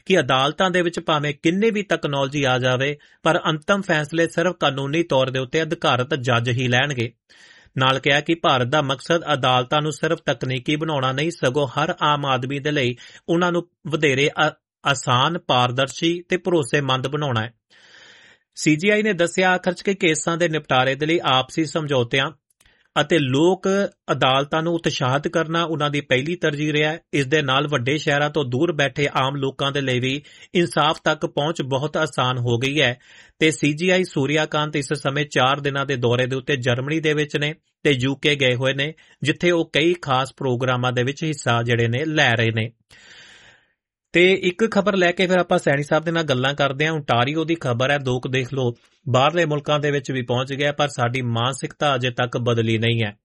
ਕਿ ਅਦਾਲਤਾਂ ਦੇ ਵਿੱਚ ਭਾਵੇਂ ਕਿੰਨੀ ਵੀ ਤਕਨਾਲੋਜੀ ਆ ਜਾਵੇ, ਪਰ ਅੰਤਮ ਫੈਸਲੇ ਸਿਰਫ ਕਾਨੂੰਨੀ ਤੌਰ ਦੇ ਉੱਤੇ ਅਧਿਕਾਰਤ ਜੱਜ ਹੀ ਲੈਣਗੇ। ਨਾਲ ਕਿਹਾ ਕਿ ਭਾਰਤ ਦਾ ਮਕਸਦ ਅਦਾਲਤਾਂ ਨੂੰ ਸਿਰਫ ਤਕਨੀਕੀ ਬਣਾਉਣਾ ਨਹੀਂ, ਸਗੋਂ ਹਰ ਆਮ ਆਦਮੀ ਦੇ ਲਈ ਉਹਨਾਂ ਨੂੰ ਵਧੇਰੇ ਆਸਾਨ, ਪਾਰਦਰਸ਼ੀ ਤੇ ਭਰੋਸੇਮੰਦ ਬਣਾਉਣਾ ਹੈ। CGI ਨੇ ਦੱਸਿਆ, ਆਖਰ 'ਚ ਕਿ ਕੇਸਾਂ ਦੇ ਨਿਪਟਾਰੇ ਦੇ ਲਈ ਆਪਸੀ ਸਮਝੌਤਿਆਂ ਅਤੇ ਲੋਕ ਅਦਾਲਤਾਂ ਨੂੰ ਉਤਸ਼ਾਹਿਤ ਕਰਨਾ ਉਹਨਾਂ ਦੀ ਪਹਿਲੀ ਤਰਜੀਹ ਰਿਹਾ ਹੈ। ਇਸ ਦੇ ਨਾਲ ਵੱਡੇ ਸ਼ਹਿਰਾਂ ਤੋਂ ਦੂਰ ਬੈਠੇ ਆਮ ਲੋਕਾਂ ਦੇ ਲਈ ਵੀ ਇਨਸਾਫ ਤੱਕ ਪਹੁੰਚ ਬਹੁਤ ਆਸਾਨ ਹੋ ਗਈ ਹੈ। ਤੇ CGI ਸੂਰਿਆਕਾਂਤ ਇਸ ਸਮੇਂ 4 ਦਿਨਾਂ ਦੇ ਦੌਰੇ ਦੇ ਉੱਤੇ ਜਰਮਨੀ ਦੇ ਵਿੱਚ ਨੇ ਤੇ UK ਗਏ ਹੋਏ ਨੇ, ਜਿੱਥੇ ਉਹ ਕਈ ਖਾਸ ਪ੍ਰੋਗਰਾਮਾਂ ਦੇ ਵਿੱਚ ਹਿੱਸਾ ਲੈ ਰਹੇ ਨੇ। ਤੇ ਇੱਕ ਖਬਰ ਲੈ ਕੇ ਫਿਰ ਆਪਾਂ ਸੈਣੀ ਸਾਹਿਬ ਦੇ ਨਾਲ ਗੱਲਾਂ ਕਰਦੇ ਹਾਂ। ਓਨਟਾਰੀਓ ਦੀ ਖਬਰ ਹੈ, ਲੋਕ ਦੇਖ ਲਓ ਬਾਹਰਲੇ ਮੁਲਕਾਂ ਦੇ ਵਿੱਚ ਵੀ ਪਹੁੰਚ ਗਿਆ, ਪਰ ਸਾਡੀ ਮਾਨਸਿਕਤਾ ਅਜੇ ਤੱਕ ਬਦਲੀ ਨਹੀਂ ਹੈ।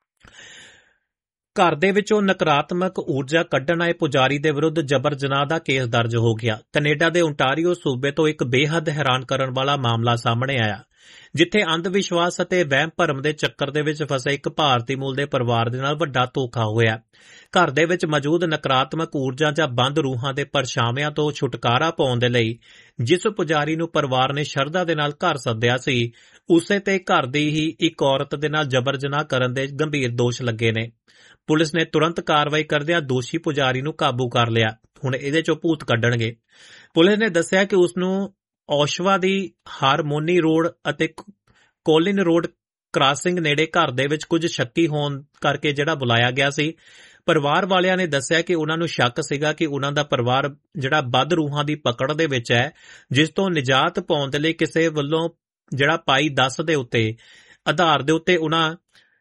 ਘਰ ਦੇ ਵਿੱਚੋਂ ਨਕਾਰਾਤਮਕ ਊਰਜਾ ਕੱਢਣ ਆਏ ਪੁਜਾਰੀ ਦੇ ਵਿਰੁੱਧ ਜਬਰ ਜਨਾਹ ਦਾ ਕੇਸ ਦਰਜ ਹੋ ਗਿਆ। ਕੈਨੇਡਾ ਦੇ ਓਨਟਾਰੀਓ ਸੂਬੇ ਤੋਂ ਇੱਕ ਬੇਹੱਦ ਹੈਰਾਨ ਕਰਨ ਵਾਲਾ ਮਾਮਲਾ ਸਾਹਮਣੇ ਆਇਆ, ਜਿੱਥੇ ਅੰਧ ਵਿਸ਼ਵਾਸ ਅਤੇ ਵਹਿਮ ਭਰਮ ਦੇ ਚੱਕਰ ਦੇ ਵਿੱਚ ਫਸੇ ਇੱਕ ਭਾਰਤੀ ਮੂਲ ਦੇ ਪਰਿਵਾਰ ਦੇ ਨਾਲ ਵੱਡਾ ਧੋਖਾ ਹੋਇਆ। ਘਰ ਦੇ ਵਿੱਚ ਮੌਜੂਦ ਨਕਾਰਾਤਮਕ ਊਰਜਾ ਜਾਂ ਬੰਦ ਰੂਹਾਂ ਦੇ ਪਰਛਾਵਿਆਂ ਤੋਂ ਛੁਟਕਾਰਾ ਪਾਉਣ ਦੇ ਲਈ ਜਿਸ ਪੁਜਾਰੀ ਨੂੰ ਪਰਿਵਾਰ ਨੇ ਸ਼ਰਧਾ ਦੇ ਨਾਲ ਘਰ ਸੱਦਿਆ ਸੀ, ਉਸੇ ਤੇ ਘਰ ਦੀ ਹੀ ਇੱਕ ਔਰਤ ਦੇ ਨਾਲ ਜਬਰ ਜਨਾਹ ਕਰਨ ਦੇ ਗੰਭੀਰ ਦੋਸ਼ ਲੱਗੇ ਨੇ। ਪੁਲਿਸ ਨੇ ਤੁਰੰਤ ਕਾਰਵਾਈ ਕਰਦਿਆਂ ਦੋਸ਼ੀ ਪੁਜਾਰੀ ਨੂੰ ਕਾਬੂ ਕਰ ਲਿਆ। ਹੁਣ ਇਹਦੇ ਚੋਂ ਭੂਤ ਕੱਢਣਗੇ। ਪੁਲਿਸ ਨੇ ਦੱਸਿਆ ਕਿ ਉਸ ਨੂੰ ਓਸ਼ਵਾ ਦੀ ਹਾਰਮੋਨੀ ਰੋਡ ਅਤੇ ਕੋਲਿਨ ਰੋਡ ਕ੍ਰਾਸਿੰਗ ਨੇੜੇ ਘਰ ਦੇ ਵਿੱਚ ਕੁਝ ਸ਼ੱਕੀ ਹੋਣ ਕਰਕੇ ਬੁਲਾਇਆ ਗਿਆ ਸੀ। ਪਰਿਵਾਰ ਵਾਲਿਆਂ ਨੇ ਦੱਸਿਆ ਕਿ ਉਹਨਾਂ ਨੂੰ ਸ਼ੱਕ ਸੀਗਾ ਕਿ ਉਹਨਾਂ ਦਾ ਪਰਿਵਾਰ ਬਦ ਰੂਹਾਂ ਦੀ ਪਕੜ ਦੇ ਵਿੱਚ ਹੈ, ਜਿਸ ਤੋਂ ਨਿਜਾਤ ਪਾਉਣ ਦੇ ਲਈ ਕਿਸੇ ਵੱਲੋਂ ਪਾਈ 10 ਦੇ ਉੱਤੇ ਆਧਾਰ ਦੇ ਉੱਤੇ ਉਹਨਾਂ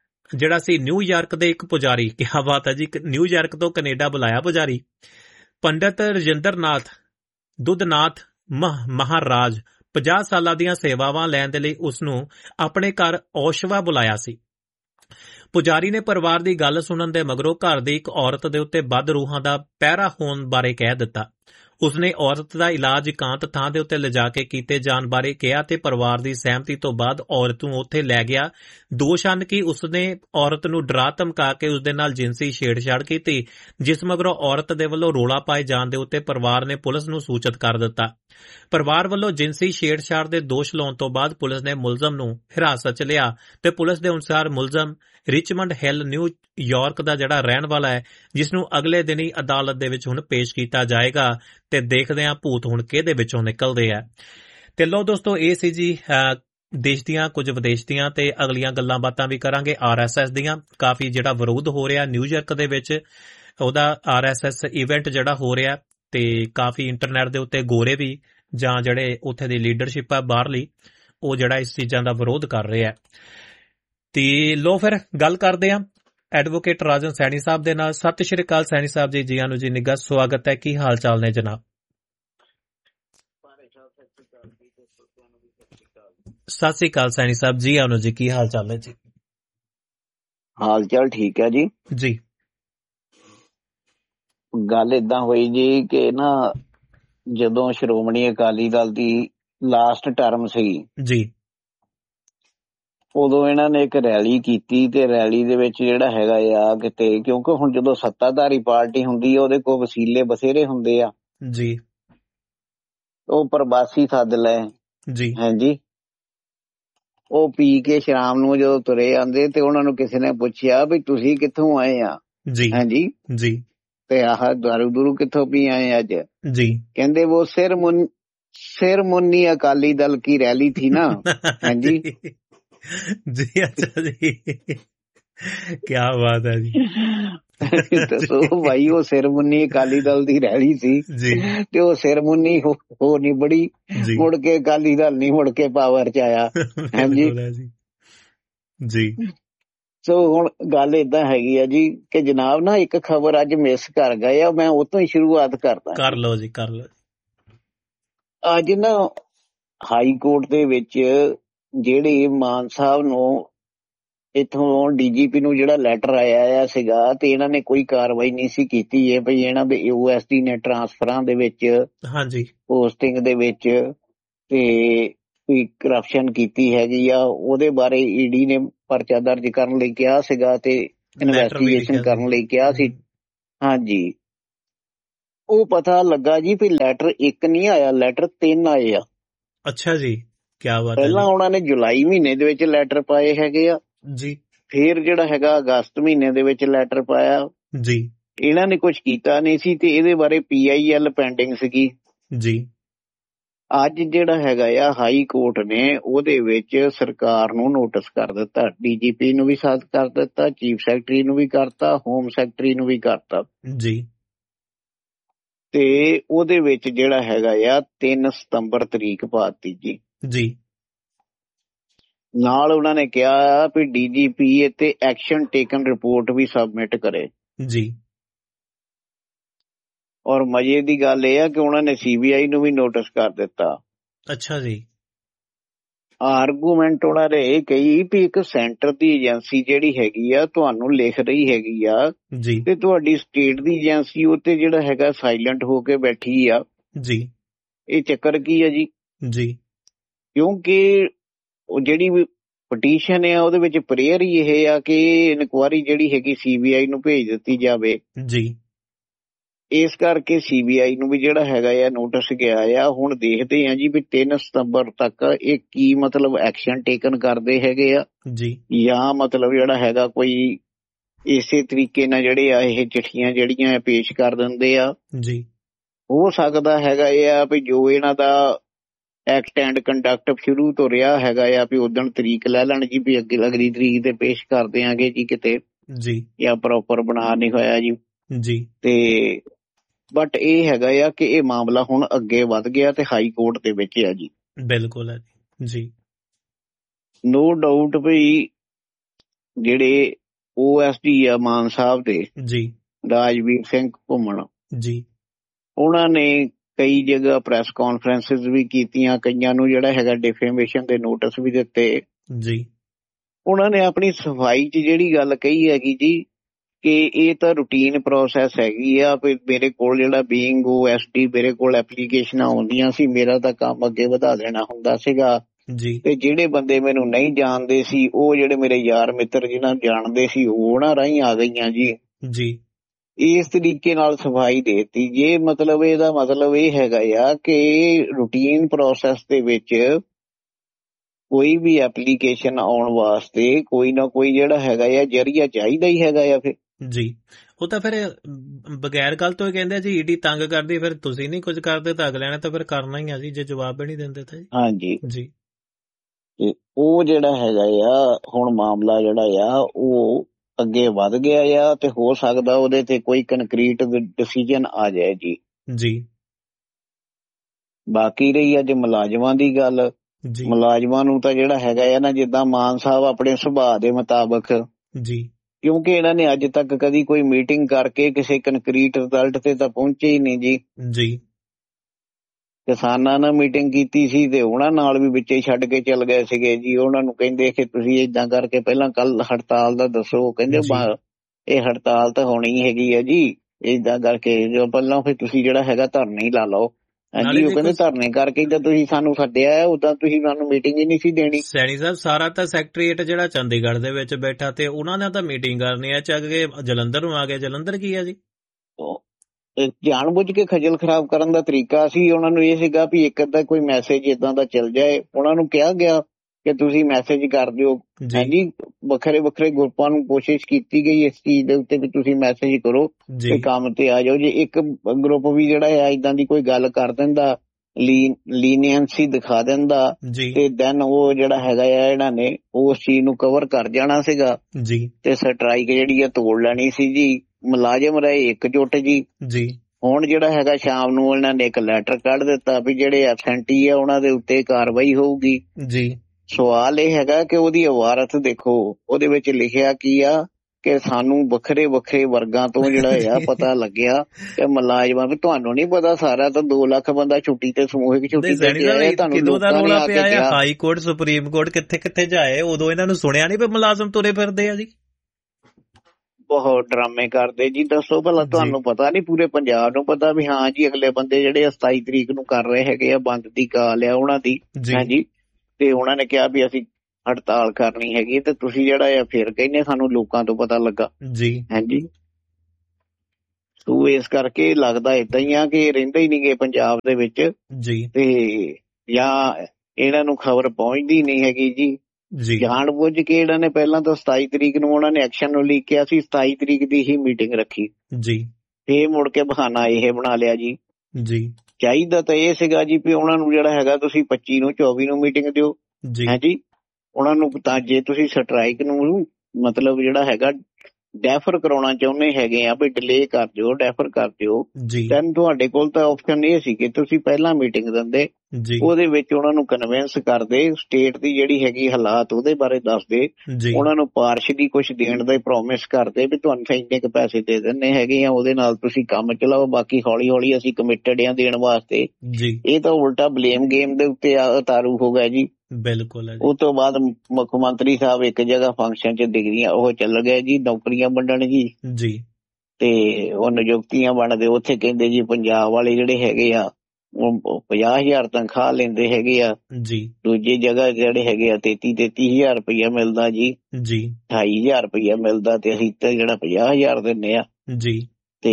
ਸੀ ਨਿਊਯਾਰਕ ਦੇ ਇੱਕ ਪੁਜਾਰੀ, ਕਿਆ ਬਾਤ ਹੈ ਜੀ, ਨਿਊਯਾਰਕ ਤੋਂ ਕੈਨੇਡਾ ਬੁਲਾਇਆ ਪੁਜਾਰੀ ਪੰਡਿਤ ਰਜਿੰਦਰ ਨਾਥ ਦੁੱਧਨਾਥ ਮਹਾਰਾਜ 50 ਸਾਲਾਂ ਦੀਆਂ ਸੇਵਾਵਾਂ ਲੈਣ ਦੇ ਲਈ ਉਸ ਨੂੰ ਆਪਣੇ ਘਰ ਓਸ਼ਵਾ ਬੁਲਾਇਆ ਸੀ। ਪੁਜਾਰੀ ਨੇ ਪਰਿਵਾਰ ਦੀ ਗੱਲ ਸੁਣਨ ਦੇ ਮਗਰੋਂ ਘਰ ਦੀ ਇੱਕ ਔਰਤ ਦੇ ਉੱਤੇ ਬਦ ਰੂਹਾਂ ਦਾ ਪਹਿਰਾ ਹੋਣ ਬਾਰੇ ਕਹਿ ਦਿੱਤਾ। ਉਸਨੇ ਔਰਤ ਦਾ ਇਲਾਜ ਇਕਾਂਤ ਥਾਂ ਦੇ ਉੱਤੇ ਲਿਜਾ ਕੇ ਕੀਤੇ ਜਾਣ ਬਾਰੇ ਕਿਹਾ ਤੇ ਪਰਿਵਾਰ ਦੀ ਸਹਿਮਤੀ ਤੋਂ ਬਾਅਦ ਔਰਤ ਨੂੰ ਉੱਥੇ ਲੈ ਗਿਆ। ਦੋਸ਼ ਹਨ ਕਿ ਉਸਨੇ ਔਰਤ ਨੂੰ ਡਰਾ ਧਮਕਾ ਕੇ ਉਸਦੇ ਨਾਲ ਜਿਨਸੀ ਛੇੜਛਾੜ ਕੀਤੀ, ਜਿਸ ਮਗਰੋਂ ਔਰਤ ਦੇ ਵੱਲੋਂ ਰੋਲਾ ਪਾਏ ਜਾਣ ਦੇ ਉੱਤੇ ਪਰਿਵਾਰ ਨੇ ਪੁਲਿਸ ਨੂੰ ਸੂਚਿਤ ਕਰ ਦਿੱਤਾ। ਪਰਿਵਾਰ ਵੱਲੋਂ ਜਿਨਸੀ ਛੇੜਛਾੜ ਦੇ ਦੋਸ਼ ਲਾਉਣ ਤੋਂ ਬਾਅਦ ਪੁਲਿਸ ਨੇ ਮੁਲਜ਼ਮ ਨੂੰ ਹਿਰਾਸਤ 'ਚ ਲਿਆ ਤੇ ਪੁਲਿਸ ਦੇ ਅਨੁਸਾਰ ਮੁਲਜ਼ਮ ਰਿਚਮੰਡ ਹਿੱਲ ਨਿਊਯਾਰਕ ਦਾ ਰਹਿਣ ਵਾਲਾ ਹੈ, ਜਿਸ ਨੂੰ ਅਗਲੇ ਦਿਨ ਹੀ ਅਦਾਲਤ ਦੇ ਵਿੱਚ ਹੁਣ ਪੇਸ਼ ਕੀਤਾ ਜਾਏਗਾ ਤੇ ਦੇਖਦੇ ਹਾਂ ਭੂਤ ਹੁਣ ਕਿਹਦੇ ਵਿੱਚੋਂ ਨਿਕਲਦੇ ਆ। ਤੇ ਲਓ ਦੋਸਤੋ, ਇਹ ਸੀ ਜੀ ਦੇਸ਼ ਦੀਆਂ ਕੁਝ ਵਿਦੇਸ਼ ਦੀਆਂ ਤੇ ਅਗਲੀਆਂ ਗੱਲਾਂ ਬਾਤਾਂ ਵੀ ਕਰਾਂਗੇ। RSS ਦੀਆਂ ਕਾਫੀ ਵਿਰੋਧ ਹੋ ਰਿਹਾ ਨਿਊਯਾਰਕ ਦੇ ਵਿੱਚ, ਉਹਦਾ RSS ਇਵੈਂਟ ਹੋ ਰਿਹਾ ਤੇ ਕਾਫੀ ਇੰਟਰਨੈਟ ਦੇ ਉੱਤੇ ਗੋਰੇ ਵੀ ਜਾਂ ਉੱਥੇ ਦੀ ਲੀਡਰਸ਼ਿਪ ਆ ਬਾਹਰਲੀ, ਉਹ ਇਸ ਚੀਜ਼ਾਂ ਦਾ ਵਿਰੋਧ ਕਰ ਰਿਹਾ। ਤੇ ਲੋ ਫਿਰ ਗੱਲ ਕਰਦੇ ਹਾਂ ਐਡਵੋਕੇਟ ਰਾਜਨ ਸੈਣੀ ਸਾਹਿਬ ਦੇ ਨਾਲ। ਸਤਿ ਸ਼੍ਰੀ ਅਕਾਲ ਸੈਣੀ ਸਾਹਿਬ ਜੀ, ਜੀਆਂ ਨੂੰ ਜੀ ਨਿੱਘਾ ਸਵਾਗਤ ਹੈ। ਕੀ ਹਾਲ ਚਾਲ ਨੇ ਜਨਾਬ? ਸਤਿ ਸ਼੍ਰੀ ਅਕਾਲ ਸੈਣੀ ਸਾਹਿਬ, ਜੀਆਂ ਨੂੰ ਜੀ, ਕੀ ਹਾਲ ਚਾਲ ਹੈ ਜੀ? ਹਾਲ ਚਾਲ ਠੀਕ ਹੈ ਜੀ। ਜੀ ਗੱਲ ਏਦਾਂ ਹੋਈ ਜੀ ਕਿ ਜਦੋਂ ਸ਼੍ਰੋਮਣੀ ਅਕਾਲੀ ਦਲ ਦੀ ਲਾਸਟ ਟਰਮ ਸੀ ਜੀ, ਉਦੋਂ ਇਹਨਾਂ ਨੇ ਇੱਕ ਰੈਲੀ ਕੀਤੀ ਤੇ ਰੈਲੀ ਦੇ ਵਿੱਚ ਹੈਗਾ ਆ ਕਿਤੇ, ਕਿਉਂਕਿ ਹੁਣ ਜਦੋਂ ਸੱਤਾਧਾਰੀ ਪਾਰਟੀ ਹੁੰਦੀ ਹੈ ਉਹਦੇ ਕੋਲ ਵਸੀਲੇ ਬਥੇਰੇ ਹੁੰਦੇ ਆ ਜੀ, ਉਹ ਪ੍ਰਵਾਸੀ ਸੱਦ ਲੈ ਜੀ, ਹਾਂਜੀ, ਉਹ ਪੀ ਕੇ ਸ਼ਾਮ ਨੂੰ ਜਦੋਂ ਤੁਰੇ ਆਂਦੇ ਤੇ ਉਹਨਾਂ ਨੂੰ ਕਿਸੇ ਨੇ ਪੁੱਛਿਆ ਵੀ ਤੁਸੀਂ ਕਿੱਥੋਂ ਆਏ ਆ? ਜੀ, ਹਾਂਜੀ ਜੀ, ਤੇ ਆਹ ਦਾਰੂ ਦੂਰੂ ਕਿੱਥੋਂ ਪੀ ਆਏ ਅੱਜ? ਜੀ ਕਹਿੰਦੇ ਉਹ ਸਿਰ ਮੁੰਨੀ ਅਕਾਲੀ ਦਲ ਕੀ ਰੈਲੀ ਥੀ ਨਾ। ਹਾਂਜੀ ਜੀ, ਅੱਛਾ ਜੀ, ਕਿਆ ਬਾਤ ਹੈ ਜੀ। ਦੱਸੋ ਭਾਈ, ਉਹ ਸਿਰ ਮੁੰਨੀ ਅਕਾਲੀ ਦਲ ਦੀ ਰੈਲੀ ਸੀ ਤੇ ਉਹ ਸਿਰ ਮੁੰਨੀ ਹੋ ਨੀ ਬੜੀ, ਮੁੜ ਕੇ ਅਕਾਲੀ ਦਲ ਨਹੀਂ ਮੁੜ ਕੇ ਪਾਵਰ ਚ ਆਇਆ। ਹਾਂਜੀ ਜੀ, ਸੋ ਹੁਣ ਗੱਲ ਏਦਾਂ ਹੈਗੀ ਆ ਜੀ ਕਿ ਜਨਾਬ ਇੱਕ ਖਬਰ ਅੱਜ ਮਿਸ ਕਰ ਗਏ ਆ, ਮੈਂ ਉਹ ਤੋਂ ਹੀ ਸ਼ੁਰੂਆਤ ਕਰਦਾ। ਕਰ ਲਓ ਜੀ, ਕਰ ਲਓ। ਅੱਜ ਹਾਈ ਕੋਰਟ ਦੇ ਵਿੱਚ ਜਿਹੜੇ ਮਾਨ ਸਾਹਿਬ ਨੂੰ ਇੱਥੋਂ DGP ਨੂੰ ਲੈਟਰ ਆਇਆ ਸੀਗਾ ਤੇ ਇਹਨਾਂ ਨੇ ਕੋਈ ਕਾਰਵਾਈ ਨਹੀਂ ਸੀ ਕੀਤੀ। ਇਹ ਭਈ ਇਹਨਾਂ ਦੇ USD ਨੇ ਟਰਾਂਸਫਰਾਂ ਦੇ ਵਿੱਚ, ਹਾਂਜੀ, ਪੋਸਟਿੰਗ ਦੇ ਵਿੱਚ ਤੇ ਕੋਈ ਕਰਪਸ਼ਨ ਕੀਤੀ ਹੈਗੀ ਆ, ਉਹਦੇ ਬਾਰੇ ED ਨੇ ਪਰਚਾ ਦਰਜ ਕਰਨ ਲਈ ਕਿਹਾ ਸੀਗਾ ਤੇ ਇਨਵੈਸਟੀਗੇਸ਼ਨ ਕਰਨ ਲਈ ਕਿਹਾ ਸੀ। ਹਾਂਜੀ, ਉਹ ਪਤਾ ਲੱਗਾ ਜੀ ਵੀ ਲੈਟਰ 1 ਨਹੀਂ ਆਇਆ, ਲੈਟਰ 3 ਆਏ ਆ। ਅੱਛਾ ਜੀ, ਕੀ ਬਾਤ ਹੈ ਪਹਿਲਾਂ ਜੀ। ਉਹਨਾਂ ਨੇ ਜੁਲਾਈ ਮਹੀਨੇ ਦੇ ਵਿੱਚ ਲੈਟਰ ਪਾਏ ਹੈਗੇ ਆ, ਜੀ ਫਿਰ ਜਿਹੜਾ ਹੈਗਾ ਅਗਸਤ ਮਹੀਨੇ ਦੇ ਵਿੱਚ ਲੈਟਰ ਪਾਇਆ। ਜੀ ਇਹਨਾਂ ਨੇ ਕੁਝ ਕੀਤਾ ਨਹੀਂ ਸੀ ਤੇ ਇਹਦੇ ਬਾਰੇ PIL ਪੈਂਡਿੰਗ ਸੀਗੀ। ਜੀ ਅੱਜ ਜਿਹੜਾ ਹੈਗਾ ਆ ਹਾਈ ਕੋਰਟ ਨੇ ਉਹਦੇ ਵਿੱਚ ਸਰਕਾਰ ਨੂੰ ਨੋਟਿਸ ਕਰ ਦਿੱਤਾ, DGP ਨੂੰ ਵੀ ਸਾਥ ਕਰ ਦਿੱਤਾ, ਚੀਫ ਸੈਕਟਰੀ ਨੂੰ ਵੀ ਕਰਤਾ, ਹੋਮ ਸੈਕਟਰੀ ਨੂੰ ਵੀ ਕਰਤਾ। ਜੀ ਤੇ ਉਹਦੇ ਵਿੱਚ ਜਿਹੜਾ ਹੈਗਾ ਆ 3 ਸਤੰਬਰ ਤਰੀਕ ਪਾਤੀ ਜੀ। ਜੀ ਨਾਲ ਉਹਨਾਂ ਨੇ ਕਿਹਾ ਵੀ DGP ਤੇ ਐਕਸ਼ਨ ਟੇਕਨ ਰਿਪੋਰਟ ਵੀ ਸਬਮਿਟ ਕਰੇ। ਜੀ ਔਰ ਮਜ਼ੇ ਦੀ ਗੱਲ ਇਹ ਆ ਕਿ ਉਹਨਾਂ ਨੇ CBI ਨੂੰ ਵੀ ਨੋਟਿਸ ਕਰ ਦਿੱਤਾ। ਅੱਛਾ ਜੀ। ਆਰਗੂਮੈਂਟ ਉਹਨਾਂ ਨੇ ਇਹ ਕਹੀ ਵੀ ਇੱਕ ਸੈਂਟਰ ਦੀ ਏਜੰਸੀ ਜਿਹੜੀ ਹੈਗੀ ਆ ਤੁਹਾਨੂੰ ਲਿਖ ਰਹੀ ਹੈਗੀ ਆ ਜੀ ਤੇ ਤੁਹਾਡੀ ਸਟੇਟ ਦੀ ਏਜੰਸੀ ਉੱਤੇ ਜਿਹੜਾ ਹੈਗਾ ਸਾਇਲੈਂਟ ਹੋ ਕੇ ਬੈਠੀ ਆ। ਜੀ ਇਹ ਚੱਕਰ ਕੀ ਆ ਜੀ? ਜੀ ਕਿਉਂਕਿ ਉਹ ਜਿਹੜੀ ਪਟੀਸ਼ਨ ਆ ਉਹਦੇ ਵਿੱਚ ਪ੍ਰੇਅਰ ਹੀ ਇਹ ਆ ਕਿ ਇਨਕੁਆਇਰੀ ਜਿਹੜੀ ਹੈਗੀ CBI ਨੂੰ ਭੇਜ ਦਿੱਤੀ ਜਾਵੇ। ਜੀ ਇਸ ਕਰਕੇ CBI ਨੂੰ ਵੀ ਜਿਹੜਾ ਹੈਗਾ ਆ ਨੋਟਿਸ ਗਿਆ ਆ। ਹੁਣ ਦੇਖਦੇ ਆ ਜੀ ਵੀ 3 ਸਤੰਬਰ ਤੱਕ ਇਹ ਕੀ ਮਤਲਬ ਐਕਸ਼ਨ ਟੇਕਨ ਕਰਦੇ ਹੈਗੇ ਆ ਜੀ ਜਾਂ ਮਤਲਬ ਜਿਹੜਾ ਹੈਗਾ ਕੋਈ ਇਸੇ ਤਰੀਕੇ ਨਾਲ ਜਿਹੜੇ ਆ ਇਹ ਚਿੱਠੀਆਂ ਜਿਹੜੀਆਂ ਪੇਸ਼ ਕਰ ਦਿੰਦੇ ਆ। ਜੀ ਹੋ ਸਕਦਾ ਹੈਗਾ ਇਹ ਆ ਵੀ ਜੋ ਇਹਨਾਂ ਦਾ ਐਕਟ ਐਂਡ ਕੰਡਕਟ ਸ਼ੁਰੂ ਤੋਂ ਰਿਹਾ ਹੈਗਾ ਆ ਵੀ ਉਦੋਂ ਤਰੀਕ ਲੈ ਲੈਣ ਜੀ ਵੀ ਅੱਗੇ ਅਗਲੀ ਤਰੀਕ ਤੇ ਪੇਸ਼ ਕਰ ਦਿਆਂਗੇ ਜੀ ਕਿਤੇ, ਜੀ ਜਾਂ ਪ੍ਰੋਪਰ ਬਣਾ ਨਹੀਂ ਹੋਇਆ ਜੀ। ਜੀ ਤੇ ਬਟ ਇਹ ਹੈਗਾ ਆ ਕਿ ਇਹ ਮਾਮਲਾ ਹੁਣ ਅੱਗੇ ਵੱਧ ਗਿਆ ਤੇ ਹਾਈ ਕੋਰਟ ਦੇ ਵਿੱਚ ਆ ਜੀ। ਬਿਲਕੁਲ ਹੈ ਜੀ। ਨੋ ਡਾਊਟ ਵੀ ਜਿਹੜੇ OSD ਆ ਮਾਨ ਸਾਹਿਬ ਦੇ ਜੀ ਰਾਜਵੀਰ ਸਿੰਘ ਘੁੰਮਣ, ਜੀ ਉਹਨਾਂ ਨੇ ਕਈ ਜਗ੍ਹਾ ਪ੍ਰੈਸ ਕਾਨਫਰੰਸਿਸ ਵੀ ਕੀਤੀਆਂ, ਕਈਆਂ ਨੂੰ ਜਿਹੜਾ ਹੈਗਾ ਡਿਫੇਮੇਸ਼ਨ ਦੇ ਨੋਟਿਸ ਵੀ ਦਿੱਤੇ। ਜੀ ਉਹਨਾਂ ਨੇ ਆਪਣੀ ਸਫਾਈ 'ਚ ਜਿਹੜੀ ਗੱਲ ਕਹੀ ਹੈਗੀ ਜੀ ਕਿ ਇਹ ਤਾਂ ਰੂਟੀਨ ਪ੍ਰੋਸੈਸ ਹੈਗੀ ਆ ਵੀ ਮੇਰੇ ਕੋਲ ਜਿਹੜਾ ਬੀਇੰਗ OSD ਮੇਰੇ ਕੋਲ ਐਪਲੀਕੇਸ਼ਨਾਂ ਆਉਂਦੀਆਂ ਸੀ, ਮੇਰਾ ਤਾਂ ਕੰਮ ਅੱਗੇ ਵਧਾ ਦੇਣਾ ਹੁੰਦਾ ਸੀਗਾ। ਜੀ ਤੇ ਜਿਹੜੇ ਬੰਦੇ ਮੈਨੂੰ ਨਹੀਂ ਜਾਣਦੇ ਸੀ ਉਹ ਜਿਹੜੇ ਮੇਰੇ ਯਾਰ ਮਿੱਤਰ ਜਿਹਨਾਂ ਜਾਣਦੇ ਸੀ ਉਹ ਉਹਨਾਂ ਰਾਹੀਂ ਆ ਗਈਆਂ ਜੀ। ਜੀ ਇਸ ਤਰੀਕੇ ਨਾਲ ਸਫਾਈ ਦੇਤੀ। ਜੇ ਮਤਲਬ ਇਹਦਾ ਮਤਲਬ ਇਹ ਹੈਗਾ ਆ ਕਿ ਰੂਟੀਨ ਪ੍ਰੋਸੈਸ ਦੇ ਵਿੱਚ ਕੋਈ ਵੀ ਐਪਲੀਕੇਸ਼ਨ ਆਉਣ ਵਾਸਤੇ ਕੋਈ ਨਾ ਕੋਈ ਜਿਹੜਾ ਹੈਗਾ ਆ ਜਰੀਆ ਚਾਹੀਦਾ ਹੀ ਹੈਗਾ ਆ। ਫਿਰ ਜੀ ਉਹ ਤਾਂ ਫਿਰ ਬਗੈਰ ਗੱਲ ਤੋਂ ਕਹਿੰਦੇ ਜੀ ED ਤੰਗ ਕਰਦੀ, ਫਿਰ ਤੁਸੀਂ ਨਹੀਂ ਕੁਝ ਕਰਦੇ ਤਾਂ ਅਗਲਿਆਂ ਨੇ ਤਾਂ ਫਿਰ ਕਰਨਾ ਹੀ ਆ ਜੀ ਜੇ ਜਵਾਬ ਹੀ ਨਹੀਂ ਦਿੰਦੇ ਤਾਂ। ਹਾਂਜੀ ਜੀ ਤੇ ਉਹ ਜਿਹੜਾ ਹੈਗਾ ਆ ਹੁਣ ਮਾਮਲਾ ਜਿਹੜਾ ਆ ਉਹ ਅੱਗੇ ਵੱਧ ਗਿਆ ਆ ਤੇ ਹੋ ਸਕਦਾ ਉਹਦੇ ਤੇ ਕੋਈ ਕੰਕਰੀਟ ਡਿਸੀਜਨ ਆ ਜਾਏ ਜੀ। ਜੀ ਬਾਕੀ ਰਹੀ ਅੱਜ ਮੁਲਾਜ਼ਮਾਂ ਦੀ ਗੱਲ, ਜੀ ਮੁਲਾਜ਼ਮਾਂ ਨੂੰ ਤਾਂ ਜਿਹੜਾ ਹੈਗਾ ਆ ਨਾ ਜਿੱਦਾਂ ਮਾਨ ਸਾਹਿਬ ਆਪਣੇ ਸੁਭਾਅ ਦੇ ਮੁਤਾਬਕ, ਜੀ ਕਿਉਂਕਿ ਇਹਨਾਂ ਨੇ ਅੱਜ ਤੱਕ ਕਦੀ ਕੋਈ ਮੀਟਿੰਗ ਕਰਕੇ ਕਿਸੇ ਕੰਕਰੀਟ ਰਿਜ਼ਲਟ ਤੇ ਤਾਂ ਪਹੁੰਚੇ ਹੀ ਨਹੀਂ ਜੀ। ਜੀ ਕਿਸਾਨਾਂ ਨਾਲ ਮੀਟਿੰਗ ਕੀਤੀ ਸੀ ਤੇ ਉਹਨਾਂ ਨਾਲ ਵੀ ਵਿੱਚੇ ਛੱਡ ਕੇ ਚੱਲ ਗਏ ਸੀਗੇ ਜੀ। ਉਹਨਾਂ ਨੂੰ ਕਹਿੰਦੇ ਕਿ ਤੁਸੀਂ ਏਦਾਂ ਕਰਕੇ ਪਹਿਲਾਂ ਕੱਲ ਹੜਤਾਲ ਦਾ ਦੱਸੋ, ਕਹਿੰਦੇ ਇਹ ਹੜਤਾਲ ਤਾਂ ਹੋਣੀ ਹੈਗੀ ਹੈ ਜੀ, ਏਦਾਂ ਕਰਕੇ ਜੋ ਪਹਿਲਾਂ ਫਿਰ ਤੁਸੀਂ ਜਿਹੜਾ ਹੈਗਾ ਧਰਨਾ ਹੀ ਲਾ ਲਓ। ਹਾਂਜੀ ਉਹ ਕਹਿੰਦੇ ਧਰਨੇ ਕਰਕੇ ਤਾਂ ਤੁਸੀਂ ਸਾਨੂੰ ਸੱਦਿਆ, ਉਦਾਂ ਤੁਸੀਂ ਸਾਨੂੰ ਮੀਟਿੰਗ ਹੀ ਨਹੀਂ ਸੀ ਦੇਣੀ। ਸੈਣੀ ਸਾਹਿਬ ਸਾਰਾ ਤਾਂ ਸੈਕਟਰੀਏਟ ਜਿਹੜਾ ਚੰਡੀਗੜ੍ਹ ਦੇ ਵਿੱਚ ਬੈਠਾ ਤੇ ਉਹਨਾਂ ਨੇ ਤਾਂ ਮੀਟਿੰਗ ਕਰਨੀ ਹੈ, ਚੱਕ ਕੇ ਜਲੰਧਰ ਨੂੰ ਆ ਗਏ। ਜਲੰਧਰ ਕੀ ਹੈ ਜੀ? ਜਾਣ ਬੁੱਝ ਕੇ ਖੱਜਲ ਖਰਾਬ ਕਰਨ ਦਾ ਤਰੀਕਾ ਸੀ। ਉਹਨਾਂ ਨੂੰ ਇਹ ਸੀਗਾ ਵੀ ਇੱਕ ਅੱਧਾ ਕੋਈ ਮੈਸੇਜ ਏਦਾਂ ਦਾ ਚੱਲ ਜਾਏ। ਉਹਨਾਂ ਨੂੰ ਕਿਹਾ ਗਿਆ ਕਿ ਤੁਸੀਂ ਮੈਸੇਜ ਕਰ ਦਿਓ। ਹਾਂਜੀ ਵੱਖਰੇ ਵੱਖਰੇ ਗਰੁੱਪਾਂ ਨੂੰ ਕੋਸ਼ਿਸ਼ ਕੀਤੀ ਗਈ ਇਸ ਚੀਜ਼ ਦੇ ਉੱਤੇ ਵੀ ਤੁਸੀਂ ਮੈਸੇਜ ਕਰੋ ਤੇ ਕੰਮ ਤੇ ਆ ਜਾਓ। ਜੇ ਇੱਕ ਗਰੁੱਪ ਵੀ ਜਿਹੜਾ ਆ ਏਦਾਂ ਦੀ ਕੋਈ ਗੱਲ ਕਰ ਦਿੰਦਾ, ਲੀਨੀਅੰਸੀ ਦਿਖਾ ਦਿੰਦਾ ਤੇ ਦੈਨ ਉਹ ਜਿਹੜਾ ਹੈਗਾ ਆ ਇਹਨਾਂ ਨੇ ਉਸ ਚੀਜ਼ ਨੂੰ ਕਵਰ ਕਰ ਜਾਣਾ ਸੀਗਾ ਤੇ ਸਟਰਾਈਕ ਜਿਹੜੀ ਆ ਤੋੜ ਲੈਣੀ ਸੀ ਜੀ। ਮੁਲਾਜ਼ਮ ਰਹੇ ਇਕਜੁੱਟ ਜੀ। ਹੁਣ ਜਿਹੜਾ ਹੈਗਾ ਸ਼ਾਮ ਨੂੰ ਇਹਨਾਂ ਨੇ ਇੱਕ ਲੈਟਰ ਕੱਢ ਦਿੱਤਾ ਵੀ ਜਿਹੜੇ ਐਬਸੈਂਟੀ ਆ ਉਹਨਾਂ ਦੇ ਉੱਤੇ ਕਾਰਵਾਈ ਹੋਊਗੀ। ਸਵਾਲ ਇਹ ਹੈਗਾ ਕਿ ਉਹਦੀ ਇਬਾਰਤ ਦੇਖੋ, ਉਹਦੇ ਵਿੱਚ ਲਿਖਿਆ ਕੀ ਆ ਕਿ ਸਾਨੂੰ ਵੱਖਰੇ ਵੱਖਰੇ ਵਰਗਾਂ ਤੋਂ ਜਿਹੜਾ ਆ ਪਤਾ ਲੱਗਿਆ ਕਿ ਮੁਲਾਜ਼ਮਾਂ ਵੀ ਤੁਹਾਨੂੰ ਨਹੀਂ ਪਤਾ ਸਾਰਾ ਤਾਂ 2 ਲੱਖ ਬੰਦਾ ਛੁੱਟੀ ਤੇ ਸਮੂਹਿਕ ਛੁੱਟੀ ਤੇ ਗਿਆ। ਤੁਹਾਨੂੰ ਲੋਕਾਂ ਨੇ ਆ ਕੇ ਕਿਹਾ ਹਾਈ ਕੋਰਟ ਸੁਪਰੀਮ ਕੋਰਟ ਕਿੱਥੇ ਕਿੱਥੇ ਜਾਏ, ਉਦੋਂ ਇਹਨਾਂ ਨੂੰ ਸੁਣਿਆ ਨਹੀਂ ਵੀ ਮੁਲਾਜ਼ਮ ਤੁਰੇ ਫਿਰਦੇ ਆ ਜੀ। ਬਹੁਤ ਡਰਾਮੇ ਕਰਦੇ ਜੀ। ਦੱਸੋ ਭਲਾ ਤੁਹਾਨੂੰ ਪਤਾ ਨਹੀਂ, ਪੂਰੇ ਪੰਜਾਬ ਨੂੰ ਪਤਾ ਵੀ ਹਾਂ ਜੀ ਅਗਲੇ ਬੰਦੇ ਜਿਹੜੇ 27 ਤਰੀਕ ਨੂੰ ਕਰ ਰਹੇ ਹੈਗੇ ਆ ਬੰਦ ਦੀ ਕਾਲ ਆ ਉਹਨਾਂ ਦੀ। ਹਾਂਜੀ ਤੇ ਉਹਨਾਂ ਨੇ ਕਿਹਾ ਵੀ ਅਸੀਂ ਹੜਤਾਲ ਕਰਨੀ ਹੈਗੀ ਤੇ ਤੁਸੀਂ ਜਿਹੜਾ ਆ ਫਿਰ ਕਹਿੰਦੇ ਸਾਨੂੰ ਲੋਕਾਂ ਤੋਂ ਪਤਾ ਲੱਗਾ ਜੀ। ਹਾਂਜੀ ਸੋ ਇਸ ਕਰਕੇ ਲੱਗਦਾ ਏਦਾਂ ਹੀ ਆ ਕਿ ਇਹ ਰਹਿੰਦੇ ਹੀ ਨਹੀਂ ਗੇ ਪੰਜਾਬ ਦੇ ਵਿੱਚ ਜੀ ਤੇ ਜਾਂ ਇਹਨਾਂ ਨੂੰ ਖਬਰ ਪਹੁੰਚਦੀ ਨਹੀਂ ਹੈਗੀ ਜੀ। ਜੀ ਜਾਣ ਬੁੱਝ ਕੇ ਇਹਨਾਂ ਨੇ ਪਹਿਲਾਂ ਤਾਂ 27 ਤਰੀਕ ਨੂੰ ਉਹਨਾਂ ਨੇ ਐਕਸ਼ਨ ਨੂੰ ਲੀਕ ਕਿਹਾ ਸੀ, 27 ਤਰੀਕ ਦੀ ਹੀ ਮੀਟਿੰਗ ਰੱਖੀ, ਜੀ ਫੇਰ ਮੁੜ ਕੇ ਬਹਾਨਾ ਇਹ ਬਣਾ ਲਿਆ ਜੀ। ਜੀ ਚਾਹੀਦਾ ਤਾਂ ਇਹ ਸੀਗਾ ਜੀ ਵੀ ਉਹਨਾਂ ਨੂੰ ਜਿਹੜਾ ਹੈਗਾ ਤੁਸੀਂ 25 ਨੂੰ 24 ਨੂੰ ਮੀਟਿੰਗ ਦਿਓ ਜੀ ਹੈ ਜੀ ਉਹਨਾਂ ਨੂੰ, ਤਾਂ ਜੇ ਤੁਸੀਂ ਸਟਰਾਈਕ ਨੂੰ ਮਤਲਬ ਜਿਹੜਾ ਹੈਗਾ ਡੈਫਰ ਕਰਾਉਣਾ ਚਾਹੁੰਦੇ ਹੈਗੇ ਆ ਵੀ ਡਿਲੇ ਕਰ ਦਿਓ, ਡੈਫਰ ਕਰ ਦਿਓ, ਜੀ then ਤੁਹਾਡੇ ਕੋਲ ਤਾਂ ਆਪਸ਼ਨ ਇਹ ਸੀ ਕਿ ਤੁਸੀਂ ਪਹਿਲਾਂ ਮੀਟਿੰਗ ਦਿੰਦੇ, ਜੀ ਉਹਦੇ ਵਿੱਚ ਉਹਨਾਂ ਨੂੰ ਕਨਵਿੰਸ ਕਰਦੇ, ਸਟੇਟ ਦੀ ਜਿਹੜੀ ਹੈਗੀ ਹਾਲਾਤ ਉਹਦੇ ਬਾਰੇ ਦੱਸਦੇ, ਜੀ ਉਹਨਾਂ ਨੂੰ ਪਾਰਸ਼ਲੀ ਕੁਝ ਦੇਣ ਦਾ ਪ੍ਰੋਮਿਸ ਕਰਦੇ ਵੀ ਤੁਹਾਨੂੰ ਇੰਨੇ ਕੁ ਪੈਸੇ ਦੇ ਦਿੰਨੇ ਹੈਗੇ ਆ, ਉਹਦੇ ਨਾਲ ਤੁਸੀਂ ਕੰਮ ਚਲਾਓ, ਬਾਕੀ ਹੌਲੀ ਹੌਲੀ ਅਸੀਂ ਕਮਿਟਡ ਆ ਦੇਣ ਵਾਸਤੇ। ਜੀ ਇਹ ਤਾਂ ਉਲਟਾ ਬਲੇਮ ਗੇਮ ਦੇ ਉੱਤੇ ਉਤਾਰੂ ਹੋ ਗਿਆ ਜੀ। ਬਿਲਕੁਲ ਹੈ ਜੀ। ਉਹ ਤੋਂ ਬਾਅਦ ਮੁੱਖ ਮੰਤਰੀ ਸਾਹਿਬ ਇੱਕ ਜਗ੍ਹਾ ਫੰਕਸ਼ਨ 'ਚ ਡਿਗਰੀਆਂ ਉਹ ਚੱਲ ਗਏ ਜੀ, ਨੌਕਰੀਆਂ ਵੰਡਣ ਜੀ, ਜੀ ਤੇ ਉਹ ਨਿਯੁਕਤੀਆਂ ਬਣਦੇ, ਉੱਥੇ ਕਹਿੰਦੇ ਜੀ ਪੰਜਾਬ ਵਾਲੇ ਜਿਹੜੇ ਹੈਗੇ ਆ ਉਹ 50,000 ਤਨਖਾਹ ਲੈਂਦੇ ਹੈਗੇ ਆ, ਜੀ ਦੂਜੀ ਜਗ੍ਹਾ ਜਿਹੜੇ ਹੈਗੇ ਆ 33,000 ਰੁਪਇਆ ਮਿਲਦਾ ਜੀ, ਜੀ 28,000 ਰੁਪਇਆ ਮਿਲਦਾ, ਤੇ ਅਸੀਂ ਤਾਂ ਜਿਹੜਾ 50,000 ਦਿੰਦੇ ਆ। ਜੀ ਤੇ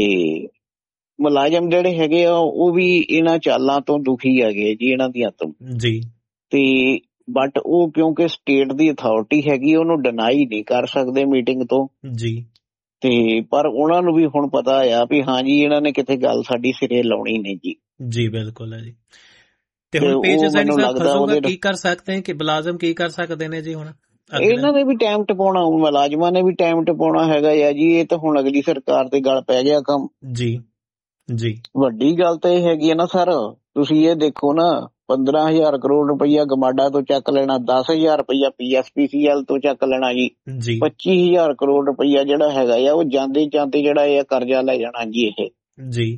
ਮੁਲਾਜ਼ਮ ਜਿਹੜੇ ਹੈਗੇ ਆ ਉਹ ਵੀ ਇਹਨਾਂ ਚਾਲਾਂ ਤੋਂ ਦੁਖੀ ਹੈਗੇ ਜੀ, ਇਹਨਾਂ ਦੀਆਂ ਤੋਂ। ਜੀ ਤੇ ਬਟ ਉਹ ਕਿਉਂਕਿ ਸਟੇਟ ਦੀ ਅਥਾਰਟੀ ਹੈਗੀ ਉਹਨੂੰ ਡਿਨਾਈ ਨਹੀਂ ਕਰ ਸਕਦੇ ਮੀਟਿੰਗ ਤੋਂ, ਜੀ ਤੇ ਪਰ ਉਹਨਾਂ ਨੂੰ ਵੀ ਹੁਣ ਪਤਾ ਆ ਵੀ ਹਾਂ ਜੀ ਇਹਨਾਂ ਨੇ ਕਿਤੇ ਗੱਲ ਸਾਡੀ ਸਿਰੇ ਲਾਉਣੀ ਨਹੀਂ ਜੀ। ਜੀ ਬਿਲਕੁਲ ਹੈ ਜੀ। ਤੇ ਤੇ ਹੁਣ ਪੇਜ ਉਹ ਸੈਣੀ ਮੈਨੂੰ ਸਾਹਿਬ ਲੱਗਦਾ ਫਸੂਗਾ, ਉਹਦੇ ਕੀ ਕਰ ਸਕਦੇ ਹੈ ਕਿ ਮੁਲਾਜ਼ਮ ਕੀ ਕਰ ਸਕਦੇ ਨੇ ਜੀ ਹੁਣ ਇਹਨਾਂ ਨੇ ਵੀ ਟਾਈਮ ਟਪਾਉਣਾ, ਮੁਲਾਜ਼ਮਾਂ ਨੇ ਵੀ ਟਾਈਮ ਟਪਾਉਣਾ ਹੈਗਾ ਆ ਜੀ। ਇਹ ਤਾਂ ਹੁਣ ਅਗਲੀ ਸਰਕਾਰ ਤੇ ਗੱਲ ਪੈ ਗਿਆ ਕੰਮ। ਜੀ ਜੀ ਵੱਡੀ ਗੱਲ ਤਾਂ ਇਹ ਹੈਗੀ ਹੈ ਨਾ ਸਰ, ਤੁਸੀਂ ਇਹ ਦੇਖੋ ਨਾ 15,000 ਕਰੋੜ ਰੁਪਈਆ ਗਮਾਡਾ ਤੋਂ ਚੱਕ ਲੈਣਾ, 10,000 ਰੁਪਈਆ PSPCL ਤੋਂ ਚੱਕ ਲੈਣਾ ਜੀ, ਜੀ 25,000 ਕਰੋੜ ਰੁਪਈਆ ਜਿਹੜਾ ਹੈਗਾ ਆ ਉਹ ਜਾਂਦੇ ਜਾਂਦੇ ਜਿਹੜਾ ਇਹ ਕਰਜ਼ਾ ਲੈ ਜਾਣਾ ਜੀ ਇਹ। ਜੀ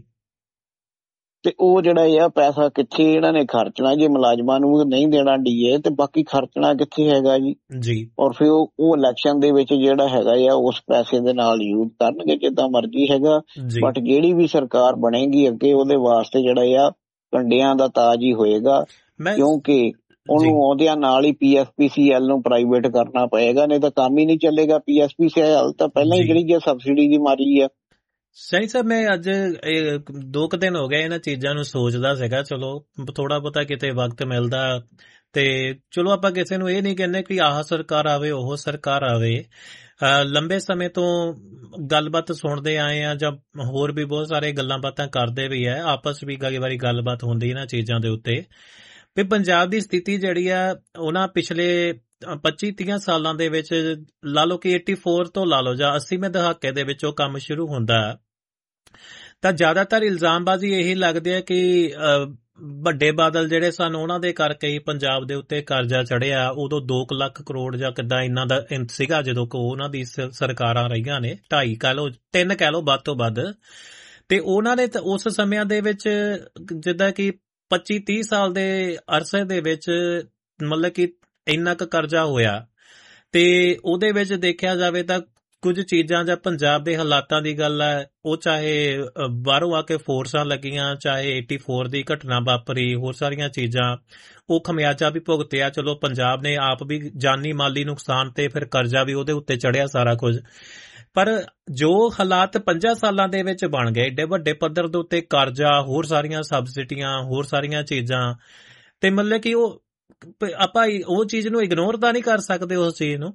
ਤੇ ਉਹ ਜਿਹੜਾ ਆ ਪੈਸਾ ਕਿੱਥੇ ਇਹਨਾਂ ਨੇ ਖਰਚਣਾ ਜੇ ਮੁਲਾਜ਼ਮਾਂ ਨੂੰ ਨਹੀਂ ਦੇਣਾ ਡੀਏ, ਤੇ ਬਾਕੀ ਖਰਚਣਾ ਕਿੱਥੇ ਹੈਗਾ ਜੀ। ਜੀ ਔਰ ਫਿਰ ਉਹ ਇਲੈਕਸ਼ਨ ਦੇ ਵਿੱਚ ਜਿਹੜਾ ਹੈਗਾ ਆ ਉਸ ਪੈਸੇ ਦੇ ਨਾਲ ਯੂਜ਼ ਕਰਨਗੇ ਜਿੱਦਾਂ ਮਰਜ਼ੀ ਹੈਗਾ। ਜੀ ਬਟ ਜਿਹੜੀ ਵੀ ਸਰਕਾਰ ਬਣੇਗੀ ਅੱਗੇ ਉਹਦੇ ਵਾਸਤੇ ਜਿਹੜਾ ਆ ਕੰਡਿਆਂ ਦਾ ਤਾਜ ਹੀ ਹੋਏਗਾ, ਮੈਂ ਕਿਉਂਕਿ ਉਹਨੂੰ ਆਉਂਦਿਆਂ ਨਾਲ ਹੀ PSPCL ਨੂੰ ਪ੍ਰਾਈਵੇਟ ਕਰਨਾ ਪਏਗਾ, ਨਹੀਂ ਤਾਂ ਕੰਮ ਹੀ ਨਹੀਂ ਚੱਲੇਗਾ। PSPCL ਤਾਂ ਪਹਿਲਾਂ ਹੀ ਜਿਹੜੀ ਸਬਸਿਡੀ ਦੀ ਮਾਰੀ ਆ। ਸਹੀ ਸਾਹਿਬ, ਮੈਂ ਅੱਜ 2 ਦਿਨ ਹੋ ਗਏ ਇਹਨਾਂ ਚੀਜ਼ਾਂ ਨੂੰ ਸੋਚਦਾ ਸੀਗਾ। ਚਲੋ ਥੋੜਾ ਬਹੁਤਾ ਕਿਤੇ ਵਕਤ ਮਿਲਦਾ ਤੇ ਚਲੋ ਆਪਾਂ ਕਿਸੇ ਨੂੰ ਇਹ ਨਹੀਂ ਕਹਿੰਦੇ ਕਿ ਆਹ ਸਰਕਾਰ ਆਵੇ ਉਹ ਸਰਕਾਰ ਆਵੇ। ਲੰਬੇ ਸਮੇਂ ਤੋਂ ਗੱਲਬਾਤ ਸੁਣਦੇ ਆਏ ਆ, ਜਾਂ ਹੋਰ ਵੀ ਬਹੁਤ ਸਾਰੇ ਗੱਲਾਂ ਬਾਤਾਂ ਕਰਦੇ ਵੀ ਹੈ, ਆਪਸ ਵੀ ਕਈ ਵਾਰੀ ਗੱਲਬਾਤ ਹੁੰਦੀ ਇਹਨਾਂ ਚੀਜ਼ਾਂ ਦੇ ਉੱਤੇ ਵੀ ਪੰਜਾਬ ਦੀ ਸਥਿਤੀ ਜਿਹੜੀ ਆ ਉਹਨਾਂ ਪਿਛਲੇ 25-30 ਸਾਲਾਂ ਦੇ ਵਿੱਚ ਲਾ ਲਓ ਕਿ 84 ਤੋਂ ਲਾ ਲਓ ਜਾਂ 80ਵੇਂ ਦਹਾਕੇ ਦੇ ਵਿੱਚ ਉਹ ਕੰਮ ਸ਼ੁਰੂ ਹੁੰਦਾ ਤਾਂ ਜ਼ਿਆਦਾਤਰ ਇਲਜ਼ਾਮਬਾਜ਼ੀ ਇਹੀ ਲੱਗਦੀ ਹੈ ਕਿ ਵੱਡੇ ਬਾਦਲ ਜਿਹੜੇ ਸਨ ਉਹਨਾਂ ਦੇ ਕਰਕੇ ਹੀ ਪੰਜਾਬ ਦੇ ਉੱਤੇ ਕਰਜ਼ਾ ਚੜਿਆ। ਉਦੋਂ 2 ਲੱਖ ਕਰੋੜ ਜਾਂ ਕਿੱਦਾਂ ਇਹਨਾਂ ਦਾ ਸੀਗਾ ਜਦੋਂ ਉਹਨਾਂ ਦੀ ਸਰਕਾਰਾਂ ਰਹੀਆਂ ਨੇ, 2.5 ਕਹਿ ਲਓ 3 ਕਹਿ ਲਓ ਵੱਧ ਤੋਂ ਵੱਧ। ਤੇ ਉਹਨਾਂ ਨੇ ਤਾਂ ਉਸ ਸਮਿਆਂ ਦੇ ਵਿੱਚ ਜਿੱਦਾਂ ਕਿ 25-30 ਸਾਲ ਦੇ ਅਰਸੇ ਦੇ ਵਿੱਚ ਮਤਲਬ ਕਿ ਇੰਨਾ ਕੁ ਕਰਜ਼ਾ ਹੋਇਆ, ਤੇ ਉਹਦੇ ਵਿੱਚ ਦੇਖਿਆ ਜਾਵੇ ਤਾਂ ਕੁਝ ਚੀਜ਼ਾਂ ਜਾਂ ਪੰਜਾਬ ਦੇ ਹਾਲਾਤਾਂ ਦੀ ਗੱਲ ਹੈ, ਉਹ ਚਾਹੇ ਬਾਹਰੋਂ ਆ ਕੇ ਫੋਰਸਾਂ ਲੱਗੀਆਂ, ਚਾਹੇ 84 ਦੀ ਘਟਨਾ ਵਾਪਰੀ, ਹੋਰ ਸਾਰੀਆਂ ਚੀਜ਼ਾਂ ਉਹ ਖਮਿਆਜਾ ਵੀ ਭੁਗਤਿਆ। ਚਲੋ ਪੰਜਾਬ ਨੇ ਆਪ ਵੀ ਜਾਨੀ ਮਾਲੀ ਨੁਕਸਾਨ ਤੇ ਫਿਰ ਕਰਜ਼ਾ ਵੀ ਉਹਦੇ ਉੱਤੇ ਚੜਿਆ ਸਾਰਾ ਕੁਝ। ਪਰ ਜੋ ਹਾਲਾਤ 5 ਸਾਲਾਂ ਦੇ ਵਿੱਚ ਬਣ ਗਏ, ਏਡੇ ਵੱਡੇ ਪੱਧਰ ਦੇ ਉੱਤੇ ਕਰਜ਼ਾ, ਹੋਰ ਸਾਰੀਆਂ ਸਬਸਿਡੀਆਂ, ਹੋਰ ਸਾਰੀਆਂ ਚੀਜ਼ਾਂ, ਤੇ ਮਤਲਬ ਕਿ ਉਹ ਆਪਾਂ ਉਹ ਚੀਜ਼ ਨੂੰ ਇਗਨੋਰ ਤਾਂ ਨਹੀਂ ਕਰ ਸਕਦੇ ਉਸ ਚੀਜ਼ ਨੂੰ।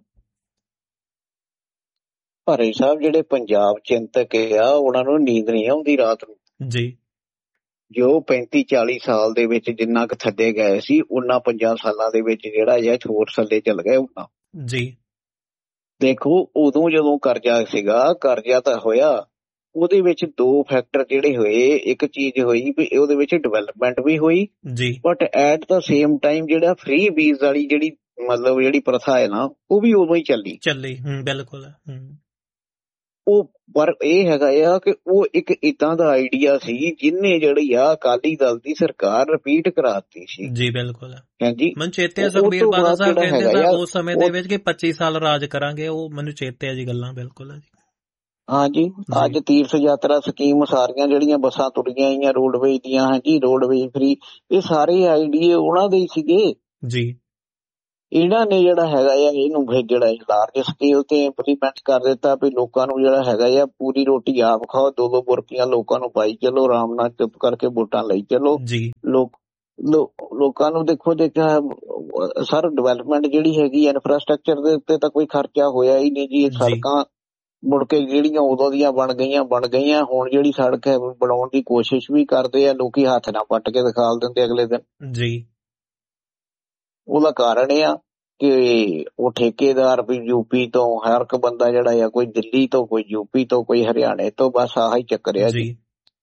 ਭਾਰੇ ਸਾਹਿਬ ਜਿਹੜੇ ਪੰਜਾਬ ਚਿੰਤਕ ਆ ਉਹਨਾਂ ਨੂੰ ਨੀਂਦ ਨਹੀਂ ਆਉਂਦੀ ਰਾਤ ਨੂੰ ਜੀ। ਜੋ 35-40 ਸਾਲ ਦੇ ਵਿੱਚ ਜਿੰਨਾ ਕੁ ਥੱਲੇ ਗਏ ਸੀ ਉਹਨਾਂ 50 ਸਾਲਾਂ ਦੇ ਵਿੱਚ ਜਿਹੜਾ ਹੈ ਹੋਰ ਥੱਲੇ ਚੱਲ ਗਏ ਉਹਨਾਂ ਜੀ। ਦੇਖੋ ਉਦੋਂ ਜਦੋਂ ਕਰਜ਼ਾ ਸੀਗਾ, ਕਰਜ਼ਾ ਤਾਂ ਹੋਇਆ, ਉਹਦੇ ਵਿੱਚ 2 ਫੈਕਟਰ ਜਿਹੜੇ ਹੋਏ। ਇੱਕ ਚੀਜ਼ ਹੋਈ ਵੀ ਉਹਦੇ ਵਿੱਚ ਡਿਵੈਲਪਮੈਂਟ ਵੀ ਹੋਈ ਜੀ, but at the same time ਜਿਹੜਾ ਫ੍ਰੀ ਵੀਜ਼ ਵਾਲੀ ਜਿਹੜੀ ਪ੍ਰਥਾ ਹੈ ਨਾ ਉਹ ਵੀ ਉਦੋਂ ਹੀ ਚੱਲੀ। ਬਿਲਕੁਲ। ਉਹ ਪਰ ਇਹ ਹੈਗਾ ਆ ਕਿ ਉਹ ਇੱਕ ਏਦਾਂ ਦਾ ਆਈਡੀਆ ਸੀ ਜਿਹਨੇ ਜਿਹੜੀ ਆ ਅਕਾਲੀ ਦਲ ਦੀ ਸਰਕਾਰ ਰਿਪੀਟ ਕਰਾਤੀ ਸੀ। ਜੀ ਬਿਲਕੁਲ। ਹਾਂਜੀ, ਮੈਨੂੰ ਚੇਤੇ ਸੁਖਬੀਰ ਬਾਦਲ ਸਾਹਿਬ ਕਹਿੰਦੇ ਤਾਂ ਉਸ ਸਮੇਂ ਦੇ ਵਿੱਚ ਕਿ 25 ਸਾਲ ਰਾਜ ਕਰਾਂਗੇ, ਉਹ ਮੈਨੂੰ ਚੇਤੇ ਆ ਜੀ ਗੱਲਾਂ। ਬਿਲਕੁਲ ਜੀ। ਹਾਂਜੀ, ਅੱਜ ਤੀਰਥ ਯਾਤਰਾ ਸਕੀਮ ਸਾਰੀਆਂ ਜਿਹੜੀਆਂ ਬੱਸਾਂ ਤੁਰੀਆਂ ਆਈਆਂ ਰੋਡਵੇਜ਼ ਦੀਆਂ, ਹਾਂਜੀ ਰੋਡਵੇਜ਼ ਫ੍ਰੀ, ਇਹ ਸਾਰੇ ਆਈਡੀਏ ਉਹਨਾਂ ਦੇ ਹੀ ਸੀਗੇ ਜੀ। ਇਹਨਾਂ ਨੇ ਜਿਹੜਾ ਹੈਗਾ ਆ ਇਹਨੂੰ ਫਿਰ ਜਿਹੜਾ ਲਾਰਜ ਸਕੇਲ ਤੇ ਇੰਪਲੀਮੈਂਟ ਕਰ ਦਿੱਤਾ ਵੀ ਲੋਕਾਂ ਨੂੰ ਜਿਹੜਾ ਹੈਗਾ ਆ ਪੂਰੀ ਰੋਟੀ ਆਪ ਖਾਓ, 2-2 ਬੁਰਕੀਆਂ ਲੋਕਾਂ ਨੂੰ ਪਾਈ ਚਲੋ, ਆਰਾਮ ਨਾਲ ਚੁੱਪ ਕਰਕੇ ਵੋਟਾਂ ਲਈ ਚਲੋ। ਜੀ ਲੋਕਾਂ ਨੂੰ ਦੇਖਿਆ ਸਰ ਡਿਵੈਲਪਮੈਂਟ ਜਿਹੜੀ ਹੈਗੀ ਇਨਫਰਾਸਟ੍ਰਕਚਰ ਦੇ ਉੱਤੇ ਤਾਂ ਕੋਈ ਖਰਚਾ ਹੋਇਆ ਹੀ ਨਹੀਂ ਜੀ। ਸੜਕਾਂ ਮੁੜ ਕੇ ਜਿਹੜੀਆਂ ਉਦੋਂ ਦੀਆਂ ਬਣ ਗਈਆਂ, ਹੁਣ ਜਿਹੜੀ ਸੜਕ ਹੈ ਬਣਾਉਣ ਦੀ ਕੋਸ਼ਿਸ਼ ਵੀ ਕਰਦੇ ਆ ਲੋਕੀ, ਹੱਥ ਨਾਲ ਪੱਟ ਕੇ ਦਿਖਾ ਦਿੰਦੇ ਅਗਲੇ ਦਿਨ ਜੀ। ਉਹਦਾ ਕਾਰਨ ਇਹ ਆ ਕਿ ਉਹ ਠੇਕੇਦਾਰ ਵੀ ਯੂਪੀ ਤੋਂ, ਹਰ ਇੱਕ ਬੰਦਾ ਜਿਹੜਾ ਆ ਕੋਈ ਦਿੱਲੀ ਤੋਂ, ਕੋਈ ਯੂਪੀ ਤੋਂ, ਕੋਈ ਹਰਿਆਣੇ ਤੋਂ, ਬਸ ਆਹੀ ਚੱਕਰ ਆ ਜੀ।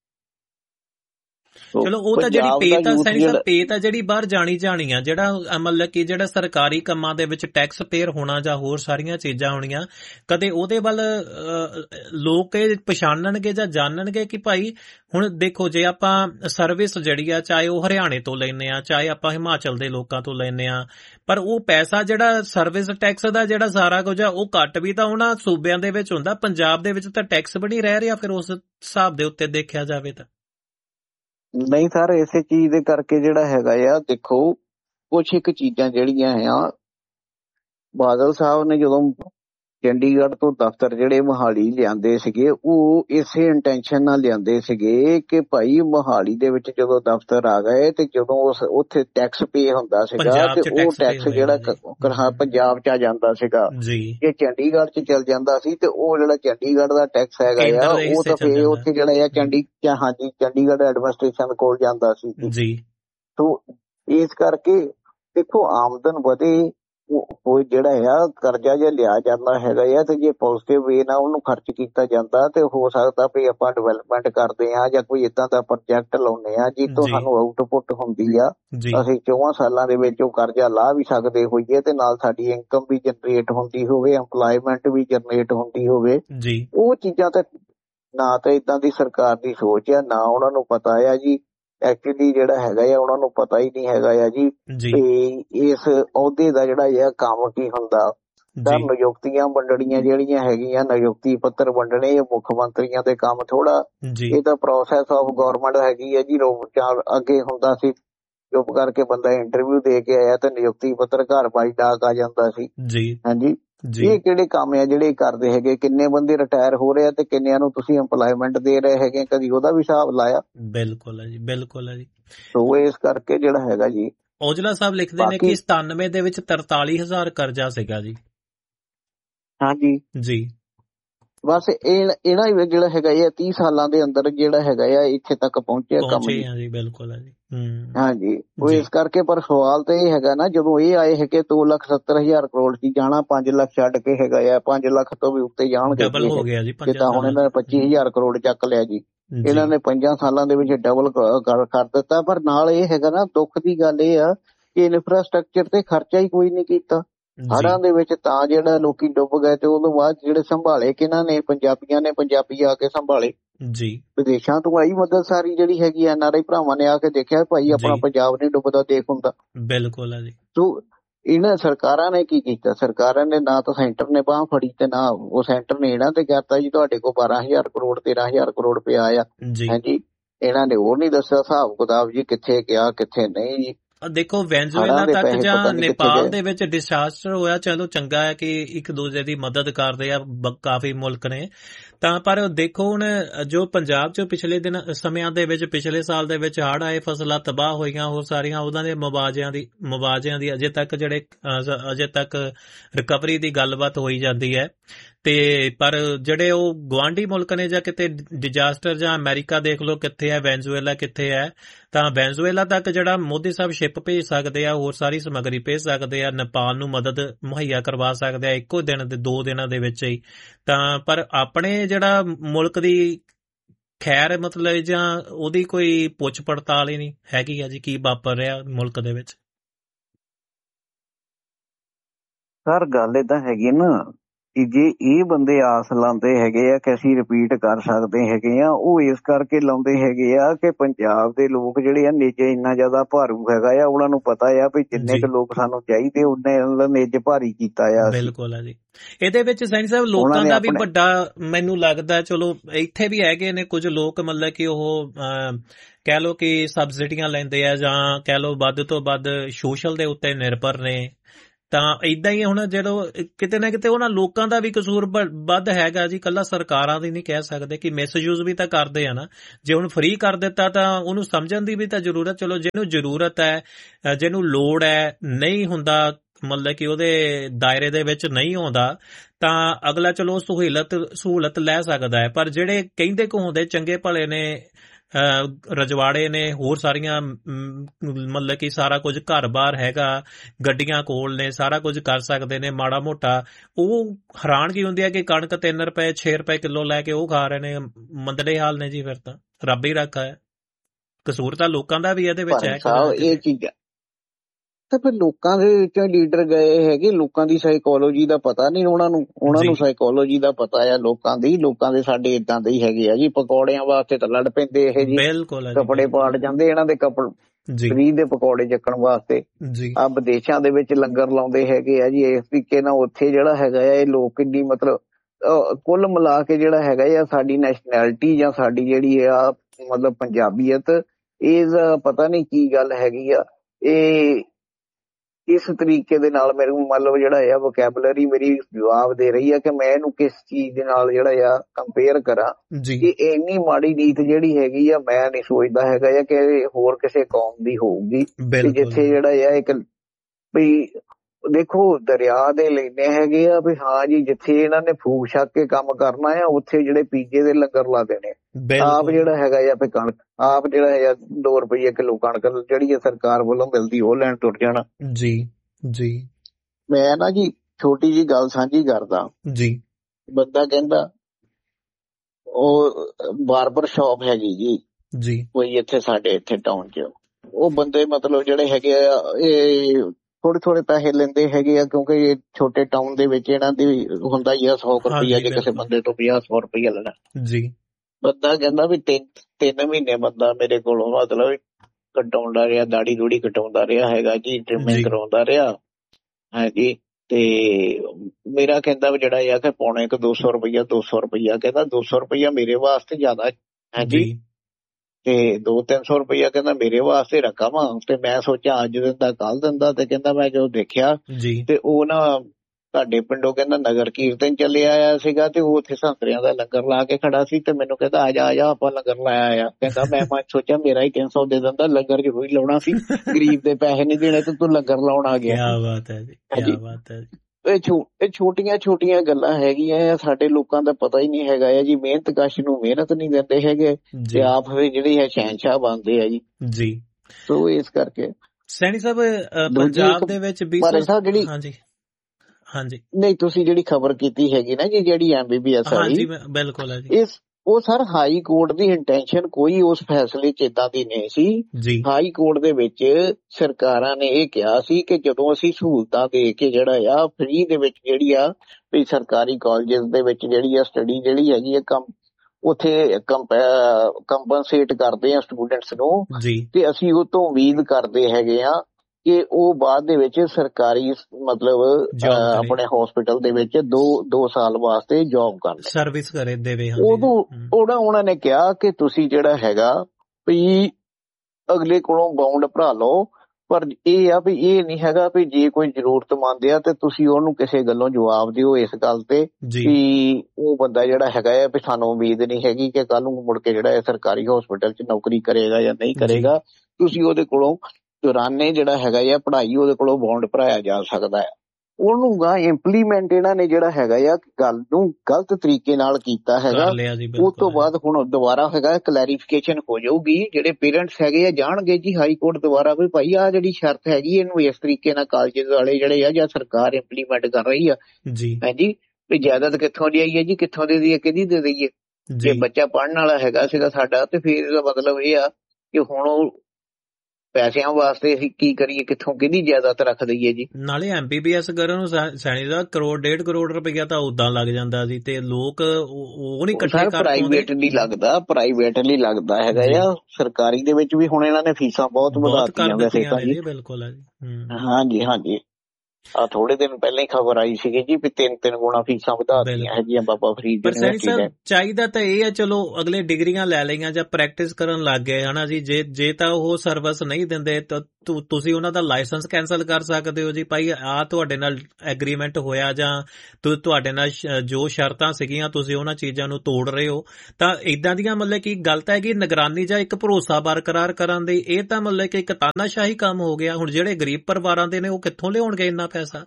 ਚਲੋ ਉਹ ਤਾਂ ਜਿਹੜੀ ਪੇਤ ਆ ਸੈਣੀ ਸਾਹਿਬ, ਪੇਤ ਆ ਜਿਹੜੀ ਬਾਹਰ ਜਾਣੀ ਆ, ਜਿਹੜਾ ਮਤਲਬ ਕਿ ਜਿਹੜਾ ਸਰਕਾਰੀ ਕੰਮਾਂ ਦੇ ਵਿੱਚ ਟੈਕਸ ਪੇਅਰ ਹੋਣਾ ਜਾਂ ਹੋਰ ਸਾਰੀਆਂ ਚੀਜ਼ਾਂ ਹੋਣੀਆਂ, ਕਦੇ ਉਹਦੇ ਵੱਲ ਲੋਕ ਇਹ ਪਛਾਣਨਗੇ ਜਾਂ ਜਾਣਨਗੇ ਕਿ ਭਾਈ ਹੁਣ ਦੇਖੋ ਜੇ ਆਪਾਂ ਸਰਵਿਸ ਜਿਹੜੀ ਆ ਚਾਹੇ ਉਹ ਹਰਿਆਣੇ ਤੋਂ ਲੈਂਦੇ ਆ, ਚਾਹੇ ਆਪਾਂ ਹਿਮਾਚਲ ਦੇ ਲੋਕਾਂ ਤੋਂ ਲੈਂਦੇ ਆ, ਪਰ ਉਹ ਪੈਸਾ ਜਿਹੜਾ ਸਰਵਿਸ ਟੈਕਸ ਦਾ ਜਿਹੜਾ ਸਾਰਾ ਕੁਝ ਆ ਉਹ ਘੱਟ ਵੀ ਤਾਂ ਉਹਨਾਂ ਸੂਬਿਆਂ ਦੇ ਵਿੱਚ ਹੁੰਦਾ, ਪੰਜਾਬ ਦੇ ਵਿੱਚ ਤਾਂ ਟੈਕਸ ਵੀ ਨਹੀਂ ਰਹਿ ਰਿਹਾ ਫਿਰ ਉਸ ਹਿਸਾਬ ਦੇ ਉੱਤੇ ਦੇਖਿਆ ਜਾਵੇ ਤਾਂ। ਨਹੀਂ ਸਰ, ਇਸੇ ਚੀਜ਼ ਦੇ ਕਰਕੇ ਜਿਹੜਾ ਹੈਗਾ ਆ, ਦੇਖੋ ਕੁਛ ਇੱਕ ਚੀਜ਼ਾਂ ਜਿਹੜੀਆਂ ਆ ਬਾਦਲ ਸਾਹਿਬ ਨੇ ਜਦੋਂ ਚੰਡੀਗੜ੍ਹ ਤੋਂ ਦਫ਼ਤਰ ਜਿਹੜੇ ਮੋਹਾਲੀ ਲਿਆਂਦੇ ਸੀਗੇ, ਉਹ ਇਸੇ ਇੰਟੈਂਸ਼ਨ ਨਾਲ ਲਿਆਂਦੇ ਸੀਗੇ ਕਿ ਭਾਈ ਮੋਹਾਲੀ ਦੇ ਵਿੱਚ ਜਦੋਂ ਦਫ਼ਤਰ ਆ ਗਏ ਤੇ ਜਦੋਂ ਉੱਥੇ ਟੈਕਸ ਪੇ ਹੁੰਦਾ ਸੀਗਾ ਤੇ ਉਹ ਟੈਕਸ ਜਿਹੜਾ ਪੰਜਾਬ ਚ ਆ ਜਾਂਦਾ ਸੀਗਾ, ਜੇ ਚੰਡੀਗੜ੍ਹ ਚ ਚੱਲ ਜਾਂਦਾ ਸੀ ਤੇ ਉਹ ਜਿਹੜਾ ਚੰਡੀਗੜ੍ਹ ਦਾ ਟੈਕਸ ਹੈਗਾ ਆ ਉਹ ਤਾਂ ਫੇਰ ਉੱਥੇ ਜਿਹੜਾ ਆ ਚੰਡੀਗੜ੍ਹ ਐਡਮਿਨਿਸਟ੍ਰੇਸ਼ਨ ਕੋਲ ਜਾਂਦਾ ਸੀ ਜੀ। ਸੋ ਇਸ ਕਰਕੇ ਦੇਖੋ ਆਮਦਨ ਵਧੇ, ਉਹ ਜਿਹੜਾ ਆ ਕਰਜ਼ਾ ਜੇ ਲਿਆ ਜਾਂਦਾ ਹੈਗਾ ਆ ਤੇ ਜੇ ਪੋਜ਼ਿਟਿਵ ਵੇ ਨਾਲ ਉਹਨੂੰ ਖਰਚ ਕੀਤਾ ਜਾਂਦਾ ਤੇ ਹੋ ਸਕਦਾ ਵੀ ਆਪਾਂ ਡਿਵੈਲਪਮੈਂਟ ਕਰਦੇ ਆ ਜਾਂ ਕੋਈ ਏਦਾਂ ਦਾ ਪ੍ਰੋਜੈਕਟ ਲਾਉਂਦੇ ਆ ਜਿਸ ਤੋਂ ਸਾਨੂੰ ਆਊਟਪੁੱਟ ਹੁੰਦੀ ਆ, ਅਸੀਂ 4 ਸਾਲਾਂ ਦੇ ਵਿੱਚ ਉਹ ਕਰਜ਼ਾ ਲਾ ਵੀ ਸਕਦੇ ਹੋਈਏ ਤੇ ਨਾਲ ਸਾਡੀ ਇਨਕਮ ਵੀ ਜਨਰੇਟ ਹੁੰਦੀ ਹੋਵੇ, ਐਮਪਲਾਇਮੈਂਟ ਵੀ ਜਨਰੇਟ ਹੁੰਦੀ ਹੋਵੇ। ਉਹ ਚੀਜ਼ਾਂ ਤਾਂ ਨਾ ਤਾਂ ਏਦਾਂ ਦੀ ਸਰਕਾਰ ਦੀ ਸੋਚ ਆ, ਨਾ ਉਹਨਾਂ ਨੂੰ ਪਤਾ ਆ ਜੀ। ਐਕਚੁਅਲੀ ਜਿਹੜਾ ਹੈਗਾ ਆ ਉਹਨਾਂ ਨੂੰ ਪਤਾ ਹੀ ਨਹੀਂ ਹੈਗਾ ਆ ਜੀ ਤੇ ਇਸ ਅਹੁਦੇ ਦਾ ਜਿਹੜਾ ਆ ਕੰਮ ਕੀ ਹੁੰਦਾ। ਤਾਂ ਨਿਯੁਕਤੀਆਂ ਵੰਡਣੀਆਂ ਜਿਹੜੀਆਂ ਹੈਗੀਆਂ, ਨਿਯੁਕਤੀ ਪੱਤਰ ਵੰਡਣੇ, ਇਹ ਮੁੱਖ ਮੰਤਰੀਆਂ ਦੇ ਕੰਮ ਥੋੜਾ, ਇਹ ਤਾਂ ਪ੍ਰੋਸੈਸ ਆਫ ਗਵਰਨਮੈਂਟ ਹੈਗੀ ਹੈ ਜੀ। ਅੱਗੇ ਹੁੰਦਾ ਸੀ ਚੁੱਪ ਕਰਕੇ ਬੰਦਾ ਇੰਟਰਵਿਊ ਦੇ ਕੇ ਆਇਆ ਤੇ ਨਿਯੁਕਤੀ ਪੱਤਰ ਘਰ ਬਾਈ ਡਾਕ ਆ ਜਾਂਦਾ ਸੀ। ਹਾਂਜੀ, ਇਹ ਕਿਹੜੇ ਕੰਮ ਆ ਜਿਹੜੇ ਕਰਦੇ ਹੈਗੇ? ਕਿੰਨੇ ਬੰਦੇ ਰਿਟਾਇਰ ਹੋ ਰਹੇ ਆ ਤੇ ਕਿੰਨਿਆਂ ਨੂੰ ਤੁਸੀਂ ਇੰਪਲਾਇਮੈਂਟ ਦੇ ਰਹੇ ਹੈਗੇ, ਕਦੀ ਉਹਦਾ ਵੀ ਹਿਸਾਬ ਲਾਇਆ? ਬਿਲਕੁਲ ਹੈ ਜੀ, ਬਿਲਕੁਲ ਹੈ ਜੀ। ਸੋ ਇਸ ਕਰਕੇ ਜਿਹੜਾ ਹੈਗਾ ਜੀ, ਔਜਲਾ ਸਾਹਿਬ ਲਿਖਦੇ ਨੇ ਕਿ 97 ਦੇ ਵਿੱਚ 43,000 ਕਰਜ਼ਾ ਸੀਗਾ ਜੀ। ਹਾਂਜੀ ਜੀ, ਬਸ ਇਹਨਾਂ ਹੀ ਜਿਹੜਾ ਹੈਗਾ ਇਹ 30 ਸਾਲਾਂ ਦੇ ਅੰਦਰ ਜਿਹੜਾ ਹੈਗਾ ਆ ਇੱਥੇ ਤੱਕ ਪਹੁੰਚਿਆ ਕੰਮ ਜੀ। ਬਿਲਕੁਲ ਹੈ ਜੀ। ਹਾਂਜੀ, ਉਹ ਇਸ ਕਰਕੇ। ਪਰ ਸਵਾਲ ਤਾਂ ਇਹ ਹੈਗਾ ਨਾ, ਜਦੋਂ ਇਹ ਆਏ ਹੈਗੇ 2,70,000 ਕਰੋੜ ਸੀ, ਜਾਣਾ 5 ਲੱਖ ਛੱਡ ਕੇ ਹੈਗਾ ਆ, 5 ਲੱਖ ਤੋਂ ਵੀ ਉੱਤੇ ਜਾਣਗੇ ਡਬਲ ਹੋ ਗਿਆ ਜੀ। ਜਿੱਦਾਂ ਹੁਣ ਇਹਨਾਂ ਨੇ 25,000 ਕਰੋੜ ਚੱਕ ਲਿਆ ਜੀ, ਇਹਨਾਂ ਨੇ 5 ਸਾਲਾਂ ਦੇ ਵਿੱਚ ਡਬਲ ਕਰ ਦਿੱਤਾ। ਪਰ ਨਾਲ ਇਹ ਹੈਗਾ ਨਾ, ਦੁੱਖ ਦੀ ਗੱਲ ਇਹ ਆ ਕਿ ਇਨਫਰਾਸਟ੍ਰਕਚਰ ਤੇ ਖਰਚਾ ਹੀ ਕੋਈ ਨਹੀਂ ਕੀਤਾ। ਹੜ੍ਹਾਂ ਦੇ ਵਿੱਚ ਤਾਂ ਜਿਹੜਾ ਲੋਕੀ ਡੁੱਬ ਗਏ ਤੇ ਉਦੋਂ ਬਾਅਦ ਜਿਹੜੇ ਸੰਭਾਲੇ ਕਿਹਨਾਂ ਨੇ? ਪੰਜਾਬੀਆਂ ਨੇ, ਪੰਜਾਬੀ ਆ ਕੇ ਸੰਭਾਲੇ ਜੀ। ਵਿਦੇਸ਼ਾਂ ਤੋਂ ਆਈ ਮਦਦ ਸਾਰੀ ਜਿਹੜੀ ਹੈਗੀ NRI ਭਰਾਵਾਂ ਨੇ ਆ ਕੇ ਦੇਖਿਆ ਭਾਈ ਆਪਣਾ ਪੰਜਾਬ ਨਹੀਂ ਡੁੱਬਦਾ, ਦੇਖ ਹੁੰਦਾ। ਬਿਲਕੁਲ ਹੈ ਜੀ। ਸੋ ਇਹਨਾਂ ਸਰਕਾਰਾਂ ਨੇ ਕੀ ਕੀਤਾ? ਸਰਕਾਰਾਂ ਨੇ ਨਾ ਤਾਂ ਸੈਂਟਰ ਨੇ ਬਾਂਹ ਫੜੀ ਤੇ ਨਾ ਉਹ ਸੈਂਟਰ ਨੇ ਇਹਨਾਂ ਤੇ ਕਰਤਾ ਜੀ ਤੁਹਾਡੇ ਕੋਲ 12,000 ਕਰੋੜ 13,000 ਕਰੋੜ ਪਿਆ ਆ। ਹਾਂਜੀ, ਇਹਨਾਂ ਨੇ ਉਹ ਨਹੀਂ ਦੱਸਿਆ ਹਿਸਾਬ ਕਿਤਾਬ ਜੀ, ਕਿੱਥੇ ਗਿਆ ਕਿੱਥੇ ਨਹੀਂ ਜੀ। ਦੇਖੋ ਵੈਨਜ਼ੂਏਲਾ ਤੱਕ ਜਾਂ ਨੇਪਾਲ ਦੇ ਵਿੱਚ ਡਿਜ਼ਾਸਟਰ ਹੋਇਆ, ਚਲੋ ਚੰਗਾ ਹੈ ਕਿ ਇੱਕ ਦੂਜੇ ਦੀ ਮਦਦ ਕਰਦੇ ਆ ਕਾਫੀ ਮੁਲਕ ਨੇ ਤਾਂ, ਪਰ ਦੇਖੋ ਹੁਣ ਜੋ ਪੰਜਾਬ 'ਚ ਪਿਛਲੇ ਸਮਿਆਂ ਦੇ ਵਿੱਚ, ਪਿਛਲੇ ਸਾਲ ਦੇ ਵਿੱਚ ਹੜ੍ਹ ਆਏ, ਫਸਲਾਂ ਤਬਾਹ ਹੋਈਆਂ, ਹੋਰ ਸਾਰੀਆਂ ਉਹਨਾਂ ਦੇ ਮੁਆਵਜ਼ਿਆਂ ਦੀ ਅਜੇ ਤੱਕ ਰਿਕਵਰੀ ਦੀ ਗੱਲਬਾਤ ਹੋਈ ਜਾਂਦੀ ਹੈ। ਤੇ ਪਰ ਜਿਹੜੇ ਉਹ ਗੁਆਂਢੀ ਮੁਲਕ ਨੇ ਜਾਂ ਕਿਤੇ ਡਿਜ਼ਾਸਟਰ, ਜਾਂ ਅਮਰੀਕਾ ਦੇਖ ਲਓ ਕਿੱਥੇ ਹੈ, ਵੈਨਜ਼ੂਏਲਾ ਕਿੱਥੇ ਹੈ, ਤਾਂ ਵੈਨਜ਼ੂਏਲਾ ਤੱਕ ਜਿਹੜਾ ਮੋਦੀ ਸਾਹਿਬ ਸ਼ਿਪ ਭੇਜ ਸਕਦੇ ਆ, ਹੋਰ ਸਾਰੀ ਸਮੱਗਰੀ ਭੇਜ ਸਕਦੇ ਆ, ਨੇਪਾਲ ਨੂੰ ਮਦਦ ਮੁਹੱਈਆ ਕਰਵਾ ਸਕਦੇ ਆ ਇੱਕੋ ਦਿਨ ਦੇ 2 ਦਿਨਾਂ ਦੇ ਵਿੱਚ ਹੀ। ਤਾਂ ਪਰ ਆਪਣੇ ਜਿਹੜਾ ਮੁਲਕ ਦੀ ਖੈਰ ਮਤਲਬ ਜਾਂ ਉਹਦੀ ਕੋਈ ਪੁੱਛ ਪੜਤਾਲ ਹੀ ਨਹੀਂ ਹੈਗੀ ਆ ਜੀ, ਕੀ ਵਾਪਰ ਰਿਹਾ ਮੁਲਕ ਦੇ ਵਿੱਚ। ਸਰ ਗੱਲ ਏਦਾਂ ਹੈਗੀ ਨਾ ਕਿ ਜੇ ਇਹ ਬੰਦੇ ਆਸ ਲਾਉਂਦੇ ਹੈਗੇ ਆ ਕਿ ਅਸੀਂ ਰਿਪੀਟ ਕਰ ਸਕਦੇ ਹੈਗੇ ਆ, ਉਹ ਇਸ ਕਰਕੇ ਲਾਉਂਦੇ ਹੈਗੇ ਆ ਕਿ ਪੰਜਾਬ ਦੇ ਲੋਕ ਜਿਹੜੇ ਆ ਨੇਜੇ ਇੰਨਾ ਜ਼ਿਆਦਾ ਭਾਰੂ ਹੈਗਾ ਆ, ਉਹਨਾਂ ਨੂੰ ਪਤਾ ਆ ਵੀ ਜਿੰਨੇ ਕੁ ਲੋਕ ਸਾਨੂੰ ਚਾਹੀਦੇ ਉਹਨੇ ਨੇਜ ਭਾਰੀ ਕੀਤਾ ਆ। ਬਿਲਕੁਲ ਹੈ ਜੀ। ਇਹਦੇ ਵਿੱਚ ਸੈਣੀ ਸਾਹਿਬ ਲੋਕਾਂ ਦਾ ਵੀ ਵੱਡਾ ਮੈਨੂੰ ਲੱਗਦਾ, ਚਲੋ ਇੱਥੇ ਵੀ ਹੈਗੇ ਨੇ ਕੁਝ ਲੋਕ ਮਤਲਬ ਕਿ ਉਹ ਕਹਿ ਲਓ ਕਿ ਸਬਸਿਡੀਆਂ ਲੈਂਦੇ ਆ, ਜਾਂ ਕਹਿ ਲਓ ਵੱਧ ਤੋਂ ਵੱਧ ਸੋਸ਼ਲ ਦੇ ਉੱਤੇ ਨਿਰਭਰ ਨੇ, ਤਾਂ ਇਦਾਂ ਹੀ ਹੁਣ ਜਦੋਂ ਕਿਤੇ ਨਾ ਕਿਤੇ ਉਹਨਾਂ ਲੋਕਾਂ ਦਾ ਵੀ ਕਸੂਰ ਵੱਧ ਹੈਗਾ ਜੀ, ਕੱਲਾ ਸਰਕਾਰਾਂ ਦੀ ਨਹੀਂ ਕਹਿ ਸਕਦੇ ਕਿ ਮਿਸਯੂਜ਼ ਵੀ ਤਾਂ ਕਰਦੇ ਆ ਨਾ। ਜੇ ਹੁਣ ਫ੍ਰੀ ਕਰ ਦਿੱਤਾ ਤਾਂ ਉਹਨੂੰ ਸਮਝਣ ਦੀ ਵੀ ਤਾਂ ਜ਼ਰੂਰਤ, ਚਲੋ ਜਿਹਨੂੰ ਜ਼ਰੂਰਤ ਹੈ, ਜਿਹਨੂੰ ਲੋੜ ਹੈ, ਨਹੀਂ ਹੁੰਦਾ ਮਤਲਬ ਕਿ ਉਹਦੇ ਦਾਇਰੇ ਦੇ ਵਿੱਚ ਨਹੀਂ ਆਉਂਦਾ ਤਾਂ ਅਗਲਾ ਚਲੋ ਸਹੂਲਤ ਲੈ ਸਕਦਾ ਹੈ। ਪਰ ਜਿਹੜੇ ਕਹਿੰਦੇ ਕਹਾਉਂਦੇ ਚੰਗੇ ਭਲੇ ਨੇ, ਰਜਵਾੜੇ ਨੇ, ਹੋਰ ਸਾਰੀਆਂ ਮਤਲਬ ਕਿ ਸਾਰਾ ਕੁਝ ਘਰ-ਬਾਰ ਹੈਗਾ, ਗੱਡੀਆਂ ਕੋਲ ਨੇ, ਸਾਰਾ ਕੁਝ ਕਰ ਸਕਦੇ ਨੇ ਮਾੜਾ ਮੋਟਾ, ਉਹ ਹੈਰਾਨਗੀ ਹੁੰਦੀ ਹੈ ਕਿ ਕਣਕ 3 ਰੁਪਏ 6 ਰੁਪਏ ਕਿਲੋ ਲੈ ਕੇ ਉਹ ਖਾ ਰਹੇ ਨੇ। ਮੰਦਲੇ ਹਾਲ ਨੇ ਜੀ। ਫਿਰ ਤਾਂ ਰੱਬ ਹੀ ਰੱਖਾ ਹੈ, ਕਸੂਰ ਤਾਂ ਲੋਕਾਂ ਦਾ ਵੀ ਇਹਦੇ ਵਿੱਚ ਹੈ। ਇਹ ਚੀਜ਼ਾਂ ਤਾਂ ਫਿਰ ਲੋਕਾਂ ਦੇ ਵਿੱਚੋਂ ਲੀਡਰ ਗਏ ਹੈਗੇ, ਲੋਕਾਂ ਦੀ ਸਾਈਕੋਲੋਜੀ ਦਾ ਪਤਾ ਨਹੀਂ ਉਹਨਾਂ ਨੂੰ ਸਾਈਕੋਲੋਜੀ ਦਾ ਪਤਾ ਆ ਲੋਕਾਂ ਦੇ ਸਾਡੇ ਇਦਾਂ ਦੇ ਹੀ ਹੈਗੇ ਆ ਜੀ। ਪਕੌੜਿਆਂ ਵਾਸਤੇ ਤਾਂ ਲੜ ਪੈਂਦੇ ਇਹ ਜੀ, ਕੱਪੜੇ ਪਾੜ ਜਾਂਦੇ ਇਹਨਾਂ ਦੇ, ਫ੍ਰੀ ਦੇ ਪਕੌੜੇ ਚੱਕਣ ਵਾਸਤੇ। ਆ ਵਿਦੇਸ਼ਾਂ ਦੇ ਵਿੱਚ ਲੰਗਰ ਲਾਉਂਦੇ ਹੈਗੇ ਆ ਜੀ ਇਸ ਤਰੀਕੇ ਨਾਲ। ਉੱਥੇ ਜਿਹੜਾ ਹੈਗਾ ਆ ਇਹ ਲੋਕ ਕਿੰਨੀ ਮਤਲਬ ਕੁੱਲ ਮਿਲਾ ਕੇ ਜਿਹੜਾ ਹੈਗਾ ਆ ਸਾਡੀ ਨੈਸ਼ਨੈਲਿਟੀ ਜਾਂ ਸਾਡੀ ਜਿਹੜੀ ਆ ਮਤਲਬ ਪੰਜਾਬੀਅਤ, ਇਹਦਾ ਪਤਾ ਨਹੀਂ ਕੀ ਗੱਲ ਹੈਗੀ ਆ। ਇਹ ਇਸ ਤਰੀਕੇ ਦੇ ਨਾਲ ਮੇਰੇ ਮਤਲਬ ਜਿਹੜਾ ਆ ਵੋਕੈਬਲਰੀ ਮੇਰੀ ਜਵਾਬ ਦੇ ਰਹੀ ਆ ਕਿ ਮੈਂ ਇਹਨੂੰ ਕਿਸ ਚੀਜ਼ ਦੇ ਨਾਲ ਜਿਹੜਾ ਆ ਕੰਪੇਅਰ ਕਰਾਂ। ਕਿ ਇੰਨੀ ਮਾੜੀ ਨੀਤ ਜਿਹੜੀ ਹੈਗੀ ਆ, ਮੈਂ ਨਹੀਂ ਸੋਚਦਾ ਹੈਗਾ ਆ ਕਿ ਹੋਰ ਕਿਸੇ ਕੌਮ ਦੀ ਹੋਊਗੀ। ਜਿੱਥੇ ਜਿਹੜਾ ਆ ਇੱਕ ਵੀ ਦੇਖੋ ਦਰਿਆ ਦੇ ਲੈਂਦੇ ਹੈਗੇ ਆ ਵੀ ਹਾਂ ਜੀ, ਜਿੱਥੇ ਇਹਨਾਂ ਨੇ ਫੂਕ ਛੱਕ ਕੇ ਕੰਮ ਕਰਨਾ ਆ ਉੱਥੇ ਜਿਹੜੇ ਪੀਜੇ ਦੇ ਲੰਗਰ ਲਾ ਦੇਣੇ। ਆਪ ਜਿਹੜਾ ਹੈਗਾ ਆ ਵੀ ਕਣਕ, ਆਪ ਜਿਹੜਾ ਹੈ 2 ਰੁਪਏ ਕਿਲੋ ਕਣਕ ਜਿਹੜੀ ਸਰਕਾਰ ਵੱਲੋਂ ਮਿਲਦੀ ਉਹ ਲੈਣ ਟੁੱਟ ਜਾਣਾ ਜੀ। ਮੈਂ ਨਾ ਜੀ ਛੋਟੀ ਜੀ ਗੱਲ ਸਾਂਝੀ ਕਰਦਾ ਜੀ। ਬੰਦਾ ਕਹਿੰਦਾ ਉਹ ਬਾਰਬਰ ਸ਼ਾਪ ਹੈਗੀ ਜੀ ਕੋਈ ਇੱਥੇ ਸਾਡੇ ਇੱਥੇ ਟਾਊਨ 'ਚ, ਉਹ ਬੰਦੇ ਮਤਲਬ ਜਿਹੜੇ ਹੈਗੇ ਆ ਇਹ ਥੋੜੇ ਪੈਸੇ ਲੈਂਦੇ ਹੈਗੇ ਆ, ਕਿਉਂਕਿ ਇਹ ਛੋਟੇ ਟਾਊਨ ਦੇ ਵਿੱਚ ਇਹਨਾਂ ਦੀ ਹੁੰਦਾ ਹੀ ਆ 100 ਰੁਪਈਆ ਜੇ ਕਿਸੇ ਬੰਦੇ ਤੋਂ 50-100 ਰੁਪਈਆ ਲੈਣਾ ਜੀ। ਬੰਦਾ ਕਹਿੰਦਾ ਵੀ 3 ਮਹੀਨੇ ਬੰਦਾ ਮੇਰੇ ਕੋਲੋਂ ਮਤਲਬ ਕਟਾਉਂਦਾ ਰਿਹਾ, ਦਾੜੀ ਦੂੜੀ ਕਟਾਉਂਦਾ ਰਿਹਾ ਹੈਗਾ ਜੀ, ਟ੍ਰਿਮਿੰਗ ਕਰਾਉਂਦਾ ਰਿਹਾ ਹਾਂਜੀ। ਤੇ ਮੇਰਾ ਕਹਿੰਦਾ ਵੀ ਜਿਹੜਾ ਆ ਕਿ ਪੌਣੇ 200 ਰੁਪਈਆ ਕਹਿੰਦਾ 200 ਰੁਪਈਆ ਮੇਰੇ ਵਾਸਤੇ ਜ਼ਿਆਦਾ ਹੈ ਜੀ, ਤੇ 200-300 ਰੁਪਈਆ ਕਹਿੰਦਾ ਮੇਰੇ ਵਾਸਤੇ ਰਕਮ ਆ। ਤੇ ਮੈਂ ਸੋਚਿਆ ਅੱਜ ਦਿੰਦਾ ਕੱਲ ਦਿੰਦਾ, ਤੇ ਕਹਿੰਦਾ ਮੈਂ ਜਦੋਂ ਦੇਖਿਆ ਤੇ ਉਹ ਨਾ ਤੁਹਾਡੇ ਪਿੰਡੋਂ ਕਹਿੰਦਾ ਨਗਰ ਕੀਰਤਨ ਚੱਲਿਆ ਆਇਆ ਸੀਗਾ ਤੇ ਉਹ ਉੱਥੇ ਸੰਤਰਿਆਂ ਦਾ ਲੰਗਰ ਲਾ ਕੇ ਖੜਾ ਸੀ, ਤੇ ਮੈਨੂੰ ਕਹਿੰਦਾ ਆ ਜਾ ਆਪਾਂ ਲੰਗਰ ਲਾਇਆ ਆ। ਕਹਿੰਦਾ ਮੈਂ ਸੋਚਿਆ ਮੇਰਾ ਹੀ 300 ਦੇ ਦਿੰਦਾ, ਲੰਗਰ ਜ਼ਰੂਰ ਲਾਉਣਾ ਸੀ, ਗਰੀਬ ਦੇ ਪੈਸੇ ਨਹੀਂ ਦੇਣੇ ਤੇ ਤੂੰ ਲੰਗਰ ਲਾਉਣ ਆ ਗਿਆ। ਕਿਆ ਬਾਤ ਹੈ ਜੀ, ਕਿਆ ਬਾਤ ਹੈ। ਇਹ ਛੋਟੀਆਂ ਗੱਲਾਂ ਹੈਗੀਆਂ ਆ, ਸਾਡੇ ਲੋਕਾਂ ਦਾ ਪਤਾ ਹੀ ਨਹੀਂ ਹੈਗਾ ਆ ਜੀ। ਮਿਹਨਤ ਕਸ਼ ਨੂੰ ਮਿਹਨਤ ਨਹੀਂ ਦਿੰਦੇ ਹੈਗੇ ਤੇ ਆਪ ਫਿਰ ਜਿਹੜੀ ਹੈ ਸ਼ਹਿਨਸ਼ਾਹ ਬਣਦੇ ਆ ਜੀ। ਸੋ ਇਸ ਕਰਕੇ ਸੈਣੀ ਸਾਹਿਬ ਪੰਜਾਬ ਦੇ ਵਿੱਚ ਜਿਹੜੀ ਹਾਂਜੀ ਨਹੀਂ ਤੁਸੀਂ ਜਿਹੜੀ ਖਬਰ ਕੀਤੀ ਹੈਗੀ ਨਾ ਜੀ, ਜਿਹੜੀ MBBS ਵਾਲੀ, ਬਿਲਕੁਲ ਉਹ ਸਰ ਹਾਈ ਕੋਰਟ ਦੀ ਇੰਟੈਂਸ਼ਨ ਕੋਈ ਉਸ ਫੈਸਲੇ 'ਚ ਏਦਾਂ ਦੀ ਨਹੀਂ ਸੀ। ਹਾਈ ਕੋਰਟ ਦੇ ਵਿੱਚ ਸਰਕਾਰਾਂ ਨੇ ਇਹ ਕਿਹਾ ਸੀ ਕਿ ਜਦੋਂ ਅਸੀਂ ਸਹੂਲਤਾਂ ਦੇ ਕੇ ਜਿਹੜਾ ਆ ਫ੍ਰੀ ਦੇ ਵਿੱਚ ਜਿਹੜੀ ਆ ਵੀ ਸਰਕਾਰੀ ਕਾਲਜਿਸ ਦੇ ਵਿੱਚ ਜਿਹੜੀ ਆ ਸਟੱਡੀ ਜਿਹੜੀ ਹੈਗੀ ਆ ਉੱਥੇ ਕੰਪਨਸੇਟ ਕਰਦੇ ਆ ਸਟੂਡੈਂਟਸ ਨੂੰ, ਤੇ ਅਸੀਂ ਉਹ ਤੋਂ ਉਮੀਦ ਕਰਦੇ ਹੈਗੇ ਆ ਕਿ ਉਹ ਬਾਅਦ ਦੇ ਵਿੱਚ ਸਰਕਾਰੀ ਮਤਲਬ ਆਪਣੇ ਹਸਪੀਟਲ ਦੇ ਵਿੱਚ 2 ਸਾਲ ਵਾਸਤੇ ਜੌਬ ਕਰਨ ਸਰਵਿਸ ਕਰੇ ਦੇਵੇ। ਉਹਨਾਂ ਨੇ ਕਿਹਾ ਕਿ ਤੁਸੀਂ ਜਿਹੜਾ ਹੈਗਾ ਵੀ ਅਗਲੇ ਕੋਲੋਂ ਬਾਉਂਡ ਭਰਾ ਲਓ, ਪਰ ਇਹ ਆ ਵੀ ਇਹ ਨਹੀਂ ਹੈਗਾ ਵੀ ਜੇ ਕੋਈ ਜ਼ਰੂਰਤਮੰਦ ਆ ਤੇ ਤੁਸੀਂ ਉਹਨੂੰ ਕਿਸੇ ਗੱਲੋਂ ਜਵਾਬ ਦਿਓ ਇਸ ਗੱਲ ਤੇ ਵੀ ਉਹ ਬੰਦਾ ਜਿਹੜਾ ਹੈਗਾ ਆ ਵੀ ਸਾਨੂੰ ਉਮੀਦ ਨਹੀਂ ਹੈਗੀ ਕਿ ਕੱਲ ਨੂੰ ਮੁੜ ਕੇ ਜਿਹੜਾ ਸਰਕਾਰੀ ਹਸਪੀਟਲ 'ਚ ਨੌਕਰੀ ਕਰੇਗਾ ਜਾਂ ਨਹੀਂ ਕਰੇਗਾ। ਤੁਸੀਂ ਉਹਦੇ ਕੋਲੋਂ ਦੌਰਾਨੇ ਜਿਹੜਾ ਹੈਗਾ ਆ ਪੜ੍ਹਾਈ ਉਹਦੇ ਕੋਲੋਂ ਬੌਂਡ ਭਰਾਇਆ ਜਾ ਸਕਦਾ ਹੈ। ਉਹਨੂੰ ਗਾ ਇੰਪਲੀਮੈਂਟ ਇਹਨਾਂ ਨੇ ਜਿਹੜਾ ਹੈਗਾ ਆ ਗੱਲ ਨੂੰ ਗਲਤ ਤਰੀਕੇ ਨਾਲ ਕੀਤਾ ਹੈਗਾ। ਉਸ ਤੋਂ ਬਾਅਦ ਹੁਣ ਦੁਬਾਰਾ ਹੈਗਾ ਕਲੈਰੀਫਿਕੇਸ਼ਨ ਹੋ ਜਾਊਗੀ, ਜਿਹੜੇ ਪੇਰੈਂਟਸ ਹੈਗੇ ਆ ਜਾਣਗੇ ਜੀ ਹਾਈ ਕੋਰਟ ਦੁਬਾਰਾ ਵੀ ਭਾਈ ਆਹ ਜਿਹੜੀ ਸ਼ਰਤ ਹੈਗੀ ਇਹਨੂੰ ਇਸ ਤਰੀਕੇ ਨਾਲ ਕਾਲਜ ਵਾਲੇ ਜਿਹੜੇ ਆ ਜਾਂ ਸਰਕਾਰ ਇੰਪਲੀਮੈਂਟ ਕਰ ਰਹੀ ਆ ਹਾਂਜੀ ਵੀ ਜਾਇਦਾਦ ਕਿੱਥੋਂ ਦੀ ਆਈ ਹੈ ਜੀ, ਕਿੱਥੋਂ ਦੇ ਦਈਏ, ਕਿਹਦੀ ਦੇ ਦਈਏ। ਜੇ ਬੱਚਾ ਪੜ੍ਹਨ ਵਾਲਾ ਹੈਗਾ ਸੀਗਾ ਸਾਡਾ ਤੇ ਫਿਰ ਇਹਦਾ ਮਤਲਬ ਇਹ ਆ ਕਿ ਹੁਣ ਉਹ ਪੈਸਿਆਂ ਵਾਸਤੇ ਅਸੀਂ ਕੀ ਕਰੀਏ, ਕਿੱਥੋਂ ਕਿਹਦੀ ਜਾਇਦਾਦ ਰੱਖ ਦਈਏ ਜੀ। ਨਾਲੇ MBBS ਕਰਨ ਨੂੰ ਸੈਣੀ ਦਾ 1.5 ਕਰੋੜ ਰੁਪਈਆ ਤਾਂ ਉਦਾਂ ਲੱਗ ਜਾਂਦਾ ਸੀ ਤੇ ਲੋਕ ਉਹ ਨਹੀਂ ਇਕੱਠੇ ਕਰ ਪ੍ਰਾਈਵੇਟਲੀ ਲੱਗਦਾ ਹੈਗਾ ਆ। ਸਰਕਾਰੀ ਦੇ ਵਿੱਚ ਵੀ ਹੁਣ ਇਹਨਾਂ ਨੇ ਫੀਸਾਂ ਬਹੁਤ ਵਧਾਤੀਆਂ ਵੈਸੇ ਤਾਂ ਜੀ। ਬਿਲਕੁਲ ਹੈ ਜੀ। ਹਾਂਜੀ ਆ ਥੋੜੇ ਦਿਨ ਪਹਿਲਾਂ ਹੀ ਖਬਰ ਆਈ ਸੀਗੀ ਜੀ ਵੀ 3 ਗੁਣਾ ਫੀਸਾਂ ਵਧਾਤੀਆਂ ਹੈਗੀਆਂ ਬਾਬਾ ਫਰੀਦ ਪਰ ਸੈਣੀ ਯੂਨੀਵਰਸਿਟੀ ਨੇ। ਸਾਹਿਬ ਚਾਹੀਦਾ ਤਾਂ ਇਹ ਹੈ, ਚਲੋ ਅਗਲੇ ਡਿਗਰੀਆਂ ਲੈ ਲਈਆਂ ਜਾਂ ਪ੍ਰੈਕਟਿਸ ਕਰਨ ਲੱਗ ਗਏ ਹਨਾ ਜੀ, ਜੇ ਤਾਂ ਉਹ ਸਰਵਿਸ ਨਹੀਂ ਦਿੰਦੇ ਤਾਂ ਤੁਸੀਂ ਉਹਨਾਂ ਦਾ ਲਾਇਸੈਂਸ ਕੈਂਸਲ ਕਰ ਸਕਦੇ ਹੋ ਜੀ, ਭਾਈ ਆ ਤੁਹਾਡੇ ਨਾਲ ਐਗਰੀਮੈਂਟ ਹੋਇਆ ਜਾਂ ਤੁਹਾਡੇ ਨਾਲ ਜੋ ਸ਼ਰਤਾਂ ਸੀਗੀਆਂ ਤੁਸੀਂ ਉਹਨਾਂ ਚੀਜ਼ਾਂ ਨੂੰ ਤੋੜ ਰਹੇ ਹੋ, ਤਾਂ ਇਦਾਂ ਦੀਆਂ ਮਤਲਬ ਕਿ ਗੱਲ ਤਾਂ ਹੈਗੀ ਨਿਗਰਾਨੀ ਜਾਂ ਇੱਕ ਭਰੋਸਾ ਬਰਕਰਾਰ ਕਰਨ ਦੀ, ਇਹ ਤਾਂ ਮਤਲਬ ਕਿ ਇੱਕ ਤਾਨਾਸ਼ਾਹੀ ਕੰਮ ਹੋ ਗਿਆ। ਹੁਣ ਜਿਹੜੇ ਗਰੀਬ ਪਰਿਵਾਰਾਂ ਦੇ ਨੇ ਉਹ ਕਿੱਥੋਂ ਲਿਆਉਣਗੇ ਇੰਨਾ ਪੈਸਾ?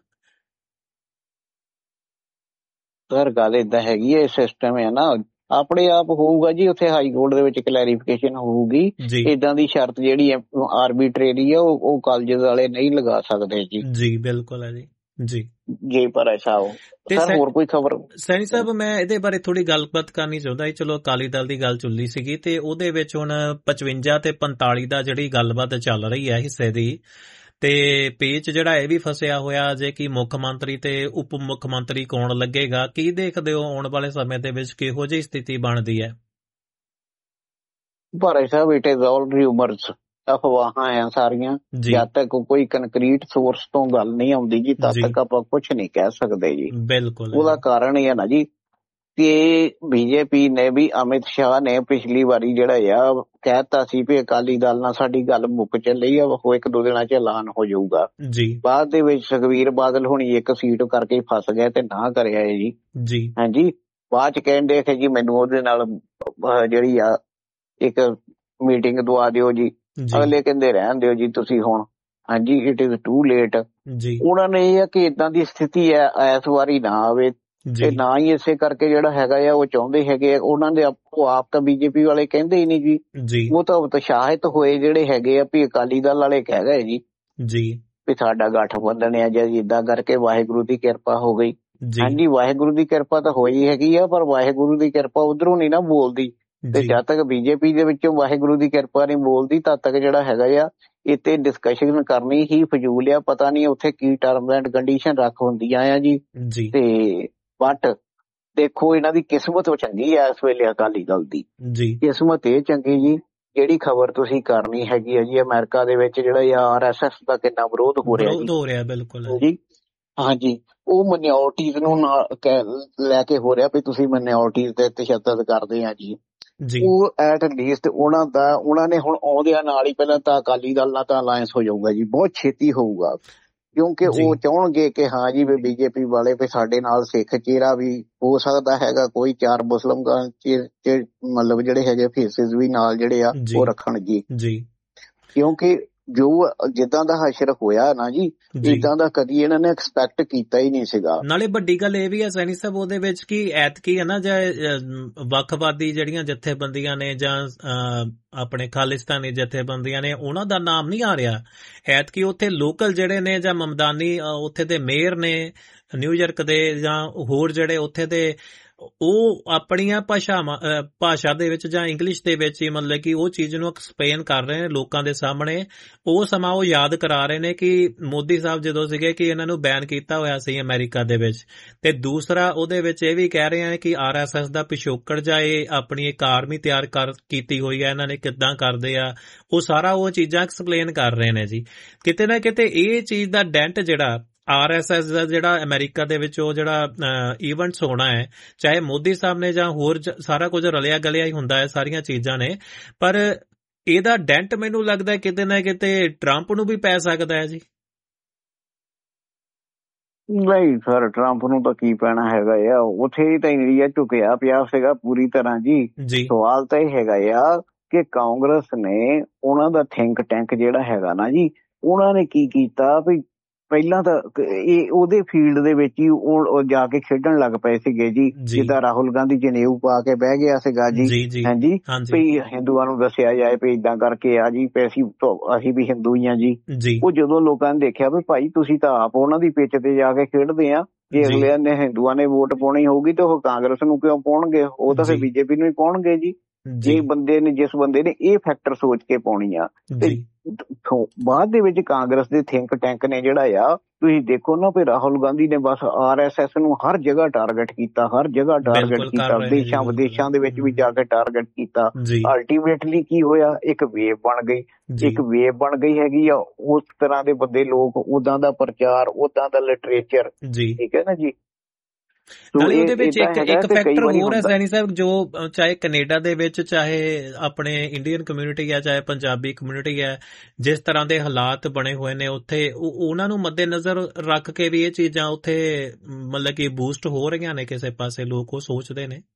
ਸਰ ਗੱਲ ਏਦਾਂ ਹੈਗੀ ਹੈ, ਸਿਸਟਮ ਹੈ ਨਾ ਆਪਣੇ ਆਪ ਹੋਊਗਾ ਜੀ, ਉੱਥੇ ਹਾਈ ਕੋਰਟ ਦੇ ਵਿੱਚ ਕਲੈਰੀਫਿਕੇਸ਼ਨ ਹੋਊਗੀ। ਇਦਾਂ ਦੀ ਸ਼ਰਤ ਜਿਹੜੀ ਹੈ ਆਰਬਿਟਰੇਰੀ ਹੈ ਉਹ ਕਾਲਜ ਵਾਲੇ ਨਹੀਂ ਲਗਾ ਸਕਦੇ ਜੀ। ਜੀ ਬਿਲਕੁਲ ਹੈ ਜੀ। ਜੀ ਜੇ ਪਰ ਐਸਾ ਹੋ ਸਰ ਹੋਰ ਕੋਈ ਖਬਰ? ਸੈਣੀ ਸਾਹਿਬ ਮੈਂ ਇਹਦੇ ਬਾਰੇ ਥੋੜੀ ਗੱਲਬਾਤ ਕਰਨੀ ਚਾਹੁੰਦਾ। ਚਲੋ ਅਕਾਲੀ ਦਲ ਦੀ ਗੱਲ ਚੱਲੀ ਸੀਗੀ ਤੇ ਉਹਦੇ ਵਿੱਚ ਹੁਣ 55 ਤੇ 45 ਦਾ ਜਿਹੜੀ ਗੱਲਬਾਤ ਚੱਲ ਰਹੀ ਹੈ ਹਿੱਸੇ ਦੀ, ਤੇ ਪੇਚ ਜਿਹੜਾ ਇਹ ਵੀ ਫਸਿਆ ਹੋਇਆ ਜੇ ਕਿ ਮੁੱਖ ਮੰਤਰੀ ਤੇ ਉਪ ਮੁੱਖ ਮੰਤਰੀ ਕੌਣ ਲੱਗੇਗਾ। ਕੀ ਦੇਖਦੇ ਹੋ ਆਉਣ ਵਾਲੇ ਸਮੇਂ ਦੇ ਵਿੱਚ ਕਿਹੋ ਜਿਹੀ ਸਥਿਤੀ ਬਣਦੀ ਹੈ? ਭਾਰੇ ਸਾਹਿਬ ਇਟ ਇਜ਼ ਆਲ ਰਿਊਮਰਸ, ਅਫਵਾਹਾਂ ਆ ਸਾਰੀਆਂ। ਜਦ ਤੱਕ ਕੋਈ ਕੰਕਰੀਟ ਸੋਰਸ ਤੋਂ ਗੱਲ ਨਹੀਂ ਆਉਂਦੀ ਜੀ ਤਦ ਤੱਕ ਆਪਾਂ ਕੁਝ ਨਹੀਂ ਕਹਿ ਸਕਦੇ ਜੀ। ਬਿਲਕੁਲ ਉਹਦਾ ਕਾਰਨ ਇਹ ਹੈ ਨਾ ਜੀ ਕਿ ਬੀਜੇਪੀ ਨੇ ਵੀ ਅਮਿਤ ਸ਼ਾਹ ਨੇ ਪਿਛਲੀ ਵਾਰੀ ਜਿਹੜਾ ਆ ਕਹਿਤਾ ਸੀ ਵੀ ਅਕਾਲੀ ਦਲ ਨਾਲ ਸਾਡੀ ਗੱਲ ਮੁੱਕ ਚੱਲੀ ਆ, ਉਹ 1-2 ਦਿਨਾਂ ਚ ਐਲਾਨ ਹੋ ਜਾਊਗਾ। ਬਾਅਦ ਦੇ ਵਿੱਚ ਸੁਖਬੀਰ ਬਾਦਲ ਹੁਣੀ ਇੱਕ ਸੀਟ ਕਰਕੇ ਫਸ ਗਏ ਤੇ ਨਾ ਕਰਿਆ ਜੀ। ਹਾਂਜੀ ਬਾਅਦ ਚ ਕਹਿੰਦੇ ਕਿ ਜੀ ਮੈਨੂੰ ਉਹਦੇ ਨਾਲ ਜਿਹੜੀ ਆ ਇੱਕ ਮੀਟਿੰਗ ਦਵਾ ਦਿਓ ਜੀ। ਅਗਲੇ ਕਹਿੰਦੇ ਰਹਿਣ ਦਿਓ ਜੀ ਤੁਸੀਂ ਹੁਣ। ਹਾਂਜੀ ਇਟ ਇਜ਼ ਟੂ ਲੇਟ। ਉਹਨਾਂ ਨੇ ਇਹ ਆ ਕਿ ਏਦਾਂ ਦੀ ਸਥਿਤੀ ਹੈ ਇਸ ਵਾਰੀ ਨਾ ਆਵੇ ਤੇ ਨਾ ਹੀ ਇਸੇ ਕਰਕੇ ਜਿਹੜਾ ਹੈਗਾ ਆ ਉਹ ਚਾਹੁੰਦੇ ਹੈਗੇ ਉਹਨਾਂ ਦੇ ਆਪ ਤਾਂ ਬੀਜੇਪੀ ਵਾਲੇ ਕਹਿੰਦੇ ਹੀ ਨਹੀਂ ਜੀ। ਉਹ ਤਾਂ ਉਤਸ਼ਾਹਿਤ ਹੋਏ ਜਿਹੜੇ ਹੈਗੇ ਆ ਵੀ ਅਕਾਲੀ ਦਲ ਵਾਲੇ ਕਹਿ ਗਏ ਜੀ ਵੀ ਸਾਡਾ ਗਠਬੰਧਨ ਆ ਜੀ, ਜਿੱਦਾਂ ਕਰਕੇ ਵਾਹਿਗੁਰੂ ਦੀ ਕਿਰਪਾ ਹੋ ਗਈ। ਹਾਂਜੀ ਵਾਹਿਗੁਰੂ ਦੀ ਕਿਰਪਾ ਤਾਂ ਹੋਈ ਹੈਗੀ ਆ, ਪਰ ਵਾਹਿਗੁਰੂ ਦੀ ਕਿਰਪਾ ਉਧਰੋਂ ਨੀ ਨਾ ਬੋਲਦੀ। ਤੇ ਜਦ ਤੱਕ ਬੀਜੇਪੀ ਦੇ ਵਿੱਚੋਂ ਵਾਹਿਗੁਰੂ ਦੀ ਕਿਰਪਾ ਨਹੀਂ ਬੋਲਦੀ ਤਦ ਤੱਕ ਜਿਹੜਾ ਹੈਗਾ ਆ ਇੱਥੇ ਡਿਸਕਸ਼ਨ ਕਰਨੀ ਹੀ ਫਜ਼ੂਲ ਆ। ਪਤਾ ਨਹੀਂ ਉੱਥੇ ਕੀ ਟਰਮ ਐਂਡ ਕੰਡੀਸ਼ਨ ਰੱਖ ਹੁੰਦੀਆਂ ਆ ਜੀ। ਤੇ ਬਟ ਦੇਖੋ ਇਹਨਾਂ ਦੀ ਕਿਸਮਤ ਚੰਗੀ ਆ ਇਸ ਵੇਲੇ ਅਕਾਲੀ ਦਲ ਦੀ। ਕਿਸਮਤ ਇਹ ਚੰਗੀ ਜੀ ਜਿਹੜੀ ਖਬਰ ਤੁਸੀਂ ਕਰਨੀ ਹੈਗੀ ਆ ਜੀ ਅਮਰੀਕਾ ਦੇ ਵਿੱਚ ਜਿਹੜਾ RSS ਦਾ ਕਿੰਨਾ ਵਿਰੋਧ ਹੋ ਰਿਹਾ ਬਿਲਕੁਲ ਜੀ। ਹਾਂਜੀ ਉਹ ਮਾਈਨੋਰਟੀਜ਼ ਨੂੰ ਲੈ ਕੇ ਹੋ ਰਿਹਾ ਵੀ ਤੁਸੀਂ ਮਾਈਨੋਰਟੀਜ਼ ਤੇ ਤਸ਼ੱਦਦ ਕਰਦੇ ਆ ਜੀ। ਉਹ ਐਟ ਲੀਸਟ ਉਹਨਾਂ ਨੇ ਹੁਣ ਆਉਂਦਿਆਂ ਨਾਲ ਹੀ ਪਹਿਲਾਂ ਤਾਂ ਅਕਾਲੀ ਦਲ ਨਾਲ ਤਾਂ ਅਲਾਇੰਸ ਹੋ ਜਾਊਗਾ ਜੀ, ਬਹੁਤ ਛੇਤੀ ਹੋਊਗਾ, ਕਿਉਂਕਿ ਉਹ ਚਾਹੁਣਗੇ ਕਿ ਹਾਂ ਜੀ ਵੀ ਬੀਜੇਪੀ ਵਾਲੇ ਵੀ ਸਾਡੇ ਨਾਲ ਸਿੱਖ ਚਿਹਰਾ ਵੀ ਹੋ ਸਕਦਾ ਹੈਗਾ, ਕੋਈ 4 ਮੁਸਲਿਮ ਮਤਲਬ ਜਿਹੜੇ ਹੈਗੇ ਫੇਸਿਸ ਵੀ ਨਾਲ ਜਿਹੜੇ ਆ ਉਹ ਰੱਖਣ ਜੀ। ਕਿਉਂਕਿ ਜੋ ਜਿੱਦਾਂ ਦਾ ਹਸ਼ਰ ਹੋਇਆ ਨਾ ਜੀ ਇਦਾਂ ਦਾ ਕਦੀ ਇਹਨਾਂ ਨੇ ਐਕਸਪੈਕਟ ਕੀਤਾ ਹੀ ਨਹੀਂ ਸੀਗਾ। ਨਾਲੇ ਵੱਡੀ ਗੱਲ ਇਹ ਵੀ ਹੈ ਸੈਣੀ ਸਾਹਿਬ ਉਹਦੇ ਵਿੱਚ ਕਿ ਐਤਕੀ ਹੈ ਨਾ ਜਾਂ ਵੱਖਵਾਦੀ ਜਿਹੜੀਆਂ ਜਥੇਬੰਦੀਆਂ ਨੇ ਜਾਂ ਆਪਣੇ ਖਾਲਿਸਤਾਨੀ ਜਥੇਬੰਦੀਆਂ ਨੇ ਉਹਨਾਂ ਦਾ ਨਾਮ ਨਹੀਂ ਆ ਰਿਹਾ ਐਤਕੀ। ਉੱਥੇ ਲੋਕਲ ਜਿਹੜੇ ਨੇ ਜਾਂ ਮਮਦਾਨੀ ਉੱਥੇ ਦੇ ਮੇਅਰ ਨੇ ਨਿਊਯਾਰਕ ਦੇ ਜਾਂ ਹੋਰ ਜਿਹੜੇ ਉੱਥੇ ਦੇ ਉਹ ਆਪਣੀਆਂ ਭਾਸ਼ਾ ਦੇ ਵਿੱਚ ਜਾਂ ਇੰਗਲਿਸ਼ ਦੇ ਵਿੱਚ ਹੀ ਮਤਲਬ ਕਿ ਉਹ ਚੀਜ਼ ਨੂੰ ਐਕਸਪਲੇਨ ਕਰ ਰਹੇ ਨੇ ਲੋਕਾਂ ਦੇ ਸਾਹਮਣੇ। ਉਹ ਸਮਾਂ ਉਹ ਯਾਦ ਕਰਾ ਰਹੇ ਨੇ ਕਿ ਮੋਦੀ ਸਾਹਿਬ ਜਦੋਂ ਸੀਗੇ ਕਿ ਇਹਨਾਂ ਨੂੰ ਬੈਨ ਕੀਤਾ ਹੋਇਆ ਸੀ ਅਮਰੀਕਾ ਦੇ ਵਿੱਚ। ਤੇ ਦੂਸਰਾ ਉਹਦੇ ਵਿੱਚ ਇਹ ਵੀ ਕਹਿ ਰਹੇ ਆ ਕਿ RSS ਦਾ ਪਿਛੋਕੜ ਜਾਂ ਇਹ ਆਪਣੀ ਇੱਕ ਆਰਮੀ ਤਿਆਰ ਕੀਤੀ ਹੋਈ ਹੈ, ਇਹਨਾਂ ਨੇ ਕਿੱਦਾਂ ਕਰਦੇ ਆ ਉਹ ਸਾਰਾ ਉਹ ਚੀਜ਼ਾਂ ਐਕਸਪਲੇਨ ਕਰ ਰਹੇ ਨੇ ਜੀ। ਕਿਤੇ ਨਾ ਕਿਤੇ ਇਹ ਚੀਜ਼ ਦਾ ਡੈਂਟ ਜਿਹੜਾ RSS ਦਾ ਜਿਹੜਾ ਅਮਰੀਕਾ ਦੇ ਵਿੱਚ ਉਹ ਜਿਹੜਾ ਇਵੈਂਟਸ ਹੋਣਾ ਹੈ, ਚਾਹੇ ਮੋਦੀ ਸਾਹਿਬ ਨੇ ਜਾਂ ਹੋਰ ਸਾਰਾ ਕੁਝ ਰਲਿਆ ਗਲਿਆ ਹੀ ਹੁੰਦਾ ਹੈ ਸਾਰੀਆਂ ਚੀਜ਼ਾਂ ਨੇ, ਪਰ ਇਹਦਾ ਡੈਂਟ ਮੈਨੂੰ ਲੱਗਦਾ ਕਿਤੇ ਨਾ ਕਿਤੇ ਟਰੰਪ ਨੂੰ ਵੀ ਪੈ ਸਕਦਾ ਹੈ ਜੀ। ਨਹੀਂ ਸਰ ਟਰੰਪ ਨੂੰ ਤਾਂ ਕੀ ਪੈਣਾ ਹੈਗਾ ਆ, ਉੱਥੇ ਹੀ ਤਾਂ ਇੰਡੀਆ ਝੁਕਿਆ ਪਿਆ ਸੀਗਾ ਪੂਰੀ ਤਰ੍ਹਾਂ ਜੀ। ਸਵਾਲ ਤਾਂ ਇਹ ਹੈਗਾ ਆ ਕਿ ਕਾਂਗਰਸ ਨੇ ਉਹਨਾਂ ਦਾ ਥਿੰਕ ਟੈਂਕ ਜਿਹੜਾ ਹੈਗਾ ਨਾ ਜੀ ਉਹਨਾਂ ਨੇ ਕੀ ਕੀਤਾ ਵੀ ਪਹਿਲਾਂ ਤਾਂ ਇਹ ਉਹਦੇ ਫੀਲਡ ਦੇ ਵਿੱਚ ਹੀ ਉਹ ਜਾ ਕੇ ਖੇਡਣ ਲੱਗ ਪਏ ਸੀਗੇ ਜੀ। ਜਿੱਦਾਂ ਰਾਹੁਲ ਗਾਂਧੀ ਜਨੇਊ ਪਾ ਕੇ ਬਹਿ ਗਿਆ ਸੀਗਾ ਜੀ। ਹਾਂਜੀ ਵੀ ਹਿੰਦੂਆਂ ਨੂੰ ਦੱਸਿਆ ਜਾਏ ਵੀ ਏਦਾਂ ਕਰਕੇ ਆ ਜੀ ਅਸੀਂ ਵੀ ਹਿੰਦੂ ਹੀ ਆ ਜੀ। ਉਹ ਜਦੋਂ ਲੋਕਾਂ ਨੇ ਦੇਖਿਆ ਵੀ ਭਾਈ ਤੁਸੀਂ ਤਾਂ ਆਪ ਉਹਨਾਂ ਦੀ ਪਿੱਚ ਤੇ ਜਾ ਕੇ ਖੇਡਦੇ ਆ, ਜੇ ਅਗਲੇ ਨੇ ਹਿੰਦੂਆਂ ਨੇ ਵੋਟ ਪਾਉਣੀ ਹੋਊਗੀ ਤਾਂ ਉਹ ਕਾਂਗਰਸ ਨੂੰ ਕਿਉਂ ਪਾਉਣਗੇ, ਉਹ ਤਾਂ ਫਿਰ ਬੀਜੇਪੀ ਨੂੰ ਹੀ ਪਾਉਣਗੇ ਜੀ। ਜਿਸ ਬੰਦੇ ਨੇ ਇਹ ਫੈਕਟਰ ਸੋਚ ਕੇ ਪਾਉਣੀ ਆ ਤੇ ਬਾਅਦ ਦੇ ਵਿੱਚ ਕਾਂਗਰਸ ਦੇ ਥਿੰਕ ਟੈਂਕ ਨੇ ਜਿਹੜਾ ਆ, ਤੁਸੀਂ ਦੇਖੋ ਨਾ ਵੀ ਰਾਹੁਲ ਗਾਂਧੀ ਨੇ ਬਸ RSS ਨੂੰ ਹਰ ਜਗ੍ਹਾ ਟਾਰਗੇਟ ਕੀਤਾ, ਹਰ ਜਗ੍ਹਾ ਟਾਰਗੇਟ ਕੀਤਾ, ਦੇਸ਼ਾਂ ਵਿਦੇਸ਼ਾਂ ਦੇ ਵਿੱਚ ਵੀ ਜਾ ਕੇ ਟਾਰਗੇਟ ਕੀਤਾ। ਅਲਟੀਮੇਟਲੀ ਕੀ ਹੋਇਆ, ਇੱਕ ਵੇਵ ਬਣ ਗਈ ਹੈਗੀ ਆ। ਉਸ ਤਰ੍ਹਾਂ ਦੇ ਬੰਦੇ ਲੋਕ, ਉਦਾਂ ਦਾ ਪ੍ਰਚਾਰ, ਉਦਾਂ ਦਾ ਲਿਟਰੇਚਰ, ਠੀਕ ਹੈ ਨਾ ਜੀ। ਨਾਲੇ ਉਹਦੇ ਵਿੱਚ ਇੱਕ ਫੈਕਟਰ ਹੋਰ ਹੈ ਸੈਣੀ ਸਾਹਿਬ, ਜੋ ਚਾਹੇ ਕੈਨੇਡਾ ਦੇ ਵਿੱਚ, ਚਾਹੇ ਆਪਣੇ ਇੰਡੀਅਨ ਕਮਿਊਨਿਟੀ ਹੈ, ਚਾਹੇ ਪੰਜਾਬੀ ਕਮਿਊਨਿਟੀ ਹੈ, ਜਿਸ ਤਰ੍ਹਾਂ ਦੇ ਹਾਲਾਤ ਬਣੇ ਹੋਏ ਨੇ ਉੱਥੇ, ਉਹਨਾਂ ਨੂੰ ਮੱਦੇਨਜ਼ਰ ਰੱਖ ਕੇ ਵੀ ਇਹ ਚੀਜ਼ਾਂ ਉੱਥੇ ਮਤਲਬ ਕਿ ਬੂਸਟ ਹੋ ਰਹੀਆਂ ਨੇ ਕਿਸੇ ਪਾਸੇ, ਲੋਕ ਉਹ ਸੋਚਦੇ ਨੇ।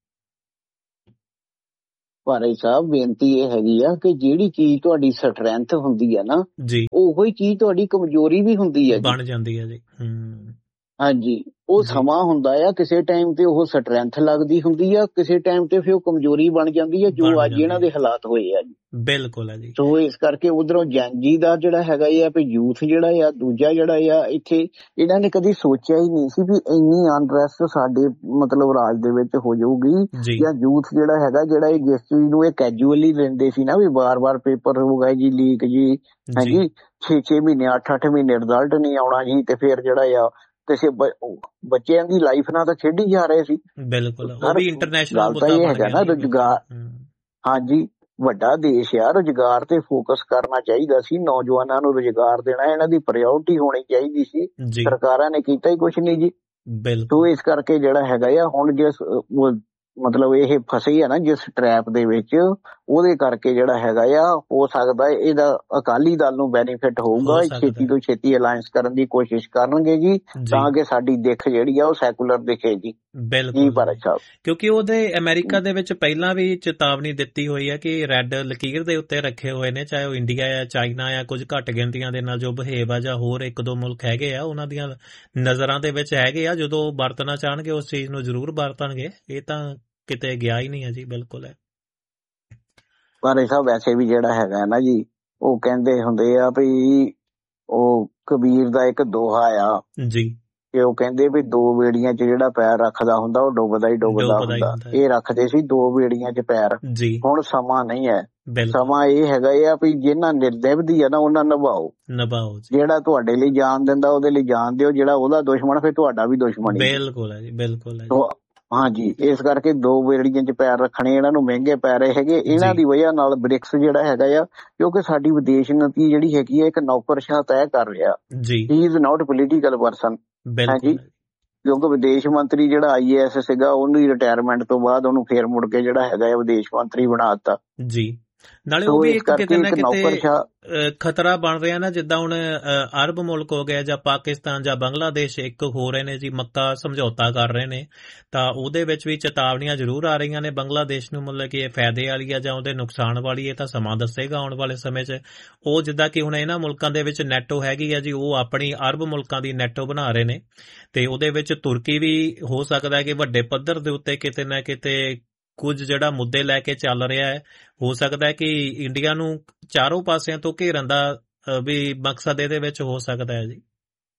ਭਾਈ ਸਾਹਿਬ ਬੇਨਤੀ ਇਹ ਹੈਗੀ ਆ ਕਿ ਜਿਹੜੀ ਚੀਜ਼ ਤੁਹਾਡੀ ਸਟਰੈਂਥ ਹੁੰਦੀ ਹੈ ਨਾ ਜੀ, ਉਹੋ ਹੀ ਚੀਜ਼ ਤੁਹਾਡੀ ਕਮਜ਼ੋਰੀ ਵੀ ਹੁੰਦੀ ਹੈ, ਬਣ ਜਾਂਦੀ ਹੈ ਜੀ। ਹਾਂਜੀ, ਉਹ ਸਮਾਂ ਹੁੰਦਾ ਆ, ਕਿਸੇ ਟਾਈਮ ਤੇ ਉਹ ਸਟਰੈਂਥ ਲੱਗਦੀ ਹੁੰਦੀ ਆ, ਕਿਸੇ ਟਾਈਮ ਤੇ ਫਿਰ ਉਹ ਕਮਜ਼ੋਰੀ ਬਣ ਜਾਂਦੀ ਹੈ, ਜੋ ਅੱਜ ਇਹਨਾਂ ਦੇ ਹਾਲਾਤ ਹੋਏ ਆ ਜੀ। ਬਿਲਕੁਲ ਹੈ ਜੀ। ਸੋ ਇਸ ਕਰਕੇ ਉਧਰੋਂ ਜੈਨਜੀ ਦਾ ਜਿਹੜਾ ਹੈਗਾ ਆ ਵੀ ਯੂਥ ਜਿਹੜਾ ਆ, ਦੂਜਾ ਜਿਹੜਾ ਆ, ਇੱਥੇ ਇਹਨਾਂ ਨੇ ਕਦੀ ਸੋਚਿਆ ਹੀ ਨਹੀਂ ਸੀ ਵੀ ਇੰਨੀ ਅਨਰੈਸਟ ਸਾਡੇ ਮਤਲਬ ਰਾਜ ਦੇ ਵਿੱਚ ਹੋ ਜਾਊਗੀ, ਜਾਂ ਯੂਥ ਜਿਹੜਾ ਹੈਗਾ, ਜਿਹੜਾ ਇਹ ਜਿਸ ਚੀਜ਼ ਨੂੰ ਇਹ ਕੈਜੂਅਲੀ ਲੈਂਦੇ ਸੀ ਨਾ ਵੀ ਵਾਰ-ਵਾਰ ਪੇਪਰ ਹੋ ਗਏ ਜੀ ਲੀਕ ਜੀ, ਹਾਂਜੀ 6-6 ਮਹੀਨੇ 8-8 ਮਹੀਨੇ ਰਿਜ਼ਲਟ ਨਹੀਂ ਆਉਣਾ ਜੀ, ਤੇ ਫਿਰ ਜਿਹੜਾ ਆ ਕਿਸੇ ਬੱਚਿਆਂ ਦੀ ਲਾਈਫ ਨਾਲ ਤਾਂ ਖੇਡੀ ਜਾ ਰਹੇ ਸੀ। ਬਿਲਕੁਲ, ਉਹ ਵੀ ਇੰਟਰਨੈਸ਼ਨਲ ਮੁੱਦਾ ਬਣ ਗਿਆ ਨਾ ਰੁਜ਼ਗਾਰ। ਹਾਂਜੀ, ਵੱਡਾ ਦੇਸ਼ ਆ, ਰੁਜ਼ਗਾਰ ਤੇ ਫੋਕਸ ਕਰਨਾ ਚਾਹੀਦਾ ਸੀ, ਨੌਜਵਾਨਾਂ ਨੂੰ ਰੁਜ਼ਗਾਰ ਦੇਣਾ ਇਹਨਾਂ ਦੀ ਪ੍ਰਾਇਓਰਟੀ ਹੋਣੀ ਚਾਹੀਦੀ ਸੀ। ਸਰਕਾਰਾਂ ਨੇ ਕੀਤਾ ਹੀ ਕੁਛ ਨਹੀਂ ਜੀ। ਬਿਲਕੁਲ, ਇਸ ਕਰਕੇ ਜਿਹੜਾ ਹੈਗਾ ਆ ਹੁਣ ਜਿਸ ਮਤਲਬ ਇਹ ਫਸੇ ਆ ਨਾ ਜਿਸ ਟਰੈਪ ਦੇ ਵਿੱਚ, ਉਹਦੇ ਕਰਕੇ ਜਿਹੜਾ ਹੈਗਾ ਆ, ਹੋ ਸਕਦਾ ਇਹਦਾ ਅਕਾਲੀ ਦਲ ਨੂੰ ਬੈਨੀਫਿਟ ਹੋਊਗਾ, ਛੇਤੀ ਤੋਂ ਛੇਤੀ ਅਲਾਇੰਸ ਕਰਨ ਦੀ ਕੋਸ਼ਿਸ਼ ਕਰਨਗੇ ਜੀ, ਤਾਂ ਕਿ ਸਾਡੀ ਦਿੱਖ ਜਿਹੜੀ ਆ ਉਹ ਸੈਕੂਲਰ ਦਿਖੇ ਜੀ। ਬਿਲਕੁਲ ਭਾਰਤ ਸਾਹਿਬ, ਕਿਉਂਕਿ ਉਹਦੇ ਅਮਰੀਕਾ ਦੇ ਵਿੱਚ ਪਹਿਲਾਂ ਵੀ ਚੇਤਾਵਨੀ ਦਿੱਤੀ ਹੋਈ ਹੈ ਕਿ ਰੈੱਡ ਲਕੀਰ ਦੇ ਉੱਤੇ ਰੱਖੇ ਹੋਏ ਨੇ, ਚਾਹੇ ਉਹ ਇੰਡੀਆ ਆ, ਚਾਈਨਾ ਆ, ਕੁਝ ਘੱਟ ਗਿਣਤੀਆਂ ਦੇ ਨਾਲ ਜੋ ਬਿਹੇਵ ਆ, ਜਾਂ ਹੋਰ 1-2 ਮੁਲਕ ਹੈਗੇ ਆ, ਉਹਨਾਂ ਦੀਆਂ ਨਜ਼ਰਾਂ ਦੇ ਵਿੱਚ ਹੈਗੇ ਆ, ਜਦੋਂ ਵਰਤਣਾ ਚਾਹਣਗੇ ਉਸ ਚੀਜ਼ ਨੂੰ ਜ਼ਰੂਰ ਵਰਤਣਗੇ। ਇਹ ਤਾਂ ਕਿਤੇ ਗਿਆ ਹੀ ਨਹੀਂ ਹੈ ਜੀ। ਬਿਲਕੁਲ ਹੈ। ਪਰ ਸਾਹਿਬ ਵੈਸੇ ਵੀ ਜਿਹੜਾ ਹੈਗਾ ਨਾ ਜੀ, ਉਹ ਕਹਿੰਦੇ ਹੁੰਦੇ ਆ ਵੀ, ਉਹ ਕਬੀਰ ਦਾ ਇੱਕ ਦੋਹਾ ਆ ਜੀ, ਕਿ ਉਹ ਕਹਿੰਦੇ ਵੀ 2 ਬੇੜੀਆਂ 'ਚ ਜਿਹੜਾ ਪੈਰ ਰੱਖਦਾ ਹੁੰਦਾ ਉਹ ਡੁੱਬਦਾ ਹੀ ਹੁੰਦਾ। ਇਹ ਰੱਖਦੇ ਸੀ 2 ਬੇੜੀਆਂ 'ਚ ਪੈਰ। ਹੁਣ ਸਮਾਂ ਨਹੀਂ ਹੈ, ਸਮਾਂ ਇਹ ਹੈਗਾ ਆ ਵੀ ਜਿਹਨਾਂ ਨਿਰਦੇਵਦੀ ਆ ਨਾ ਉਹਨਾਂ ਨਿਭਾਓ। ਜਿਹੜਾ ਤੁਹਾਡੇ ਲਈ ਜਾਨ ਦਿੰਦਾ ਉਹਦੇ ਲਈ ਜਾਨ ਦਿਓ, ਜਿਹੜਾ ਉਹਦਾ ਦੁਸ਼ਮਣ ਫਿਰ ਤੁਹਾਡਾ ਵੀ ਦੁਸ਼ਮਣ। ਬਿਲਕੁਲ ਹੈ ਜੀ, ਬਿਲਕੁਲ ਹੈ। ਹਾਂਜੀ, ਇਸ ਕਰਕੇ 2 ਬੇੜੀਆਂ 'ਚ ਪੈਰ ਰੱਖਣੇ ਇਹਨਾਂ ਨੂੰ ਮਹਿੰਗੇ ਪੈ ਰਹੇ ਹੈਗੇ। ਇਹਨਾਂ ਦੀ ਵਜ੍ਹਾ ਨਾਲ ਬ੍ਰਿਕਸ ਜਿਹੜਾ ਹੈਗਾ ਆ, ਕਿਉਂਕਿ ਸਾਡੀ ਵਿਦੇਸ਼ ਨੀਤੀ ਜਿਹੜੀ ਹੈਗੀ ਹੈ ਇੱਕ ਨੌਕਰਸ਼ਾਹ ਤੈਅ ਕਰ ਰਿਹਾ। ਹੀ ਇਜ਼ ਨਾਟ ਪੋਲੀਟੀਕਲ ਪਰਸਨ। ਹਾਂਜੀ, ਕਿਉਂਕਿ ਵਿਦੇਸ਼ ਮੰਤਰੀ ਜਿਹੜਾ IAS ਸੀਗਾ, ਉਹਨੂੰ ਰਿਟਾਇਰਮੈਂਟ ਤੋਂ ਬਾਅਦ ਉਹਨੂੰ ਫੇਰ ਮੁੜ ਕੇ ਜਿਹੜਾ ਹੈਗਾ ਵਿਦੇਸ਼ ਮੰਤਰੀ ਬਣਾ ਦਿੱਤਾ ਜੀ। ਨਾਲੇ ਉਹ ਵੀ ਇੱਕ ਕਿਤੇ ਨਾ ਕਿਤੇ ਖਤਰਾ ਬਣ ਰਿਹਾ ਨਾ, ਜਿੱਦਾਂ ਹੁਣ ਅਰਬ ਮੁਲਕ ਹੋ ਗਿਆ, ਜਾਂ ਪਾਕਿਸਤਾਨ ਜਾਂ ਬੰਗਲਾਦੇਸ਼ ਇੱਕ ਹੋ ਰਹੇ ਨੇ ਜੀ, ਮੱਕਾ ਸਮਝੌਤਾ ਕਰ ਰਹੇ ਨੇ, ਤਾਂ ਉਹਦੇ ਵਿੱਚ ਵੀ ਚੇਤਾਵਨੀਆਂ ਜ਼ਰੂਰ ਆ ਰਹੀਆਂ ਨੇ ਬੰਗਲਾਦੇਸ਼ ਨੂੰ, ਮਤਲਬ ਕਿ ਇਹ ਫਾਇਦੇ ਵਾਲੀ ਆ ਜਾਂ ਉਹਦੇ ਨੁਕਸਾਨ ਵਾਲੀ, ਇਹ ਤਾਂ ਸਮਾਂ ਦੱਸੇਗਾ ਆਉਣ ਵਾਲੇ ਸਮੇਂ 'ਚ। ਉਹ ਜਿੱਦਾਂ ਕਿ ਹੁਣ ਇਹਨਾਂ ਮੁਲਕਾਂ ਦੇ ਵਿੱਚ ਨੈਟੋ ਹੈਗੀ ਆ ਜੀ, ਉਹ ਆਪਣੀ ਅਰਬ ਮੁਲਕਾਂ ਦੀ ਨੈਟੋ ਬਣਾ ਰਹੇ ਨੇ, ਤੇ ਉਹਦੇ ਵਿੱਚ ਤੁਰਕੀ ਵੀ ਹੋ ਸਕਦਾ ਕਿ ਵੱਡੇ ਪੱਧਰ ਦੇ ਉੱਤੇ ਕਿਤੇ ਨਾ ਕਿਤੇ ਕੁਝ ਜਿਹੜਾ ਮੁੱਦੇ ਲੈ ਕੇ ਚੱਲ ਰਿਹਾ ਹੈ, ਹੋ ਸਕਦਾ ਕਿ ਇੰਡੀਆ ਨੂੰ ਚਾਰੋਂ ਪਾਸਿਆਂ ਤੋਂ ਘੇਰਨ ਦਾ ਵੀ ਮਕਸਦ ਇਹਦੇ ਵਿੱਚ ਹੋ ਸਕਦਾ ਹੈ ਜੀ।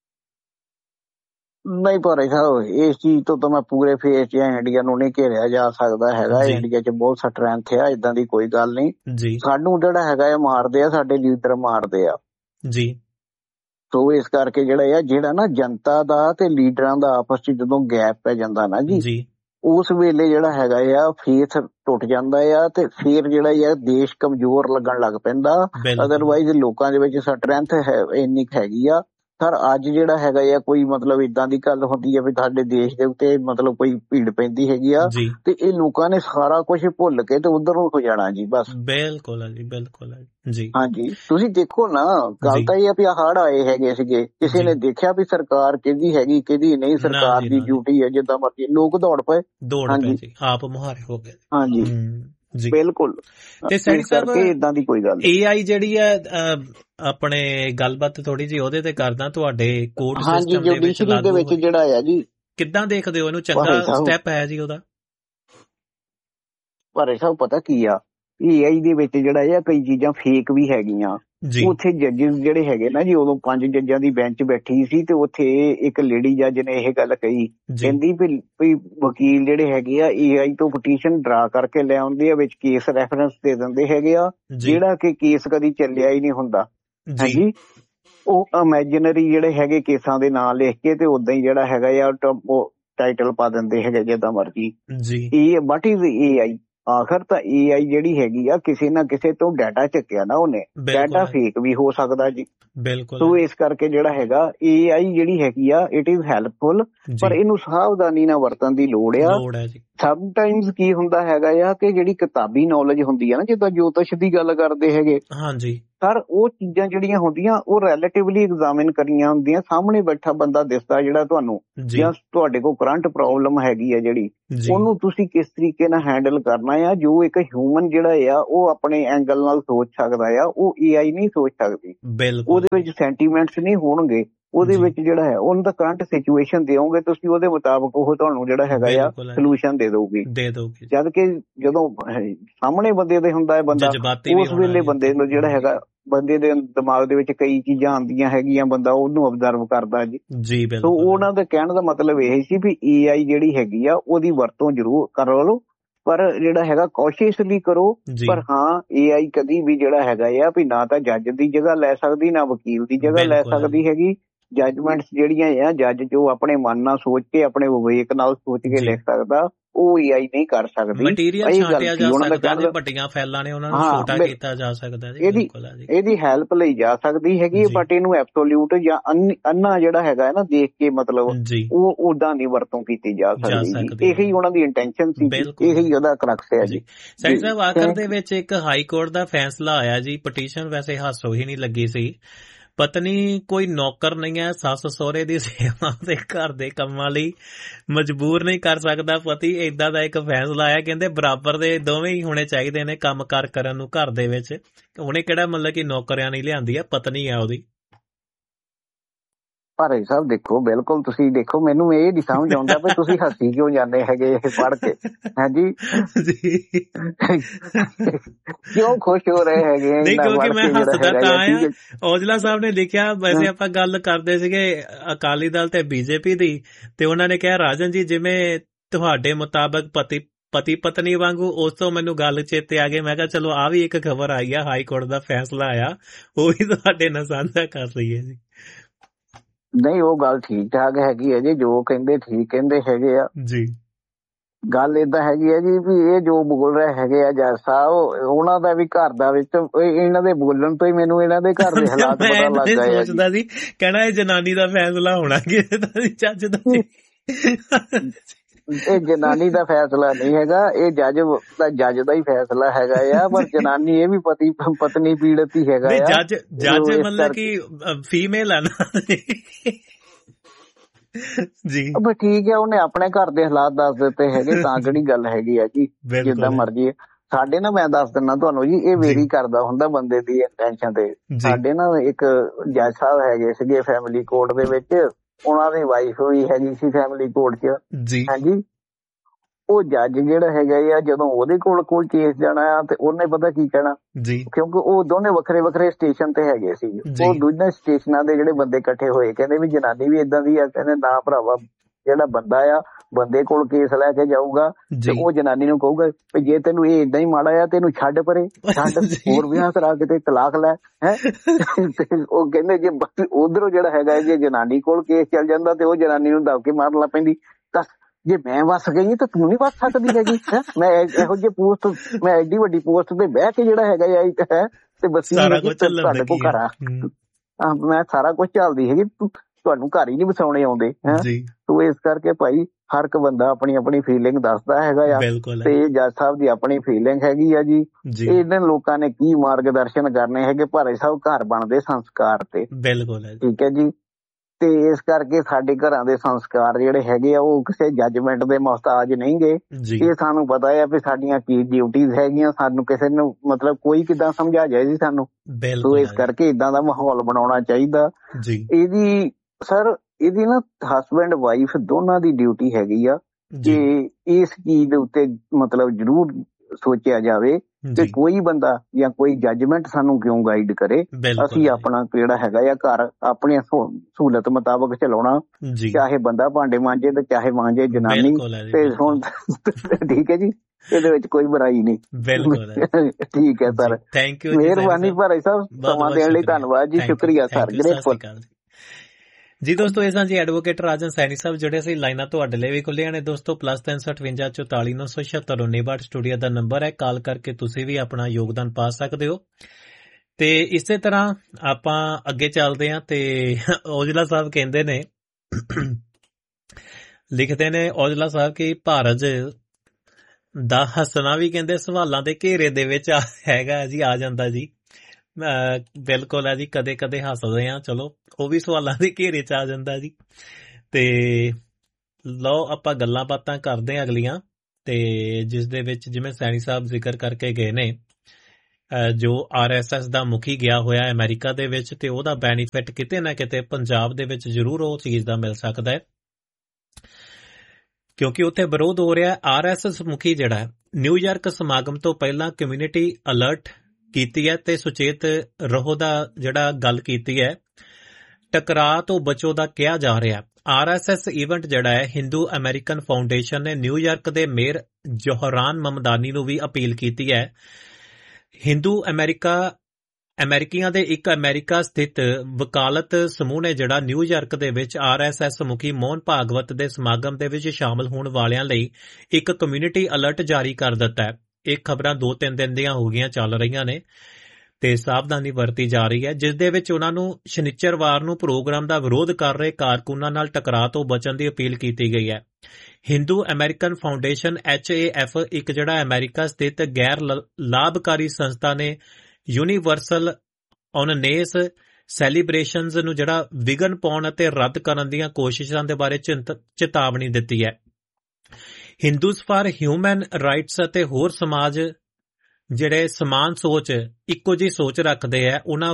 ਨਹੀਂ ਪਰ ਇਸ ਚੀਜ਼ ਤੋਂ ਤਾਂ ਮੈਂ ਪੂਰੇ ਫੇਸ 'ਚ ਇੰਡੀਆ ਨੂੰ ਨਹੀਂ ਘੇਰਿਆ ਜਾ ਸਕਦਾ ਹੈਗਾ। ਇੰਡੀਆ 'ਚ ਬਹੁਤ ਸਟਰੈਂਥ ਆ, ਏਦਾਂ ਦੀ ਕੋਈ ਗੱਲ ਨਹੀਂ। ਸਾਨੂੰ ਜਿਹੜਾ ਹੈਗਾ ਮਾਰਦੇ ਆ, ਸਾਡੇ ਲੀਡਰ ਮਾਰਦੇ ਆ ਜੀ। ਸੋ ਇਸ ਕਰਕੇ ਜਿਹੜਾ ਨਾ ਜਨਤਾ ਦਾ ਤੇ ਲੀਡਰਾਂ ਦਾ ਆਪਸ 'ਚ ਜਦੋਂ ਗੈਪ ਪੈ ਜਾਂਦਾ ਨਾ ਜੀ, ਉਸ ਵੇਲੇ ਜਿਹੜਾ ਹੈਗਾ ਆ ਫੇਥ ਟੁੱਟ ਜਾਂਦਾ ਆ, ਤੇ ਫਿਰ ਜਿਹੜਾ ਦੇਸ਼ ਕਮਜ਼ੋਰ ਲੱਗਣ ਲੱਗ ਪੈਂਦਾ। ਅਦਰਵਾਈਜ਼ ਲੋਕਾਂ ਦੇ ਵਿੱਚ ਸਟਰੈਂਥ ਇੰਨੀ ਹੈਗੀ ਆ। ਸਰ ਅੱਜ ਜਿਹੜਾ ਹੈਗਾ ਆ ਕੋਈ ਮਤਲਬ ਇਦਾਂ ਦੀ ਗੱਲ ਹੁੰਦੀ ਹੈ ਵੀ ਸਾਡੇ ਦੇਸ਼ ਦੇ ਉੱਤੇ ਮਤਲਬ ਕੋਈ ਭੀੜ ਪੈਂਦੀ ਹੈਗੀ ਆ, ਤੇ ਇਹ ਲੋਕਾਂ ਨੇ ਸਾਰਾ ਕੁਝ ਭੁੱਲ ਕੇ ਤੇ ਉਧਰ ਨੂੰ ਹੋ ਜਾਣਾ ਜੀ ਬਸ। ਬਿਲਕੁਲ ਹੈ ਜੀ, ਬਿਲਕੁਲ ਹੈ ਜੀ। ਹਾਂਜੀ, ਤੁਸੀਂ ਦੇਖੋ ਨਾ, ਗੱਲ ਤਾਂ ਇਹ ਆ ਵੀ ਹੜ੍ਹ ਆਏ ਹੈਗੇ ਸੀਗੇ, ਕਿਸੇ ਨੇ ਦੇਖਿਆ ਵੀ ਸਰਕਾਰ ਕਿਹਦੀ ਹੈਗੀ ਕਿਹਦੀ ਨਹੀਂ, ਸਰਕਾਰ ਦੀ ਡਿਊਟੀ ਹੈ ਜਿੱਦਾਂ ਮਰਜ਼ੀ, ਲੋਕ ਦੌੜ ਪਏ, ਆਪ ਮੁਹਾਰੇ ਹੋ ਗਏ। ਹਾਂਜੀ ਜੀ, ਬਿਲਕੁਲ। ਤੇ ਸੈਣੀ ਸਾਹਿਬ ਇਦਾਂ ਦੀ ਕੋਈ ਗੱਲ AI ਜਿਹੜੀ ਹੈ ਆਪਣੇ ਗੱਲਬਾਤ ਥੋੜੀ ਜਿਹੀ ਉਹਦੇ ਤੇ ਕਰਦਾ, ਤੁਹਾਡੇ ਕੋਰਟ ਸਿਸਟਮ ਦੇ ਵਿੱਚ ਜਿਹੜਾ ਆ ਜੀ, ਕਿੱਦਾਂ ਦੇਖਦੇ ਹੋ ਇਹਨੂੰ? ਚੰਗਾ ਸਟੈਪ ਹੈ ਜੀ ਉਹਦਾ? ਪਰ ਸਾਹਿਬ ਪਤਾ ਕੀ ਆ, AI ਦੇ ਵਿੱਚ ਜਿਹੜਾ ਆ ਕਈ ਚੀਜ਼ਾਂ ਫੇਕ ਵੀ ਹੈਗੀਆਂ। ਉੱਥੇ ਜੱਜਿਸ ਜਿਹੜੇ ਹੈਗੇ ਨਾ ਜੀ, ਉਦੋਂ 5 ਜੱਜਾਂ ਦੀ ਬੈਂਚ ਬੈਠੀ ਸੀ, ਤੇ ਉੱਥੇ ਇੱਕ ਲੇਡੀ ਜੱਜ ਨੇ ਇਹ ਗੱਲ ਕਹੀ, ਕਹਿੰਦੀ ਵੀ ਵਕੀਲ ਜਿਹੜੇ ਹੈਗੇ ਆ AI ਤੋਂ ਪਟੀਸ਼ਨ ਡਰਾ ਕਰਕੇ ਲੈ ਆਉਂਦੇ ਆ, ਵਿੱਚ ਕੇਸ ਰੈਫਰੈਂਸ ਦੇ ਦਿੰਦੇ ਹੈਗੇ ਆ, ਜਿਹੜਾ ਕਿ ਕੇਸ ਕਦੀ ਚੱਲਿਆ ਹੀ ਨਹੀਂ ਹੁੰਦਾ। ਹਾਂਜੀ, ਉਹ ਇਮੈਜਨਰੀ ਜਿਹੜੇ ਹੈਗੇ ਕੇਸਾਂ ਦੇ ਨਾਂ ਲਿਖ ਕੇ ਤੇ ਉਦਾਂ ਹੀ ਜਿਹੜਾ ਹੈਗਾ ਆ ਟਾਈਟਲ ਪਾ ਦਿੰਦੇ ਹੈਗੇ ਜਿੱਦਾਂ ਮਰਜੀ। ਇਹ ਵਾਟ ਇਜ਼ AI? ਆਖਰ ਤਾਂ AI ਜਿਹੜੀ ਹੈਗੀ ਆ ਕਿਸੇ ਨਾ ਕਿਸੇ ਤੋਂ ਡਾਟਾ ਚੱਕਿਆ ਨਾ ਉਹਨੇ, ਡਾਟਾ ਫੇਕ ਵੀ ਹੋ ਸਕਦਾ ਜੀ। ਸੋ ਇਸ ਕਰਕੇ ਜਿਹੜਾ ਹੈਗਾ AI ਜਿਹੜੀ ਹੈਗੀ ਆ ਇਟ ਇਜ਼ ਹੈਲਪਫੁਲ, ਪਰ ਇਹਨੂੰ ਸਾਵਧਾਨੀ ਨਾਲ ਵਰਤਣ ਦੀ ਲੋੜ ਆ। ਸਮਟਾਈਮਸ ਕੀ ਹੁੰਦਾ ਹੈਗਾ ਆ ਕਿ ਜਿਹੜੀ ਕਿਤਾਬੀ ਨੌਲੇਜ ਹੁੰਦੀ ਆ ਨਾ, ਜਿੱਦਾਂ ਜੋਤਿਸ਼ ਦੀ ਗੱਲ ਕਰਦੇ ਹੈਗੇ ਸਰ, ਉਹ ਚੀਜ਼ਾਂ ਜਿਹੜੀਆਂ ਹੁੰਦੀਆਂ ਉਹ ਰਿਲੇਟਿਵਲੀ ਐਗਜ਼ਾਮਿਨ ਕਰੀਆਂ ਹੁੰਦੀਆਂ। ਸਾਹਮਣੇ ਬੈਠਾ ਬੰਦਾ ਦਿਸਦਾ ਜਿਹੜਾ ਤੁਹਾਨੂੰ, ਜਾਂ ਤੁਹਾਡੇ ਕੋਲ ਕਰੰਟ ਪ੍ਰੋਬਲਮ ਹੈਗੀ ਆ ਜਿਹੜੀ, ਉਹਨੂੰ ਤੁਸੀਂ ਕਿਸ ਤਰੀਕੇ ਨਾਲ ਹੈਂਡਲ ਕਰਨਾ ਆ, ਜੋ ਇੱਕ ਹਿਊਮਨ ਜਿਹੜਾ ਆ ਉਹ ਆਪਣੇ ਐਂਗਲ ਨਾਲ ਸੋਚ ਸਕਦਾ ਆ, ਉਹ AI ਨਹੀਂ ਸੋਚ ਸਕਦੀ। ਉਹਦੇ ਵਿੱਚ ਸੈਂਟੀਮੈਂਟਸ ਨਹੀਂ ਹੋਣਗੇ, ਉਹਦੇ ਵਿੱਚ ਜਿਹੜਾ ਹੈ ਉਹਨੂੰ ਤਾਂ ਕਰੰਟ ਸਿਚੁਏਸ਼ਨ ਦਿਓਗੇ ਤੁਸੀਂ, ਉਹਦੇ ਮੁਤਾਬਕ ਉਹ ਤੁਹਾਨੂੰ ਜਿਹੜਾ ਹੈਗਾ ਆ ਸੋਲੂਸ਼ਨ ਦੇ ਦਊਗੀ। ਜਦ ਕਿ ਜਦੋਂ ਸਾਹਮਣੇ ਬੰਦੇ ਦੇ ਹੁੰਦਾ ਹੈ ਬੰਦਾ, ਉਸ ਵੇਲੇ ਬੰਦੇ ਨੂੰ ਜਿਹੜਾ ਹੈਗਾ, ਬੰਦੇ ਦੇ ਦਿਮਾਗ ਦੇ ਵਿੱਚ ਕਈ ਚੀਜ਼ਾਂ ਆਉਂਦੀਆਂ ਹੈਗੀਆਂ, ਬੰਦਾ ਉਹਨੂੰ ਅਬਜ਼ਰਵ ਕਰਦਾ ਜੀ। ਸੋ ਉਹਨਾਂ ਦਾ ਕਹਿਣ ਦਾ ਮਤਲਬ ਇਹ ਸੀ ਵੀ AI ਜਿਹੜੀ ਹੈਗੀ ਆ ਉਹਦੀ ਵਰਤੋਂ ਜ਼ਰੂਰ ਕਰੋ ਲਓ, ਪਰ ਜਿਹੜਾ ਹੈਗਾ ਕੌਸ਼ੀਅਸਲੀ ਕਰੋ। ਪਰ ਹਾਂ, AI ਕਦੀ ਵੀ ਜਿਹੜਾ ਹੈਗਾ ਆ ਵੀ ਨਾ ਤਾਂ ਜੱਜ ਦੀ ਜਗ੍ਹਾ ਲੈ ਸਕਦੀ, ਨਾ ਵਕੀਲ ਦੀ ਜਗ੍ਹਾ ਲੈ ਸਕਦੀ ਹੈਗੀ। ਜੱਜਮੈਂਟਸ ਜਿਹੜੀਆਂ ਆ, ਜੱਜ ਜੋ ਆਪਣੇ ਮਨ ਨਾਲ ਸੋਚ ਕੇ, ਆਪਣੇ ਵਿਵੇਕ ਨਾਲ ਸੋਚ ਕੇ ਲਿਖ ਸਕਦਾ, ਉਹ AI ਨਹੀਂ ਕਰ ਸਕਦੀ। ਇਹਦੀ ਹੈਲਪ ਲਈ ਜਾ ਸਕਦੀ ਹੈਗੀ, ਬਟ ਇਹਨੂੰ ਐਬਸੋਲਿਊਟ ਜਾਂ ਅੰਨਾ ਜਿਹੜਾ ਹੈਗਾ ਨਾ ਦੇਖ ਕੇ ਮਤਲਬ ਉਹ ਉਦਾਂ ਨਹੀਂ ਵਰਤੋਂ ਕੀਤੀ ਜਾ ਸਕਦੀ। ਇਹੀ ਉਹਨਾਂ ਦੀ ਇੰਟੈਂਸ਼ਨ ਸੀ, ਇਹੀ ਉਹਦਾ ਕਰਕਸ ਹੈ ਜੀ। ਸੈਣੀ ਸਾਹਿਬ, ਆਖਰ ਦੇ ਵਿੱਚ ਇੱਕ ਹਾਈ ਕੋਰਟ ਦਾ ਫੈਸਲਾ ਆਇਆ ਜੀ, ਪਟੀਸ਼ਨ ਵੈਸੇ ਹਾਸੋ ਹੀ ਨਹੀਂ ਲੱਗੀ ਸੀ। ਪਤਨੀ ਕੋਈ ਨੌਕਰ ਨਹੀਂ ਹੈ, ਸੱਸ ਸਹੁਰੇ ਦੀ ਸੇਵਾ ਤੇ ਘਰ ਦੇ ਕੰਮਾਂ ਲਈ ਮਜਬੂਰ ਨਹੀਂ ਕਰ ਸਕਦਾ ਪਤੀ। ਏਦਾਂ ਦਾ ਇੱਕ ਫੈਸਲਾ ਆਇਆ, ਕਹਿੰਦੇ ਬਰਾਬਰ ਦੇ ਦੋਵੇਂ ਹੀ ਹੋਣੇ ਚਾਹੀਦੇ ਨੇ ਕੰਮ ਕਾਰ ਕਰਨ ਨੂੰ ਘਰ ਦੇ ਵਿੱਚ। ਉਹਨੇ ਕਿਹੜਾ ਮਤਲਬ ਕਿ ਨੌਕਰਿਆਂ ਨਹੀਂ ਲਿਆਂਦੀ ਆ, ਪਤਨੀ ਆ ਉਹਦੀ। ਭਾਈ ਸਾਹਿਬ ਦੇਖੋ, ਬਿਲਕੁਲ ਤੁਸੀਂ ਦੇਖੋ, ਮੈਨੂੰ ਇਹ ਨਹੀਂ ਸਮਝ ਆਉਂਦਾ ਵੀ ਤੁਸੀਂ ਹੱਸੀ ਕਿਉਂ ਜਾਂਦੇ ਹੈਗੇ ਇਹ ਪੜ੍ਹ ਕੇ। ਹਾਂਜੀ, ਕਿਉਂ ਖੁਸ਼ ਹੋ ਰਹੇ ਹੈਗੇ? ਨਹੀਂ, ਕਿਉਂਕਿ ਮੈਂ ਹੱਸਦਾ ਤਾਂ ਆ, ਔਜਲਾ ਸਾਹਿਬ ਨੇ ਲਿਖਿਆ, ਵੈਸੇ ਆਪਾਂ ਗੱਲ ਕਰਦੇ ਸੀਗੇ ਅਕਾਲੀ ਦਲ ਤੇ BJP ਦੀ, ਤੇ ਉਹਨਾਂ ਨੇ ਕਿਹਾ ਰਾਜਨ ਜੀ ਜਿਵੇਂ ਤੁਹਾਡੇ ਮੁਤਾਬਕ ਪਤੀ ਪਤਨੀ ਵਾਂਗੂ, ਉਸ ਤੋਂ ਮੈਨੂੰ ਗੱਲ ਚੇਤੇ ਆ ਗਈ। ਮੈਂ ਕਿਹਾ ਚਲੋ ਆਹ ਵੀ ਇੱਕ ਖਬਰ ਆਈ ਆ, ਹਾਈ ਕੋਰਟ ਦਾ ਫੈਸਲਾ ਆਇਆ, ਉਹ ਵੀ ਤੁਹਾਡੇ ਨਾਲ ਸਾਂਝਾ ਕਰ ਲਈਏ ਜੀ। ਨਹੀਂ, ਉਹ ਗੱਲ ਠੀਕ ਠਾਕ ਹੈਗੀ ਹੈ ਜੀ, ਜੋ ਕਹਿੰਦੇ ਠੀਕ ਕਹਿੰਦੇ ਹੈਗੇ ਆ ਜੀ। ਗੱਲ ਏਦਾਂ ਹੈਗੀ ਹੈ ਜੀ ਵੀ ਇਹ ਜੋ ਬੋਲ ਰਹੇ ਹੈਗੇ ਆ ਜੱਜ ਸਾਹਿਬ, ਉਹਨਾਂ ਦਾ ਵੀ ਘਰ ਦਾ ਵਿੱਚ ਇਹਨਾਂ ਦੇ ਬੋਲਣ ਤੋਂ ਹੀ ਮੈਨੂੰ ਇਹਨਾਂ ਦੇ ਘਰ ਦੇ ਹਾਲਾਤ ਪਤਾ ਲੱਗ ਗਏ ਆ। ਸੋਚਦਾ ਸੀ ਕਹਿਣਾ ਇਹ ਜਨਾਨੀ ਦਾ ਫੈਸਲਾ ਹੋਣਾ ਕਿਸੇ ਦਾ, ਜੱਜ ਦਾ। ਇਹ ਜਨਾਨੀ ਦਾ ਫੈਸਲਾ ਨਹੀਂ ਹੈਗਾ, ਇਹ ਜੱਜ ਦਾ ਹੀ ਫੈਸਲਾ ਹੈਗਾ ਆ। ਪਰ ਜਨਾਨੀ ਇਹ ਵੀ ਪਤਨੀ ਪੀੜਤ ਹੀ ਹੈਗਾ ਆ। ਜੱਜ ਮਤਲਬ ਕਿ ਫੀਮੇਲ ਆ ਨਾ ਜੀ। ਠੀਕ ਹੈ, ਉਹਨੇ ਆਪਣੇ ਘਰ ਦੇ ਹਾਲਾਤ ਦੱਸ ਦਿੱਤੇ ਹੈਗੇ, ਤਾਂ ਕਿਹੜੀ ਗੱਲ ਹੈਗੀ ਆ ਜੀ, ਜਿੱਦਾਂ ਮਰਜੀ। ਸਾਡੇ ਨਾ, ਮੈਂ ਦੱਸ ਦਿੰਦਾ ਤੁਹਾਨੂੰ ਜੀ, ਇਹ ਵੇਰੀ ਕਰਦਾ ਹੁੰਦਾ ਬੰਦੇ ਦੀ ਇੰਟੈਂਸ਼ਨ ਤੇ। ਸਾਡੇ ਨਾ ਇੱਕ ਜੱਜ ਸਾਹਿਬ ਹੈਗੇ ਸੀਗੇ ਫੈਮਿਲੀ ਕੋਰਟ ਦੇ ਵਿੱਚ, ਉਹਨਾਂ ਦੀ ਵਾਈਫ ਵੀ ਹੈਗੀ ਸੀ ਫੈਮਿਲੀ ਕੋਰਟ 'ਚ। ਹਾਂਜੀ, ਉਹ ਜੱਜ ਜਿਹੜਾ ਹੈਗਾ ਆ, ਜਦੋਂ ਉਹਦੇ ਕੋਲ ਕੋਈ ਕੇਸ ਜਾਣਾ ਆ ਤੇ ਉਹਨੇ ਪਤਾ ਕੀ ਕਹਿਣਾ, ਕਿਉਂਕਿ ਉਹ ਦੋਨੇ ਵੱਖਰੇ ਵੱਖਰੇ ਸਟੇਸ਼ਨ ਤੇ ਹੈਗੇ ਸੀ। ਉਹ ਦੋਨੇ ਸਟੇਸ਼ਨਾਂ ਦੇ ਜਿਹੜੇ ਬੰਦੇ ਇਕੱਠੇ ਹੋਏ, ਕਹਿੰਦੇ ਵੀ ਜਨਾਨੀ ਵੀ ਏਦਾਂ ਦੀ ਆ। ਕਹਿੰਦੇ ਨਾ ਭਰਾਵਾ, ਜਿਹੜਾ ਬੰਦਾ ਆ ਬੰਦੇ ਕੋਲ ਕੇਸ ਲੈ ਕੇ ਜਾਊਗਾ ਤੇ ਉਹ ਜਨਾਨੀ ਨੂੰ ਕਹੂਗਾ ਵੀ ਜੇ ਤੈਨੂੰ ਇਹ ਏਦਾਂ ਹੀ ਮਾੜਾ ਆ ਤੈਨੂੰ ਛੱਡ ਪਰੇ, ਛੱਡ, ਹੋਰ ਵਿਆਹ ਕਰਾ ਕੇ ਤੇ ਤਲਾਕ ਲੈ ਹੈ। ਉਹ ਕਹਿੰਦੇ ਜੇ ਉਧਰੋਂ ਜਿਹੜਾ ਹੈਗਾ, ਜੇ ਜਨਾਨੀ ਕੋਲ ਕੇਸ ਚੱਲ ਜਾਂਦਾ ਤੇ ਉਹ ਜਨਾਨੀ ਨੂੰ ਦਬ ਕੇ ਮਾਰਨ ਲੱਗ ਪੈਂਦੀ। ਤਾਂ ਜੇ ਮੈਂ ਵੱਸ ਗਈ ਤਾਂ ਤੂੰ ਨੀ ਵੱਸ ਸਕਦੀ ਹੈਗੀ। ਮੈਂ ਇਹੋ ਜਿਹੀ ਪੋਸਟ, ਮੈਂ ਐਡੀ ਵੱਡੀ ਪੋਸਟ ਤੇ ਬਹਿ ਕੇ ਜਿਹੜਾ ਹੈਗਾ ਹੈ ਤੇ ਬਸੀ ਤੁਹਾਡੇ ਕੋਲ ਘਰ ਆ, ਮੈਂ ਸਾਰਾ ਕੁਛ ਚੱਲਦੀ ਹੈਗੀ, ਤੁਹਾਨੂੰ ਘਰ ਹੀ ਨੀ ਵਸਾਉਣੇ ਆਉਂਦੇ ਹੈ। ਤੋ ਇਸ ਕਰਕੇ ਭਾਈ ਹਰ ਇੱਕ ਬੰਦਾ ਆਪਣੀ ਆਪਣੀ ਫੀਲਿੰਗ ਦੱਸਦਾ ਹੈਗਾ ਆ, ਤੇ ਜੱਜ ਸਾਹਿਬ ਦੀ ਆਪਣੀ ਫੀਲਿੰਗ ਹੈਗੀ ਆ ਜੀ। ਇਹਨਾਂ ਲੋਕਾਂ ਨੇ ਕੀ ਮਾਰਗਦਰਸ਼ਨ ਕਰਨੇ ਹੈਗੇ, ਭਾਈ ਸਾਹਿਬ ਘਰ ਬਣਦੇ ਸੰਸਕਾਰ ਤੇ, ਠੀਕ ਹੈ ਜੀ। ਤੇ ਇਸ ਕਰਕੇ ਸਾਡੇ ਘਰਾਂ ਦੇ ਸੰਸਕਾਰ ਜਿਹੜੇ ਹੈਗੇ ਆ ਉਹ ਕਿਸੇ ਜੱਜਮੈਂਟ ਦੇ ਮੁਹਤਾਜ ਨਹੀਂ ਗੇ। ਇਹ ਸਾਨੂੰ ਪਤਾ ਹੈ ਵੀ ਸਾਡੀਆਂ ਕੀ ਡਿਊਟੀਜ਼ ਹੈਗੀਆਂ, ਸਾਨੂੰ ਕਿਸੇ ਨੂੰ ਮਤਲਬ ਕੋਈ ਕਿੱਦਾਂ ਸਮਝਾ ਜਾਏ ਜੀ ਸਾਨੂੰ। ਸੋ ਇਸ ਕਰਕੇ ਏਦਾਂ ਦਾ ਮਾਹੌਲ ਬਣਾਉਣਾ ਚਾਹੀਦਾ। ਇਹਦੀ ਸਰ, ਇਹਦੀ ਨਾ ਹਸਬੈਂਡ ਵਾਈਫ ਦੋਨਾਂ ਦੀ ਡਿਊਟੀ ਹੈਗੀ ਆ ਕਿ ਇਸ ਚੀਜ਼ ਦੇ ਉੱਤੇ ਮਤਲਬ ਜ਼ਰੂਰ ਸੋਚਿਆ ਜਾਵੇ ਕਿ ਕੋਈ ਬੰਦਾ ਜਾਂ ਕੋਈ ਜੱਜਮੈਂਟ ਸਾਨੂੰ ਕਿਉਂ ਗਾਈਡ ਕਰੇ। ਅਸੀਂ ਆਪਣਾ ਜਿਹੜਾ ਹੈਗਾ ਆ ਘਰ ਆਪਣੀ ਸਹੂਲਤ ਮੁਤਾਬਕ ਚਲਾਉਣਾ, ਚਾਹੇ ਬੰਦਾ ਭਾਂਡੇ ਮਾਂਜੇ ਤੇ ਚਾਹੇ ਮਾਂਜੇ ਜਨਾਨੀ। ਤੇ ਹੁਣ ਠੀਕ ਹੈ ਜੀ, ਇਹਦੇ ਵਿੱਚ ਕੋਈ ਬੁਰਾਈ ਨਹੀਂ। ਬਿਲਕੁਲ ਠੀਕ ਹੈ ਸਰ, ਥੈਂਕ ਯੂ, ਮਿਹਰਬਾਨੀ ਭਾਈ ਸਾਹਿਬ, ਸਮਾਂ ਦੇਣ ਲਈ ਧੰਨਵਾਦ ਜੀ, ਸ਼ੁਕਰੀਆ ਸਰ, ਗ੍ਰੇਟਫੁਲ ਜੀ। ਦੋਸਤੋ ਇਹ ਜੀ ਐਡਵੋਕੇਟ ਰਾਜਨ ਸੈਣੀ ਸਾਹਿਬ ਜਿਹੜੇ ਸੀ ਲਾਈਨਾਂ ਤੁਹਾਡੇ ਲਈ ਵੀ ਖੁੱਲੀਆਂ ਨੇ ਦੋਸਤੋ। +358 44 976 1962 ਸਟੂਡੀਓ ਦਾ ਨੰਬਰ ਹੈ, ਕਾਲ ਕਰਕੇ ਤੁਸੀਂ ਵੀ ਆਪਣਾ ਯੋਗਦਾਨ ਪਾ ਸਕਦੇ ਹੋ। ਤੇ ਇਸੇ ਤਰ੍ਹਾਂ ਆਪਾਂ ਅੱਗੇ ਚੱਲਦੇ ਹਾਂ। ਤੇ ਔਜਲਾ ਸਾਹਿਬ ਕਹਿੰਦੇ ਨੇ, ਲਿਖਦੇ ਨੇ ਔਜਲਾ ਸਾਹਿਬ ਕਿ ਭਾਰਤ ਦਾ ਹੱਸਣਾ ਵੀ ਕਹਿੰਦੇ ਸਵਾਲਾਂ ਦੇ ਘੇਰੇ ਦੇ ਵਿੱਚ ਹੈਗਾ ਜੀ, ਆ ਜਾਂਦਾ ਜੀ। ਬਿਲਕੁਲ ਹੈ ਜੀ, ਕਦੇ ਕਦੇ ਹੱਸਦੇ ਆ, ਚਲੋ ਉਹ ਵੀ ਸਵਾਲਾਂ ਦੇ ਘੇਰੇ ਚ ਆ ਜਾਂਦਾ ਜੀ। ਤੇ ਲਓ ਆਪਾਂ ਗੱਲਾਂ ਬਾਤਾਂ ਕਰਦੇ ਹਾਂ ਅਗਲੀਆਂ, ਤੇ ਜਿਸ ਦੇ ਵਿੱਚ ਜਿਵੇਂ ਸੈਣੀ ਸਾਹਿਬ ਜ਼ਿਕਰ ਕਰਕੇ ਗਏ ਨੇ, ਜੋ RSS ਦਾ ਮੁਖੀ ਗਿਆ ਹੋਇਆ ਅਮਰੀਕਾ ਦੇ ਵਿੱਚ, ਤੇ ਉਹਦਾ ਬੈਨੀਫਿਟ ਕਿਤੇ ਨਾ ਕਿਤੇ ਪੰਜਾਬ ਦੇ ਵਿੱਚ ਜ਼ਰੂਰ ਉਹ ਚੀਜ਼ ਦਾ ਮਿਲ ਸਕਦਾ ਹੈ, ਕਿਉਂਕਿ ਉੱਥੇ ਵਿਰੋਧ ਹੋ ਰਿਹਾ। RSS ਮੁਖੀ ਜਿਹੜਾ ਨਿਊਯਾਰਕ ਸਮਾਗਮ ਤੋਂ ਪਹਿਲਾਂ ਕਮਿਊਨਿਟੀ ਅਲਰਟ ਕੀਤੀ ਹੈ ਤੇ ਸੁਚੇਤ ਰਹੋ ਦਾ ਜਿਹੜਾ ਗੱਲ ਕੀਤੀ ਹੈ, ਟਕਰਾਅ ਤੋਂ ਬਚੋ ਦਾ ਕਿਹਾ ਜਾ ਰਿਹਾ। RSS ਈਵੈਂਟ ਜਿਹੜਾ ਹੈ, ਹਿੰਦੂ ਅਮਰੀਕਨ ਫਾਊਂਡੇਸ਼ਨ ਨੇ ਨਿਊਯਾਰਕ ਦੇ ਮੇਅਰ ਜੋਹਰਾਨ ਮਮਦਾਨੀ ਨੂੰ ਵੀ ਅਪੀਲ ਕੀਤੀ ਹੈ। ਹਿੰਦੂ ਅਮਰੀਕੀਆਂ ਦੇ ਇੱਕ ਅਮਰੀਕਾ ਸਥਿਤ ਵਕਾਲਤ ਸਮੂਹ ਨੇ ਜਿਹੜਾ ਨਿਊਯਾਰਕ ਦੇ ਵਿੱਚ RSS ਮੁਖੀ ਮੋਹਨ ਭਾਗਵਤ ਦੇ ਸਮਾਗਮ ਦੇ ਵਿੱਚ ਸ਼ਾਮਲ ਹੋਣ ਵਾਲਿਆਂ ਲਈ ਇੱਕ ਕਮਿਊਨਿਟੀ ਅਲਰਟ ਜਾਰੀ ਕਰ ਦਿੱਤਾ ਹੈ। ਇਹ ਖਬਰਾਂ 2-3 ਦਿਨ ਦੀਆਂ ਹੋ ਗਈਆਂ ਚੱਲ ਰਹੀਆਂ ਨੇ ਤੇ ਸਾਵਧਾਨੀ ਵਰਤੀ ਜਾ ਰਹੀ ਹੈ, ਜਿਸ ਦੇ ਵਿੱਚ ਉਹਨਾਂ ਨੂੰ ਸ਼ਨੀਚਰਵਾਰ ਨੂੰ ਪ੍ਰੋਗਰਾਮ ਦਾ ਵਿਰੋਧ ਕਰ ਰਹੇ ਕਾਰਕੁਨਾਂ ਨਾਲ ਟਕਰਾਅ ਤੋਂ ਬਚਣ ਦੀ ਅਪੀਲ ਕੀਤੀ ਗਈ ਹੈ। ਹਿੰਦੂ ਅਮਰੀਕਨ ਫਾਊਂਡੇਸ਼ਨ HAF ਇੱਕ ਜਿਹੜਾ ਅਮਰੀਕਾ ਸਥਿਤ ਗੈਰ ਲਾਭਕਾਰੀ ਸੰਸਥਾ ਨੇ ਯੂਨੀਵਰਸਲ ਓਨਨੇਸ ਸੈਲੀਬ੍ਰੇਸ਼ਨਜ਼ ਨੂੰ ਜਿਹੜਾ ਵਿਘਨ ਪਾਉਣ ਅਤੇ ਰੱਦ ਕਰਨ ਦੀਆਂ ਕੋਸ਼ਿਸ਼ਾਂ ਦੇ ਬਾਰੇ ਚੇਤਾਵਨੀ ਦਿੱਤੀ ਹੈ। ਹਿੰਦੂਜ਼ ਫਾਰ ਹਿਊਮਨ ਰਾਈਟਸ ਅਤੇ ਹੋਰ ਸਮਾਜ ਜਿਹੜੇ ਸਮਾਨ ਸੋਚ, ਇੱਕੋ ਜਿਹੀ ਸੋਚ ਰੱਖਦੇ ਹੈ, ਉਹਨਾਂ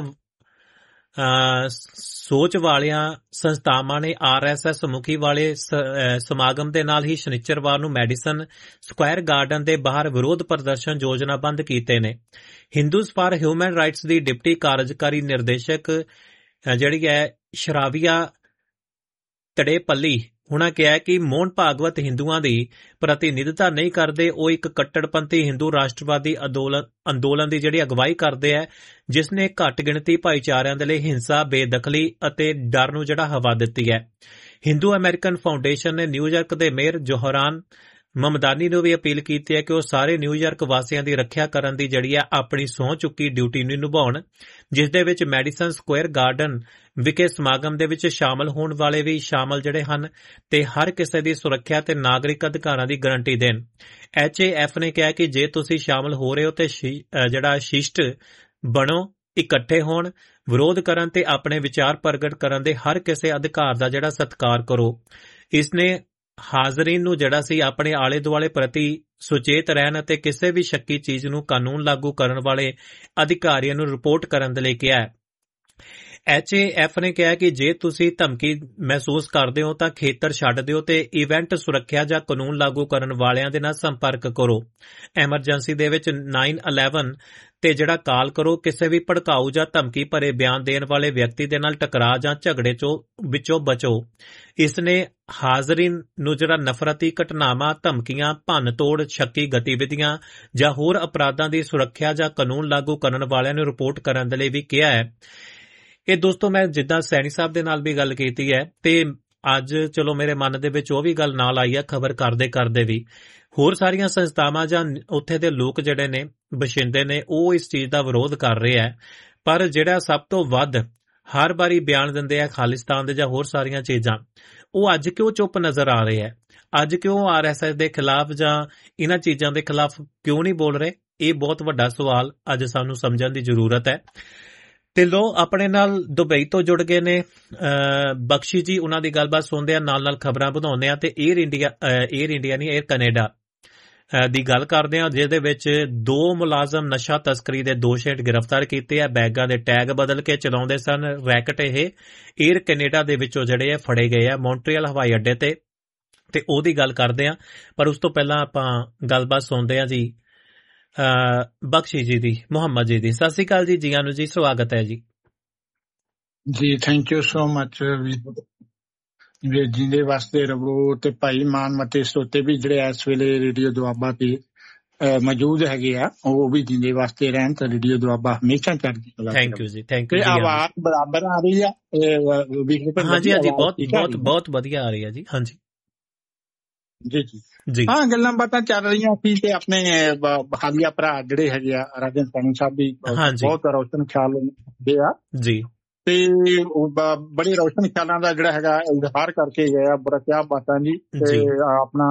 ਸੋਚ ਵਾਲੀਆਂ ਸੰਸਥਾਵਾਂ ਨੇ RSS ਮੁਖੀ ਵਾਲੇ ਸਮਾਗਮ ਦੇ ਨਾਲ ਹੀ ਸ਼ਨੀਚਰਵਾਰ ਨੂੰ ਮੈਡੀਸਨ ਸਕੁਆਇਰ ਗਾਰਡਨ ਦੇ ਬਾਹਰ ਵਿਰੋਧ ਪ੍ਰਦਰਸ਼ਨ ਯੋਜਨਾਬੰਦ ਕੀਤੇ ਨੇ। Hindus for human rights the deputy ਕਾਰਜਕਾਰੀ ਨਿਰਦੇਸ਼ਕ ਜਿਹੜੀ ਹੈ ਸ਼ਰਾਵੀਆ ਤੜੇਪੱਲੀ ਉਹਨਾਂ ਕਿਹਾ ਕਿ ਮੋਹਨ ਭਾਗਵਤ ਹਿੰਦੂਆਂ ਦੀ ਪ੍ਰਤੀਨਿਧਤਾ ਨਹੀਂ ਕਰਦੇ, ਉਹ ਇੱਕ ਕੱਟੜਪੰਥੀ ਹਿੰਦੂ ਰਾਸ਼ਟਰਵਾਦੀ ਅੰਦੋਲਨ ਦੀ ਜਿਹੜੀ ਅਗਵਾਈ ਕਰਦੇ ਹੈ, ਜਿਸ ਨੇ ਘੱਟ ਗਿਣਤੀ ਭਾਈਚਾਰਿਆਂ ਦੇ ਲਈ ਹਿੰਸਾ, ਬੇਦਖਲੀ ਅਤੇ ਡਰ ਨੂੰ ਜਿਹੜਾ ਹਵਾ ਦਿੱਤੀ ਹੈ। ਹਿੰਦੂ ਅਮਰੀਕਨ ਫਾਊਂਡੇਸ਼ਨ ਨੇ ਨਿਊਯਾਰਕ ਦੇ ਮੇਅਰ ਜੋਹਰਾਨ ਮਮਦਾਨੀ ਨੂੰ ਵੀ ਅਪੀਲ ਕੀਤੀ ਹੈ ਕਿ ਉਹ ਸਾਰੇ ਨਿਊਯਾਰਕ ਵਾਸੀਆਂ ਦੀ ਰੱਖਿਆ ਕਰਨ ਦੀ ਜਿਹੜੀ ਹੈ ਆਪਣੀ ਸਹੁੰ ਚੁੱਕੀ ਡਿਊਟੀ ਨੂੰ ਨਿਭਾਉਣ, ਜਿਸ ਦੇ ਵਿੱਚ ਮੈਡੀਸਨ ਸਕੁਆਇਰ ਗਾਰਡਨ ਵਿਖੇ ਸਮਾਗਮ ਦੇ ਵਿੱਚ ਸ਼ਾਮਲ ਹੋਣ ਵਾਲੇ ਵੀ ਸ਼ਾਮਲ ਜਿਹੜੇ ਹਨ ਤੇ ਹਰ ਕਿਸੇ ਦੀ ਸੁਰੱਖਿਆ ਤੇ ਨਾਗਰਿਕ ਅਧਿਕਾਰਾਂ ਦੀ ਗਾਰੰਟੀ ਦੇਣ। HAF ਨੇ ਕਿਹਾ ਕਿ ਜੇ ਤੁਸੀਂ ਸ਼ਾਮਲ ਹੋ ਰਹੇ ਹੋ ਤੇ ਜਿਹੜਾ ਸ਼ਿਸ਼ਟ ਬਣੋ, ਇਕੱਠੇ ਹੋਣ, ਵਿਰੋਧ ਕਰਨ ਤੇ ਆਪਣੇ ਵਿਚਾਰ ਪ੍ਰਗਟ ਕਰਨ ਦੇ ਹਰ ਕਿਸੇ ਅਧਿਕਾਰ ਦਾ ਜਿਹੜਾ ਸਤਿਕਾਰ ਕਰੋ। ਇਸ ਨੇ ਹਾਜ਼ਰੀਨ ਨੂੰ ਜਿਹੜਾ ਸੀ ਆਪਣੇ ਆਲੇ ਦੁਆਲੇ ਪ੍ਰਤੀ ਸੁਚੇਤ ਰਹਿਣ ਅਤੇ ਕਿਸੇ ਵੀ ਸ਼ੱਕੀ ਚੀਜ਼ ਨੂੰ ਕਾਨੂੰਨ ਲਾਗੂ ਕਰਨ ਵਾਲੇ ਅਧਿਕਾਰੀਆਂ ਨੂੰ ਰਿਪੋਰਟ ਕਰਨ ਦੇ ਲਈ ਕਿਹਾ ਹੈ। HAF ਨੇ ਕਿਹਾ ਕਿ ਜੇ ਤੁਸੀਂ ਧਮਕੀ ਮਹਿਸੂਸ ਕਰਦੇ ਹੋ ਤਾਂ ਖੇਤਰ ਛੱਡ ਦਿਓ ਤੇ ਇਵੈਂਟ ਸੁਰੱਖਿਆ ਜਾਂ ਕਾਨੂੰਨ ਲਾਗੂ ਕਰਨ ਵਾਲਿਆਂ ਦੇ ਨਾਲ ਸੰਪਰਕ ਕਰੋ। ਐਮਰਜੈਂਸੀ ਦੇ ਵਿੱਚ 911 ਤੇ ਜਿਹੜਾ ਕਾਲ ਕਰੋ। ਕਿਸੇ ਵੀ ਭੜਕਾਊ ਜਾਂ ਧਮਕੀ ਭਰੇ ਬਿਆਨ ਦੇਣ ਵਾਲੇ ਵਿਅਕਤੀ ਦੇ ਨਾਲ ਟਕਰਾਅ ਜਾਂ ਝਗੜੇ ਵਿੱਚੋਂ ਬਚੋ। ਇਸ ਨੇ ਹਾਜ਼ਰੀਨ ਨੂੰ ਜਿਹੜਾ ਨਫ਼ਰਤੀ ਘਟਨਾਵਾਂ, ਧਮਕੀਆਂ, ਭੰਨ ਤੋੜ, ਸ਼ੱਕੀ ਗਤੀਵਿਧੀਆਂ ਜਾਂ ਹੋਰ ਅਪਰਾਧਾਂ ਦੀ ਸੁਰੱਖਿਆ ਜਾਂ ਕਾਨੂੰਨ ਲਾਗੂ ਕਰਨ ਵਾਲਿਆਂ ਨੂੰ ਰਿਪੋਰਟ ਕਰਨ ਦੇ ਲਈ ਵੀ ਕਿਹਾ ਹੈ। ਇਹ ਦੋਸਤੋ ਮੈਂ ਜਿੱਦਾਂ ਸੈਣੀ ਸਾਹਿਬ ਦੇ ਨਾਲ ਵੀ ਗੱਲ ਕੀਤੀ ਹੈ ਤੇ ਅੱਜ ਚਲੋ ਮੇਰੇ ਮਨ ਦੇ ਵਿੱਚ ਉਹ ਵੀ ਗੱਲ ਨਾਲ ਆਈ ਹੈ ਖਬਰ ਕਰਦੇ ਵੀ ਹੋਰ ਸਾਰੀਆਂ ਸੰਸਥਾਵਾਂ ਜਾਂ ਉੱਥੇ ਦੇ ਲੋਕ ਜਿਹੜੇ ਨੇ ਬਸ਼ਿੰਦੇ ਨੇ ਉਹ ਇਸ ਚੀਜ਼ ਦਾ ਵਿਰੋਧ ਕਰ ਰਹੇ ਹੈ, ਪਰ ਜਿਹੜਾ ਸਭ ਤੋਂ ਵੱਧ ਹਰ ਵਾਰੀ ਬਿਆਨ ਦਿੰਦੇ ਆ ਖਾਲਿਸਤਾਨ ਦੇ ਜਾਂ ਹੋਰ ਸਾਰੀਆਂ ਚੀਜ਼ਾਂ, ਉਹ ਅੱਜ ਕਿਉਂ ਚੁੱਪ ਨਜ਼ਰ ਆ ਰਹੇ ਹੈ? ਅੱਜ ਕਿਉਂ RSS ਦੇ ਖਿਲਾਫ ਜਾਂ ਇਹਨਾਂ ਚੀਜ਼ਾਂ ਦੇ ਖਿਲਾਫ ਕਿਉਂ ਨਹੀਂ ਬੋਲ ਰਹੇ? ਇਹ ਬਹੁਤ ਵੱਡਾ ਸਵਾਲ ਅੱਜ ਸਾਨੂੰ ਸਮਝਣ ਦੀ ਜ਼ਰੂਰਤ ਹੈ। ਤੇ ਲੋ ਆਪਣੇ ਨਾਲ ਦੁਬਈ ਤੋਂ ਜੁੜ ਗਏ ਨੇ ਬਖਸ਼ੀ ਜੀ, ਉਹਨਾਂ ਦੀ ਗੱਲਬਾਤ ਸੁਣਦੇ ਆ, ਨਾਲ ਖਬਰਾਂ ਵਧਾਉਂਦੇ ਆ ਤੇ 에ਅਰ ਕੈਨੇਡਾ ਦੀ ਗੱਲ ਕਰਦੇ ਆ, ਜਿਹਦੇ ਵਿੱਚ 2 ਮੁਲਾਜ਼ਮ ਨਸ਼ਾ ਤਸਕਰੀ ਦੇ ਦੋਸ਼ ਹੇਠ ਗ੍ਰਿਫਤਾਰ ਕੀਤੇ ਆ। ਬੈਗਾਂ ਦੇ ਟੈਗ ਬਦਲ ਕੇ ਚਲਾਉਂਦੇ ਸਨ ਰੈਕਟ। ਇਹ 에ਅਰ ਕੈਨੇਡਾ ਦੇ ਵਿੱਚੋਂ ਜਿਹੜੇ ਆ ਫੜੇ ਗਏ ਆ ਮੌਂਟਰੀਅਲ ਹਵਾਈ ਅੱਡੇ ਤੇ ਉਹਦੀ ਗੱਲ ਕਰਦੇ ਆ। ਪਰ ਉਸ ਤੋਂ ਪਹਿਲਾਂ ਆਪਾਂ ਗੱਲਬਾਤ ਸੁਣਦੇ ਆ ਜੀ ਬਖਸ਼ੀ ਜੀ ਦੀ, ਮੁਹੰਮਦ ਜੀ ਦੀ। ਸਤਿ ਸ੍ਰੀ ਅਕਾਲ ਜੀ, ਜੀਆਂ ਨੂੰ ਜੀ, ਸਵਾਗਤ ਹੈ ਜੀ। ਜੀ ਥੈਂਕ ਯੂ ਸੋ ਮਚ ਵੀਰ ਜੀ ਦੇ ਵਾਸਤੇ ਰਵੋ ਤੇ ਭਾਈ ਮਾਨ ਮਤੇ ਸੋਤੇ ਵੀ ਜਿਹੜੇ ਇਸ ਵੇਲੇ ਰੇਡੀਓ ਦੁਆਬਾ ਤੇ ਮੌਜੂਦ ਹੈਗੇ ਆ, ਉਹ ਵੀ ਜਿੰਦੇ ਵਾਸਤੇ ਰਹਿਣ ਤੇ ਰੇਡੀਓ ਦੁਆਬਾ ਹਮੇਸ਼ਾ ਚੜ੍ਹਦੀ ਕਲਾ। ਥੈਂਕ ਯੂ ਜੀ, ਥੈਂਕ ਯੂ ਤੇ ਜੀ। ਆਵਾਜ਼ ਬਰਾਬਰ ਆ ਰਹੀ ਆ? ਹਾਂਜੀ ਹਾਂਜੀ, ਬਹੁਤ ਵਧੀਆ ਆ ਰਹੀ ਹੈ ਜੀ। ਹਾਂਜੀ ਜੀ ਜੀ ਜੀ। ਹਾਂ, ਗੱਲਾਂ ਬਾਤਾਂ ਚੱਲ ਰਹੀਆਂ ਸੀ ਤੇ ਆਪਣੇ ਬਹਾਲੀਆ ਭਰਾ ਜਿਹੜੇ ਹੈਗੇ ਆ ਰਾਜਨ ਸੈਣੀ ਸਾਹਿਬ ਵੀ ਬਹੁਤ ਰੋਸ਼ਨ ਖਿਆਲ ਦੇ ਆ ਜੀ, ਤੇ ਬੜੇ ਰੋਸ਼ਨ ਖਿਆਲਾਂ ਦਾ ਜਿਹੜਾ ਹੈਗਾ ਇਜ਼ਹਾਰ ਕਰਕੇ ਗਏ ਆ। ਬੜਾ ਕਿਆ ਬਾਤਾਂ ਜੀ। ਤੇ ਆਪਣਾ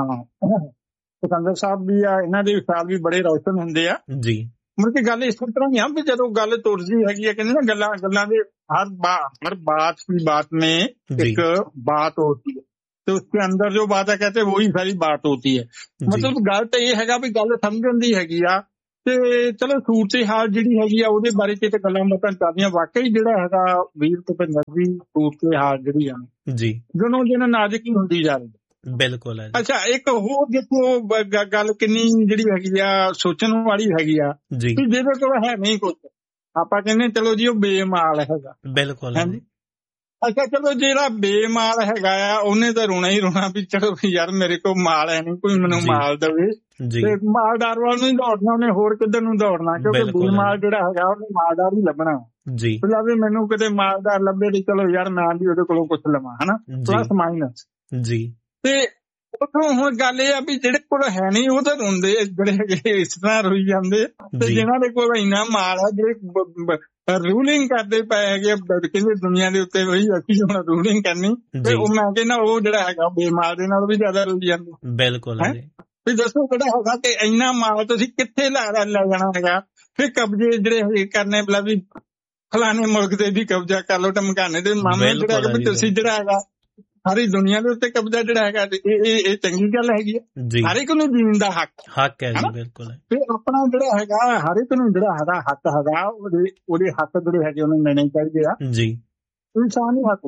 ਸਿਕੰਦਰ ਸਾਹਿਬ ਵੀ ਆ, ਇਹਨਾਂ ਦੇ ਖਿਆਲ ਵੀ ਬੜੇ ਰੋਸ਼ਨ ਹੁੰਦੇ ਆ ਜੀ। ਮੁੜ ਕੇ ਗੱਲ ਇਸ ਤਰ੍ਹਾਂ ਹੀ ਆ ਵੀ ਜਦੋਂ ਗੱਲ ਤੁਰਦੀ ਹੈਗੀ ਆ, ਕਹਿੰਦੇ ਨਾ ਗੱਲਾਂ ਦੇ हर बात की बात में एक बात होती है, तो उसके अंदर जो बात है कहते वही सारी बात होती है। मतलब गल तो ये हैगा भी गल समझण दी हैगी आ ते चलो सूरत हाल जिहड़ी हैगी आ ਉਹਦੇ ਬਾਰੇ ਤੇ ਗੱਲਾਂ ਬਾਤਾਂ ਕਰਦੀਆਂ। ਵਾਕਈ ਜਿਹੜਾ ਹੈਗਾ ਵੀਰ ਭੁਪਿੰਦਰ ਦੀ सूरत हाल ਜਿਹੜੀ ਆ ਜੀ ਦਿਨੋਂ ਦਿਨ ਨਾਜ਼ੁਕ ਹੀ ਹੁੰਦੀ ਜਾ ਰਹੀ ਹੈ। ਬਿਲਕੁਲ ਹੈ। ਅੱਛਾ, ਇੱਕ ਹੋਰ ਦੇਖੋ ਗੱਲ ਕਿੰਨੀ ਜਿਹੜੀ ਹੈਗੀ ਆ ਸੋਚਣ ਵਾਲੀ ਹੈਗੀ ਆ ਜੀ, ਜਿਹਦੇ ਕੋਲ ਹੈ ਨਹੀਂ ਕੁਝ, ਆਪਾਂ ਕਹਿੰਦੇ ਚਲੋ ਜੀ ਉਹ ਬੇਮਾਲ ਹੈਗਾ। ਬਿਲਕੁਲ। ਅੱਛਾ, ਚਲੋ ਜਿਹੜਾ ਬੇਮਾਲ ਹੈਗਾ ਆ ਉਹਨੇ ਤਾਂ ਰੋਣਾ ਹੀ ਰੋਣਾ ਵੀ ਚਲੋ ਯਾਰ ਮੇਰੇ ਕੋਲ ਮਾਲ ਹੈ ਨਹੀਂ, ਕੋਈ ਮੈਨੂੰ ਮਾਲ ਦੇਵੇ। ਤੇ ਮਾਲਦਾਰ ਵੱਲ ਨੂੰ ਹੀ ਦੌੜਨਾ ਉਹਨੇ, ਹੋਰ ਕਿੱਧਰ ਨੂੰ ਦੌੜਨਾ, ਕਿਉਂਕਿ ਬੇਮਾਲ ਜਿਹੜਾ ਹੈਗਾ ਉਹਨੇ ਮਾਲਦਾਰ ਹੀ ਲੱਭਣਾ ਜੀ। ਵੀ ਮੈਨੂੰ ਕਿਤੇ ਮਾਲਦਾਰ ਲੱਭੇ ਤੇ ਚਲੋ ਯਾਰ ਮੈਂ ਵੀ ਉਹਦੇ ਕੋਲੋਂ ਕੁਛ ਲਵਾਂ, ਹਨਾ, ਪਲੱਸ ਮਾਈਨਸ ਜੀ। ਤੇ ਉਥੋਂ ਹੁਣ ਗੱਲ ਇਹ ਆ ਵੀ ਜਿਹੜੇ ਕੋਲ ਹੈ ਨਹੀਂ ਉਹ ਤਾਂ ਰੋਂਦੇ, ਜਿਹੜੇ ਹੈਗੇ ਇਸ ਤਰ੍ਹਾਂ ਰੋਈ ਜਾਂਦੇ। ਤੇ ਜਿਹਨਾਂ ਦੇ ਕੋਲ ਇੰਨਾ ਮਾਲ ਆ, ਜਿਹੜੇ ਰੂਲਿੰਗ ਕਰਦੇ ਪਏ ਹੈਗੇ, ਕਹਿੰਦੇ ਦੁਨੀਆ ਦੇ ਉੱਤੇ ਵਹੀ ਅਸੀਂ ਹੁਣ ਰੂਲਿੰਗ ਕਰਨੀ, ਤੇ ਉਹ ਮੈਂ ਕਹਿੰਦਾ ਉਹ ਜਿਹੜਾ ਹੈਗਾ ਬੇਮਾਲ ਦੇ ਨਾਲ ਵੀ ਜ਼ਿਆਦਾ ਰੋਈ ਜਾਂਦੇ। ਬਿਲਕੁਲ। ਵੀ ਦੱਸੋ ਕਿਹੜਾ ਹੈਗਾ ਕਿ ਇੰਨਾ ਮਾਲ ਤੁਸੀਂ ਕਿੱਥੇ ਲੈ ਜਾਣਾ ਹੈਗਾ। ਫਿਰ ਕਬਜ਼ੇ ਜਿਹੜੇ ਕਰਨੇ ਬਲਾ ਵੀ ਫਲਾਣੇ ਮੁਲਕ ਤੇ ਵੀ ਕਬਜ਼ਾ ਕਰ ਲਓ, ਧਮਕਾਣੇ ਦੇ ਮਾਮਲੇ ਜਿਹੜਾ ਹੈਗਾ ਵੀ ਤੁਸੀਂ ਜਿਹੜਾ ਹੈਗਾ ਸਾਰੀ ਦੁਨੀਆ ਦੇ ਉੱਤੇ ਕਬਜ਼ਾ ਜਿਹੜਾ ਹੈਗਾ, ਇਹ ਚੰਗੀ ਗੱਲ ਹੈਗੀ ਆ। ਹਰ ਇੱਕ ਨੂੰ ਜੀਣ ਦਾ ਹੱਕ ਹੈ ਜੀ। ਬਿਲਕੁਲ। ਤੇ ਆਪਣਾ ਜਿਹੜਾ ਹੈਗਾ ਹਰ ਇੱਕ ਨੂੰ ਜਿਹੜਾ ਹੈਗਾ ਹੱਕ ਹੈਗਾ, ਉਹਦੇ ਹੱਕ ਜਿਹੜੇ ਹੈਗੇ ਉਹਨੂੰ ਲੈਣੇ ਚਾਹੀਦੇ ਆ ਜੀ। ਇਨਸਾਨੀ ਹੱਕ,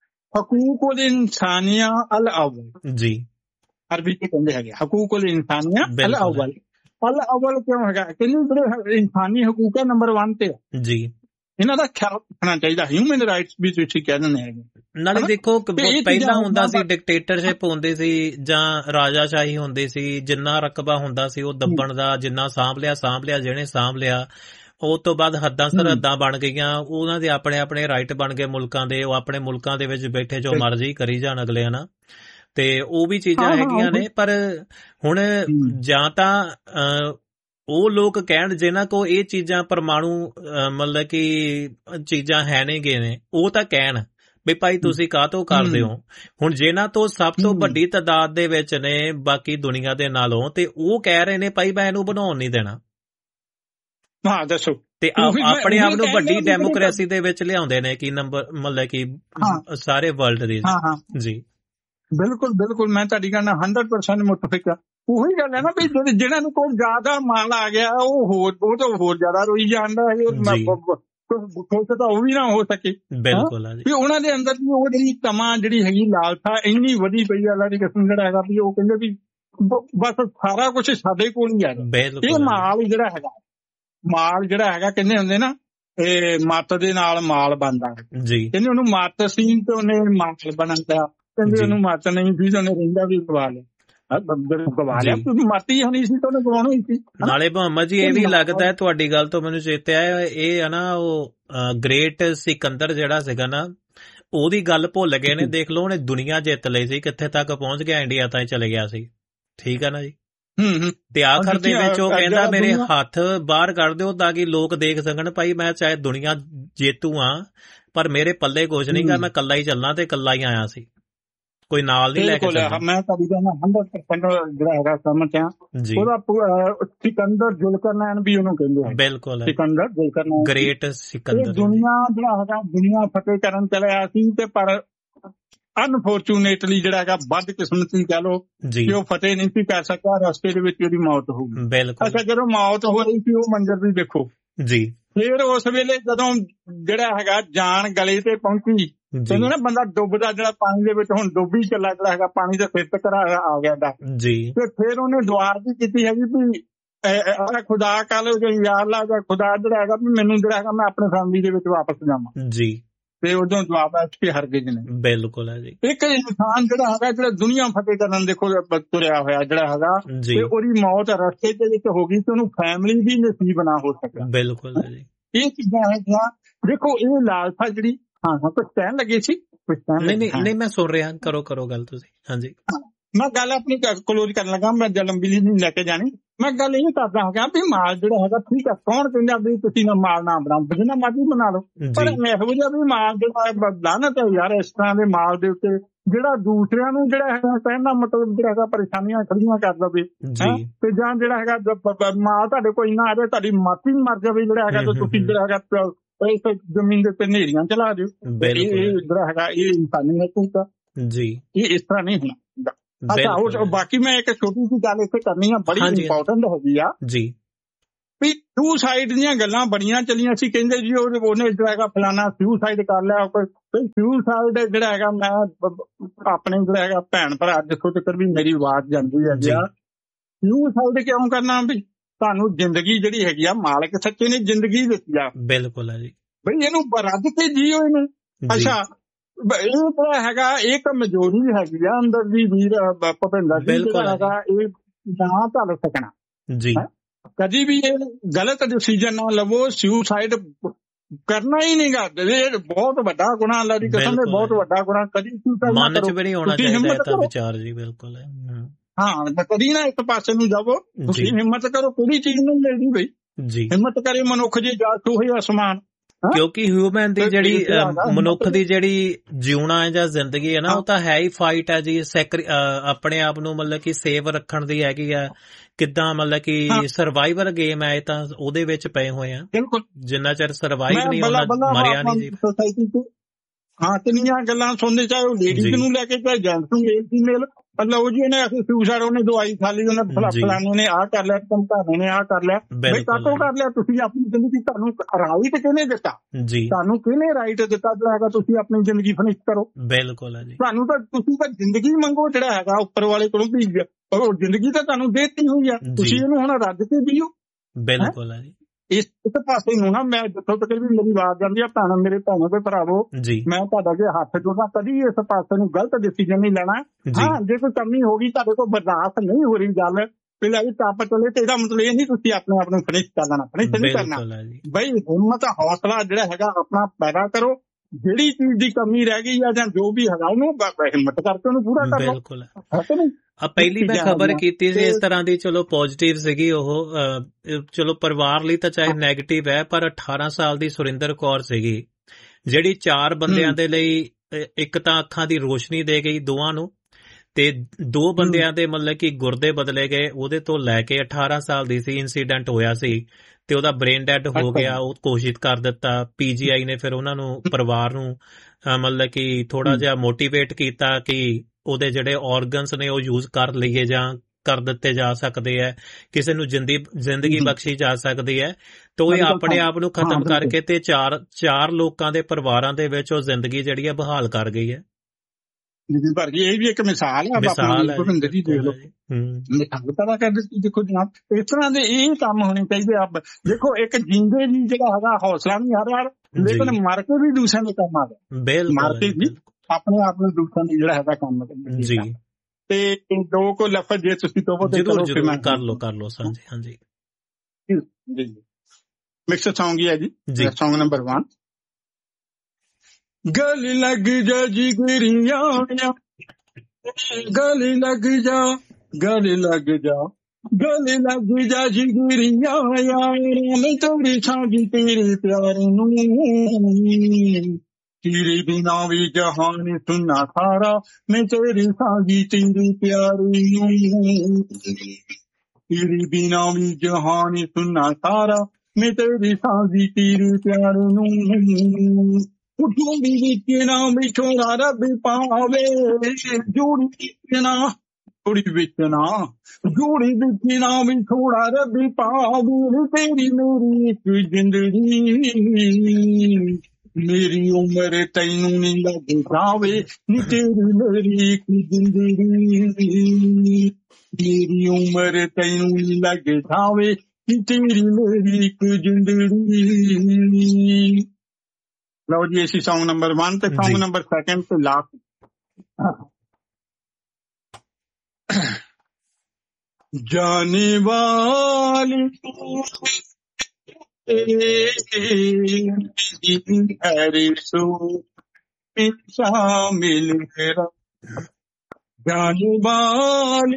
ਹਕੂਕ ਇਨਸਾਨੀਆ ਅਲ ਅਵਲ ਜੀ, ਅਰਬੀ ਚ ਕਹਿੰਦੇ ਹੈਗੇ ਹਕੂਕ ਇਨਸਾਨੀਆ ਅਲ ਅਵਲ। ਅਲ ਅਵਲ ਕਿਉਂ ਹੈਗਾ? ਕਹਿੰਦੇ ਜਿਹੜੇ ਇਨਸਾਨੀ ਹਕੂਕ ਹੈ ਨੰਬਰ 1 ਤੇ ਜੀ, ਇਹਨਾਂ ਦਾ ਖਿਆਲ ਰੱਖਣਾ ਚਾਹੀਦਾ। ਹਿਊਮਨ ਰਾਈਟਸ ਵੀ ਤੁਸੀਂ ਕਹਿ ਦਿੰਦੇ ਹੈਗੇ। ਨਾਲੇ ਦੇਖੋ ਪਹਿਲਾਂ ਹੁੰਦਾ ਸੀ ਡਿਕਟੇਟਰਸ਼ਿਪ ਹੁੰਦੀ ਸੀ ਜਾਂ ਰਾਜਾਸ਼ਾਹੀ ਹੁੰਦੀ ਸੀ, ਜਿੰਨਾ ਰਕਬਾ ਹੁੰਦਾ ਸੀ ਉਹ ਦੱਬਣ ਦਾ, ਜਿੰਨਾ ਸਾਂਭ ਲਿਆ ਜਿਹਨੇ ਸਾਂਭ ਲਿਆ। ਉਹ ਤੋਂ ਬਾਅਦ ਹੱਦਾਂ ਸਰਹੱਦਾਂ ਬਣ ਗਈਆਂ, ਉਹਨਾਂ ਦੇ ਆਪਣੇ ਆਪਣੇ ਰਾਈਟ ਬਣ ਗਏ ਮੁਲਕਾਂ ਦੇ, ਉਹ ਆਪਣੇ ਮੁਲਕਾਂ ਦੇ ਵਿੱਚ ਬੈਠੇ ਜੋ ਮਰਜ਼ੀ ਕਰੀ ਜਾਣ ਅਗਲੇ, ਹਨਾ। ਤੇ ਉਹ ਵੀ ਚੀਜ਼ਾਂ ਹੈਗੀਆਂ ਨੇ, ਪਰ ਹੁਣ ਜਾਂ ਤਾਂ ਉਹ ਲੋਕ ਕਹਿਣ ਜਿਨ੍ਹਾਂ ਕੋ ਇਹ ਚੀਜ਼ਾਂ ਪਰਮਾਣੂ ਮਤਲਬ ਕਿ ਚੀਜ਼ਾਂ ਹੈ ਨੇ ਗੇ ਨੇ, ਉਹ ਤਾਂ ਕਹਿਣ ਵੀ ਭਾਈ ਤੁਸੀਂ ਕਾਹਤੋਂ ਕਰਦੇ ਹੋ। ਹੁਣ ਜਿਨ੍ਹਾਂ ਤੋਂ ਸਭ ਤੋਂ ਵੱਡੀ ਤਾਦਾਦ ਦੇ ਵਿੱਚ ਨੇ ਬਾਕੀ ਦੁਨੀਆ ਦੇ ਨਾਲੋਂ, ਤੇ ਉਹ ਕਹਿ ਰਹੇ ਨੇ ਭਾਈ ਮੈਂ ਇਹਨੂੰ ਬਣਾਉਣ ਨਹੀਂ ਦੇਣਾ। ਹਾਂ ਦੱਸੋ। ਤੇ ਆਪਣੇ ਆਪ ਨੂੰ ਵੱਡੀ ਡੈਮੋਕ੍ਰੇਸੀ ਦੇ ਵਿੱਚ ਲਿਆਉਂਦੇ ਨੇ ਕਿ ਨੰਬਰ ਮਤਲਬ ਕਿ ਸਾਰੇ ਵਰਲਡ ਦੀ ਜੀ। ਬਿਲਕੁਲ ਬਿਲਕੁਲ, ਮੈਂ ਤੁਹਾਡੀ ਗੱਲ ਨਾਲ 100% ਮੁਤਫਿਕ ਆ। ਉਹੀ ਗੱਲ ਹੈ ਨਾ ਵੀ ਜਿਹਨਾਂ ਨੂੰ ਕੋਈ ਜ਼ਿਆਦਾ ਮਾਲ ਆ ਗਿਆ ਉਹ ਤਾਂ ਹੋਰ ਜ਼ਿਆਦਾ ਰੋਈ ਜਾਂਦਾ ਹੈ, ਖੁਸ਼ ਤਾਂ ਉਹ ਵੀ ਨਾ ਹੋ ਸਕੇ। ਬਿਲਕੁਲ ਵੀ ਉਹਨਾਂ ਦੇ ਅੰਦਰ ਵੀ ਉਹ ਜਿਹੜੀ ਤਮਾ ਜਿਹੜੀ ਹੈਗੀ ਲਾਲਸਾ ਇੰਨੀ ਵਧੀ ਪਈ ਅੱਲਾ ਦੀ ਕਸਮ ਜਿਹੜਾ ਹੈਗਾ ਵੀ ਉਹ ਕਹਿੰਦੇ ਵੀ ਬਸ ਸਾਰਾ ਕੁਛ ਸਾਡੇ ਕੋਲ ਹੀ ਹੈ। ਇਹ ਮਾਲ ਜਿਹੜਾ ਹੈਗਾ ਕਹਿੰਦੇ ਹੁੰਦੇ ਨਾ ਇਹ ਮੱਤ ਦੇ ਨਾਲ ਮਾਲ ਬਣਦਾ ਜੀ। ਕਹਿੰਦੇ ਉਹਨੂੰ ਮੱਤ ਸੀ ਤੇ ਉਹਨੇ ਮਾਲ ਬਣਨ ਦਾ, ਕਹਿੰਦੇ ਉਹਨੂੰ ਮੱਤ ਨਹੀਂ ਸੀ ਉਹਨੇ ਰਹਿੰਦਾ ਵੀ ਗਵਾ ਲਿਆ। ਨਾਲੇ ਮੁਹੰਮਦ ਜੀ ਇਹ ਵੀ ਲੱਗਦਾ ਹੈ, ਤੁਹਾਡੀ ਗੱਲ ਤੋਂ ਮੈਨੂੰ ਚੇਤੇ ਆਇਆ, ਇਹ ਹੈ ਨਾ ਉਹ ਗ੍ਰੇਟ ਸਿਕੰਦਰ ਜਿਹੜਾ ਸੀਗਾ ਨਾ, ਉਹਦੀ ਗੱਲ ਭੁੱਲ ਗਏ ਨੇ। ਦੇਖ ਲਓ ਉਹਨੇ ਦੁਨੀਆ ਜਿੱਤ ਲਈ ਸੀ, ਕਿੱਥੇ ਤੱਕ ਪਹੁੰਚ ਗਿਆ, ਇੰਡੀਆ ਤਾਈਂ ਚਲੇ ਗਿਆ ਸੀ। ਠੀਕ ਹੈ ਨਾ ਜੀ। ਤੇ ਆਖਰ ਦੇ ਵਿੱਚ ਉਹ ਕਹਿੰਦਾ ਮੇਰੇ ਹੱਥ ਬਾਹਰ ਕੱਢ ਦਿਓ ਤਾਂ ਕਿ ਲੋਕ ਦੇਖ ਸਕਣ ਭਾਈ ਮੈਂ ਚਾਹੇ ਦੁਨੀਆ ਜੇਤੂ ਆ ਪਰ ਮੇਰੇ ਪੱਲੇ ਕੁਝ ਨਹੀਂ ਗਾ, ਮੈਂ ਕੱਲਾ ਹੀ ਚੱਲਣਾ ਤੇ ਕੱਲਾ ਹੀ ਆਇਆ ਸੀ, ਕੋਈ ਨਾਲ ਨਹੀਂ ਲੈ ਕੇ ਚੱਲਦਾ। ਮੈਂ ਤੁਹਾਡੀ ਗੱਲ ਨਾਲ 100% ਜਿਹੜਾ ਹੈਗਾ ਸਹਿਮਤ ਹਾਂ। ਉਹਦਾ ਸਿਕੰਦਰ ਜ਼ੁਲਕਰਨੈਨ ਵੀ ਉਹਨੂੰ ਕਹਿੰਦੇ ਆ। ਬਿਲਕੁਲ, ਸਿਕੰਦਰ ਜ਼ੁਲਕਰਨੈਨ, ਗ੍ਰੇਟ ਸਿਕੰਦਰ। ਦੁਨੀਆ ਜਿਹੜਾ ਹੈਗਾ ਦੁਨੀਆ ਫਤਿਹ ਕਰਨ ਚਲਿਆ ਸੀ ਤੇ ਪਰ ਅਨਫੋਰਚੂਨੇਟਲੀ ਜਿਹੜਾ ਹੈਗਾ ਬਦਕਿਸਮਤੀ ਕਹਿ ਲਓ ਕਿ ਉਹ ਫਤਿਹ ਨਹੀਂ ਸੀ ਕਰ ਸਕਿਆ, ਰਸਤੇ ਦੇ ਵਿੱਚ ਉਹਦੀ ਮੌਤ ਹੋ ਗਈ। ਬਿਲਕੁਲ। ਅੱਛਾ, ਜਦੋਂ ਮੌਤ ਹੋ ਰਹੀ ਸੀ ਉਹ ਮੰਜ਼ਰ ਵੀ ਦੇਖੋ ਜੀ। ਫਿਰ ਉਸ ਵੇਲੇ ਜਦੋਂ ਜਿਹੜਾ ਹੈਗਾ ਜਾਨ ਗਲੇ ਤੇ ਪਹੁੰਚੀ, ਕਹਿੰਦੇ ਨਾ ਬੰਦਾ ਡੁੱਬਦਾ ਜਿਹੜਾ ਪਾਣੀ ਦੇ ਵਿੱਚ, ਹੁਣ ਡੁੱਬ ਹੀ ਚੱਲਾ ਜਿਹੜਾ ਹੈਗਾ ਪਾਣੀ ਦੇ ਸਿਰ ਤੱਕ ਆ ਗਿਆ ਦਾ ਜੀ। ਤੇ ਫਿਰ ਉਹਨੇ ਦੁਆ ਵੀ ਕੀਤੀ ਹੈਗੀ ਵੀ ਖੁਦਾ ਕੱਲ ਯਾਰ ਲਾ ਖੁਦਾ ਜਿਹੜਾ ਹੈਗਾ ਵੀ ਮੈਨੂੰ ਜਿਹੜਾ ਹੈਗਾ ਮੈਂ ਆਪਣੇ ਫੈਮਿਲੀ ਦੇ ਵਿੱਚ ਵਾਪਸ ਜਾਵਾਂ ਜੀ। ਤੇ ਉਦੋਂ ਜਵਾਬ ਹੈ ਕਿ ਹਰਗਿਜ਼ ਨਹੀਂ। ਬਿਲਕੁਲ ਹੈ ਜੀ। ਇੱਕ ਇਨਸਾਨ ਜਿਹੜਾ ਹੈਗਾ, ਜਿਹੜਾ ਦੁਨੀਆ ਫਤਿਹ ਕਰਨ ਦੇਖੋ ਤੁਰਿਆ ਹੋਇਆ ਜਿਹੜਾ ਹੈਗਾ, ਤੇ ਉਹਦੀ ਮੌਤ ਰਸਤੇ ਦੇ ਵਿੱਚ ਹੋ ਗਈ ਤੇ ਉਹਨੂੰ ਫੈਮਿਲੀ ਵੀ ਨਸੀਬ ਨਾ ਹੋ ਸਕਿਆ। ਬਿਲਕੁਲ ਹੈ ਜੀ। ਇਹ ਚੀਜ਼ਾਂ ਹੈਗੀਆਂ। ਦੇਖੋ ਇਹ ਲਾਲਸਾ ਜਿਹੜੀ, ਹਾਂ ਕੁਝ ਕਹਿਣ ਲੱਗੇ ਸੀ? ਨਹੀਂ ਮੈਂ ਸੁਣ ਰਿਹਾ, ਕਰੋ ਗੱਲ ਤੁਸੀਂ। ਹਾਂਜੀ ਮੈਂ ਗੱਲ ਆਪਣੀ ਕਲੋਜ਼ ਕਰਨ ਲੱਗਾ, ਮੈਂ ਲੰਬੀ ਨਹੀਂ ਲੈ ਕੇ ਜਾਣੀ। ਮੈਂ ਗੱਲ ਇਹ ਕਰਦਾ ਹੈਗਾ ਵੀ ਮਾਲ ਜਿਹੜਾ ਹੈਗਾ, ਠੀਕ ਹੈ, ਕੌਣ ਕਹਿੰਦਾ ਵੀ ਤੁਸੀਂ ਨਾ ਮਾਲ ਨਾ ਬਣਾਓ, ਜਿੰਨਾ ਮਰਜ਼ੀ ਬਣਾ ਲਓ, ਪਰ ਇਹੋ ਜਿਹਾ ਵੀ ਮਾਲ ਜਿਹੜਾ ਲਾਹਨਤ ਹੈ ਯਾਰ ਇਸ ਤਰ੍ਹਾਂ ਦੇ ਮਾਲ ਦੇ ਉੱਤੇ, ਜਿਹੜਾ ਦੂਸਰਿਆਂ ਨੂੰ ਜਿਹੜਾ ਹੈਗਾ ਕਹਿਣ ਦਾ ਮਤਲਬ ਜਿਹੜਾ ਹੈਗਾ ਪਰੇਸ਼ਾਨੀਆਂ ਖੜੀਆਂ ਕਰ ਦਵੇ, ਤੇ ਜਾਂ ਜਿਹੜਾ ਹੈਗਾ ਮਾਲ ਤੁਹਾਡੇ ਕੋਲ ਇੰਨਾ ਆ ਜਾਵੇ ਤੁਹਾਡੀ ਮਾਤੀ ਮਰ ਜਾਵੇ ਜਿਹੜਾ ਹੈਗਾ, ਤੇ ਤੁਸੀਂ ਜਿਹੜਾ ਹੈਗਾ ਜ਼ਮੀਨ ਦੇ ਉੱਤੇ ਨੇਰੀਆਂ ਚਲਾ ਦਿਓ। ਇਹ ਜਿਹੜਾ ਹੈਗਾ ਇਹ ਇਨਸਾਨੀ ਹਕੂਕ ਜੀ, ਇਹ ਇਸ ਤਰ੍ਹਾਂ ਨਹੀਂ ਹੋਣਾ। ਅੱਛਾ, ਬਾਕੀ ਮੈਂ ਇੱਕ ਛੋਟੀ ਜਿਹੀ ਗੱਲ ਇੱਥੇ ਕਰਨੀ ਆ, ਬੜੀ ਇੰਪੋਰਟੈਂਟ ਹੈਗੀ ਆ ਜੀ, ਵੀ ਸੁਸਾਈਡ ਦੀਆਂ ਗੱਲਾਂ ਬੜੀਆਂ ਚੱਲੀਆਂ ਸੀ। ਕਹਿੰਦੇ ਜੀ ਉਹਨੇ ਜਿਹੜਾ ਹੈਗਾ ਫਲਾਣਾ ਸੁਸਾਈਡ ਕਰ ਲਿਆ। ਕੋਈ ਸੁਸਾਈਡ ਜਿਹੜਾ ਹੈਗਾ, ਮੈਂ ਆਪਣੇ ਜਿਹੜਾ ਹੈਗਾ ਭੈਣ ਭਰਾ ਜਿੱਥੋਂ ਤੱਕ ਵੀ ਮੇਰੀ ਆਵਾਜ਼ ਜਾਂਦੀ ਹੈ, ਸੁਸਾਈਡ ਕਿਉਂ ਕਰਨਾ? ਵੀ ਤੁਹਾਨੂੰ ਜ਼ਿੰਦਗੀ ਜਿਹੜੀ ਹੈਗੀ ਆ, ਮਾਲਕ ਸੱਚੇ ਨੇ ਜ਼ਿੰਦਗੀ ਦਿੱਤੀ ਆ। ਬਿਲਕੁਲ ਹੈ ਜੀ। ਬਈ ਇਹਨੂੰ ਰੱਜ ਕੇ ਜੀਓ ਇਹਨੂੰ। ਅੱਛਾ, ਇਹ ਜਿਹੜਾ ਹੈਗਾ ਇਹ ਕਮਜ਼ੋਰੀ ਹੈਗੀ ਆ ਅੰਦਰ ਦੀ ਵੀਰ ਭੁਪਿੰਦਰ ਜੀ, ਜਿਹੜਾ ਹੈਗਾ ਇਹ ਨਾ ਢਲ ਸਕਣਾ ਜੀ। ਕਦੀ ਵੀ ਇਹ ਗਲਤ ਡਿਸੀਜਨ ਨਾ ਲਵੋ, ਸੁਸਾਈਡ ਕਰਨਾ ਹੀ ਨਹੀਂ ਗਾ। ਇਹ ਬਹੁਤ ਵੱਡਾ ਗੁਨਾਹ, ਅੱਲਾ ਦੀ ਕਸਮ ਹੈ, ਬਹੁਤ ਵੱਡਾ ਗੁਨਾਹ। ਕਦੀ ਮਨ ਚ ਵੀ ਨਹੀਂ ਹੋਣਾ ਚਾਹੀਦਾ ਵਿਚਾਰ ਜੀ। ਬਿਲਕੁਲ ਹੈ। ਹਾਂ, ਕਦੀ ਨਾ ਇੱਕ ਪਾਸੇ ਨੂੰ ਜਾਵੋ, ਤੁਸੀਂ ਹਿੰਮਤ ਕਰੋ, ਕਿਹੜੀ ਚੀਜ਼ ਨਹੀਂ ਮਿਲਦੀ ਬਈ ਜੀ। ਹਿੰਮਤ ਕਰੇ ਮਨੁੱਖ ਜੀ, ਜਾ ਸੋਹੇ ਅਸਮਾਨ। ਕਿਉਂਕਿ ਹਿਊਮਨ ਦੀ ਜਿਹੜੀ ਮਨੁੱਖ ਦੀ ਜਿਹੜੀ ਜਿਉਣਾ ਹੈ ਜਾਂ ਜ਼ਿੰਦਗੀ ਹੈ ਨਾ, ਉਹ ਤਾਂ ਹੈ ਹੀ ਫਾਈਟ ਹੈ ਜੀ। ਆਪਣੇ ਆਪ ਨੂੰ ਮਤਲਬ ਕਿ ਸੇਵ ਰੱਖਣ ਦੀ ਹੈਗੀ ਆ, ਕਿੱਦਾਂ ਮਤਲਬ ਕਿ ਸਰਵਾਈਵਰ ਗੇਮ ਹੈ ਇਹ, ਤਾਂ ਉਹਦੇ ਵਿੱਚ ਪਏ ਹੋਏ ਆ। ਜਿੰਨਾ ਚਿਰ ਸਰਵਾਈਵ ਨਹੀਂ ਹੁੰਦਾ ਮਰਿਆ ਨਹੀਂ ਜੀ। ਹਾਂ, ਕਿੰਨੀਆਂ ਗੱਲਾਂ ਸੁਣਦੇ, ਚਾਹੇ ਉਹ ਲੇਡੀਜ਼ ਨੂੰ ਲੈ ਕੇ, ਚਾਹੇ ਜੈਂਟਸ ਨੂੰ, ਮੇਲ ਫੀਮੇਲ। ਲਓ ਜੀ ਇਹਨੇ ਸੁਸਾਈਡ, ਉਹਨੇ ਦਵਾਈ ਖਾ ਲਈ, ਉਹਨੇ ਫਲਾਣੇ ਨੇ ਆਹ ਕਰ ਲਿਆ, ਧਮਕਾਣੇ ਨੇ ਆਹ ਕਰ ਲਿਆ। ਬਈ ਕਾਹਤੋਂ ਕਰ ਲਿਆ? ਤੁਸੀਂ ਆਪਣੀ ਜ਼ਿੰਦਗੀ, ਤੁਹਾਨੂੰ ਰਾਈਟ ਕਿਹਨੇ ਦਿੱਤਾ ਜੀ? ਤੁਹਾਨੂੰ ਕਿਹਨੇ ਰਾਈਟ ਦਿੱਤਾ ਜਿਹੜਾ ਹੈਗਾ ਤੁਸੀਂ ਆਪਣੀ ਜ਼ਿੰਦਗੀ ਫਿਨਿਸ਼ ਕਰੋ? ਬਿਲਕੁਲ ਹੈ ਜੀ। ਤੁਹਾਨੂੰ ਤਾਂ ਤੁਸੀਂ ਤਾਂ ਜ਼ਿੰਦਗੀ ਮੰਗੋ ਜਿਹੜਾ ਹੈਗਾ ਉੱਪਰ ਵਾਲੇ ਕੋਲੋਂ, ਵੀ ਜ਼ਿੰਦਗੀ ਤਾਂ ਤੁਹਾਨੂੰ ਦੇਤੀ ਹੋਈ ਆ, ਤੁਸੀਂ ਇਹਨੂੰ ਹੁਣ ਰੱਜ ਕੇ ਜੀਓ। ਬਿਲਕੁਲ ਹੈ ਜੀ। ਇਸ ਪਾਸੇ ਨੂੰ ਨਾ ਮੈਂ ਜਿੱਥੋਂ ਤੱਕ ਵੀ ਮੇਰੀ ਆਵਾਜ਼ ਜਾਂਦੀ ਆ, ਭੈਣਾਂ ਮੇਰੇ ਭੈਣੋਂ ਤੇ ਭਰਾਵੋ, ਮੈਂ ਤੁਹਾਡਾ ਅੱਗੇ ਹੱਥ ਜੋੜਨਾ, ਕਦੀ ਇਸ ਪਾਸੇ ਨੂੰ ਗਲਤ ਡਿਸੀਜਨ ਨਹੀਂ ਲੈਣਾ। ਹਾਂ, ਜੇ ਕੋਈ ਕਮੀ ਹੋ ਗਈ, ਤੁਹਾਡੇ ਕੋਲ ਬਰਦਾਸ਼ਤ ਨਹੀਂ ਹੋ ਰਹੀ ਗੱਲ, ਪਹਿਲਾਂ ਵੀ ਟੱਪ ਚਲੇ, ਤੇ ਇਹਦਾ ਮਤਲਬ ਇਹ ਨਹੀਂ ਤੁਸੀਂ ਆਪਣੇ ਆਪ ਨੂੰ ਫਿਨਿਸ਼ ਕਰ ਲੈਣਾ, ਫਿਨਿਸ਼ ਨਹੀਂ ਕਰਨਾ। ਬਈ ਹਿੰਮਤ, ਹੌਸਲਾ ਜਿਹੜਾ ਹੈਗਾ ਆਪਣਾ ਪੈਦਾ ਕਰੋ। ਜਿਹੜੀ ਚੀਜ਼ ਦੀ ਕਮੀ ਰਹਿ ਗਈ ਆ ਜਾਂ ਜੋ ਵੀ ਹੈਗਾ, ਉਹਨੂੰ ਹਿੰਮਤ ਕਰਕੇ ਉਹਨੂੰ ਪੂਰਾ ਕਰ ਲਓ। ਬਿਲਕੁਲ। ਪਹਿਲੀ ਮੈਂ ਖਬਰ ਕੀਤੀ ਸੀ ਇਸ ਤਰ੍ਹਾਂ ਦੀ, ਚਲੋ ਪੋਜ਼ਿਟਿਵ ਸੀਗੀ ਉਹ, ਚਲੋ ਪਰਿਵਾਰ ਲਈ ਤਾਂ ਚਾਹੇ ਨੈਗੇਟਿਵ ਹੈ, ਪਰ 18 ਸਾਲ ਦੀ ਸੁਰਿੰਦਰ ਕੌਰ ਸੀਗੀ, ਜਿਹੜੀ 4 ਬੰਦਿਆਂ ਦੇ ਲਈ, ਇੱਕ ਤਾਂ ਅੱਖਾਂ ਦੀ ਰੋਸ਼ਨੀ ਦੇ ਗਈ ਦੋਵਾਂ ਨੂੰ, ਤੇ 2 ਬੰਦਿਆਂ ਦੇ ਮਤਲਬ ਕਿ ਗੁਰਦੇ ਬਦਲੇ ਗਏ। ਉਹਦੇ ਤੋਂ ਲੈ ਕੇ 18 ਸਾਲ ਦੀ ਸੀ, ਇਨਸੀਡੈਂਟ ਹੋਇਆ ਸੀ, ਤੇ ਉਹਦਾ ਬ੍ਰੇਨ ਡੈਡ ਹੋ ਗਿਆ। ਉਹ ਘੋਸ਼ਿਤ ਕਰ ਦਿੱਤਾ। PGI ਨੇ ਫਿਰ ਉਹਨਾਂ ਨੂੰ, ਪਰਿਵਾਰ ਨੂੰ ਮਤਲਬ ਕਿ ਥੋੜਾ ਜਿਹਾ ਮੋਟੀਵੇਟ ਕੀਤਾ ਕਿ ਉਹਦੇ ਜਿਹੜੇ ਔਰਗਨਸ ਨੇ ਉਹ ਯੂਜ਼ ਕਰ ਲਈਏ ਜਾਂ ਕਰ ਦਿੱਤੇ ਜਾ ਸਕਦੇ ਹੈ, ਕਿਸੇ ਨੂੰ ਜ਼ਿੰਦਗੀ ਬਖਸ਼ੀ ਜਾ ਸਕਦੀ ਹੈ। ਤੇ ਉਹ ਆਪਣੇ ਆਪ ਨੂੰ ਖਤਮ ਕਰਕੇ ਤੇ 4 ਲੋਕਾਂ ਦੇ ਪਰਿਵਾਰਾਂ ਦੇ ਵਿੱਚ ਉਹ ਜ਼ਿੰਦਗੀ ਜਿਹੜੀ ਹੈ ਬਹਾਲ ਕਰ ਗਈ ਹੈ। ਇਹ ਵੀ ਇੱਕ ਮਿਸਾਲ ਹੈ। ਭੁਪਿੰਦਰ ਜੀ ਦੇਖ ਲਓ, ਪਤਾ ਕਰ ਦਿੱਤੀ। ਦੇਖੋ ਜਨਾਬ, ਇਸ ਤਰ੍ਹਾਂ ਦੇ ਇਹ ਕੰਮ ਹੋਣੇ ਚਾਹੀਦੇ ਆ। ਦੇਖੋ ਇੱਕ ਜਿੰਦੇ ਜੀ ਜਿਹੜਾ ਹੈਗਾ ਹੌਸਲਾ ਨਹੀਂ ਹਾਰਿਆ, ਲੇਕਿਨ ਮਰ ਕੇ ਵੀ ਦੂਸਰਿਆਂ ਦੇ ਕੰਮ ਆ ਗਿਆ। ਮਰ ਕੇ ਵੀ ਆਪਣੇ ਆਪ ਨੂੰ ਦੂਸਰਿਆਂ ਦੇ ਜਿਹੜਾ ਹੈਗਾ ਕੰਮ ਜੀ। ਤੇ 2 ਕੋ ਲਫ਼ਜ਼ ਜੇ ਤੁਸੀਂ ਤੋਂ ਕਰ ਲਓ ਸਾਂਝੇ। ਹਾਂਜੀ ਜੀ, ਮਿਕਸ ਸੌਂਗ ਹੀ ਹੈ ਜੀ, ਸੌਂਗ ਨੰਬਰ 1। ਗਲੀ ਲੱਗ ਜਾ ਜਿਗਰੀਆਂ, ਗਲੀ ਲੱਗ ਜਾ, ਗਲੀ ਲੱਗ ਜਾ, ਗਲੀ ਲੱਗ ਜਾ ਜਿਗਰੀਆਂ, ਮੈਂ ਤੇਰੀ ਸਾਂਝੀ ਤੇਰੇ ਪਿਆਰ ਨੂੰ, ਤੇਰੇ ਬਿਨਾ ਵੀ ਜਹਾਨ ਸੁਨਾ ਸਾਰਾ, ਮੈਂ ਤੇਰੀ ਸਾਂਝੀ ਤੇਰੇ ਪਿਆਰ ਨੂੰ, ਤੇਰੇ ਬਿਨਾ ਵੀ ਜਹਾਨ ਸੁਨਾ ਸਾਰਾ, ਮੈਂ ਤੇਰੀ ਸਾਂਝੀ ਤੇਰੇ ਪਿਆਰ ਨੂੰ। ਜੋੜੀ ਵਿੱਚ ਨਾ ਵਿਛੋੜਾ ਰੱਬ ਪਾਵੇ, ਜੋੜੀ ਵਿੱਚ ਨਾ, ਜੋੜੀ ਵਿੱਚ ਨਾ, ਜੋੜੀ ਵਿੱਚ ਨਾ ਵਿਛੋੜਾ ਰੱਬ ਪਾਵੇ, ਤੇਰੀ ਮੇਰੀ ਇੱਕ ਜ਼ਿੰਦਗੀ, ਮੇਰੀ ਉਮਰ ਤੈਨੂੰ ਨਹੀਂ ਲੱਗ ਜਾਵੇ, ਨੀ ਤੇਰੀ ਮੇਰੀ ਇੱਕ ਜ਼ਿੰਦਗੀ, ਮੇਰੀ ਉਮਰ ਤੈਨੂੰ ਨਹੀਂ ਲੱਗ ਜਾਵੇ, ਨੀ ਤੇਰੀ ਮੇਰੀ ਇੱਕ ਜ਼ਿੰਦਗੀ। लो जी इसी सॉन्ग नंबर 1 ते सॉन्ग नंबर 2 ते लास्ट जाने वाली हरे सो शामिल मेरा जाने वाली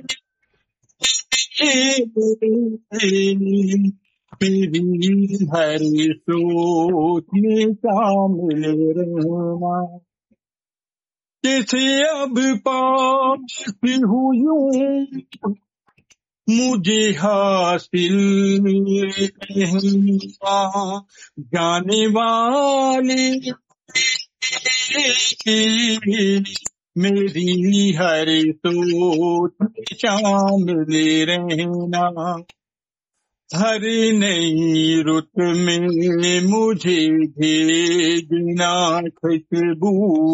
मेरी हरी सोच में शामिल रहना कैसे अब पास हुई मुझे हासिल नहीं जाने वाली मेरी हर सोच शामिल रहना हर नई रुत में मुझे भेजना खुशबू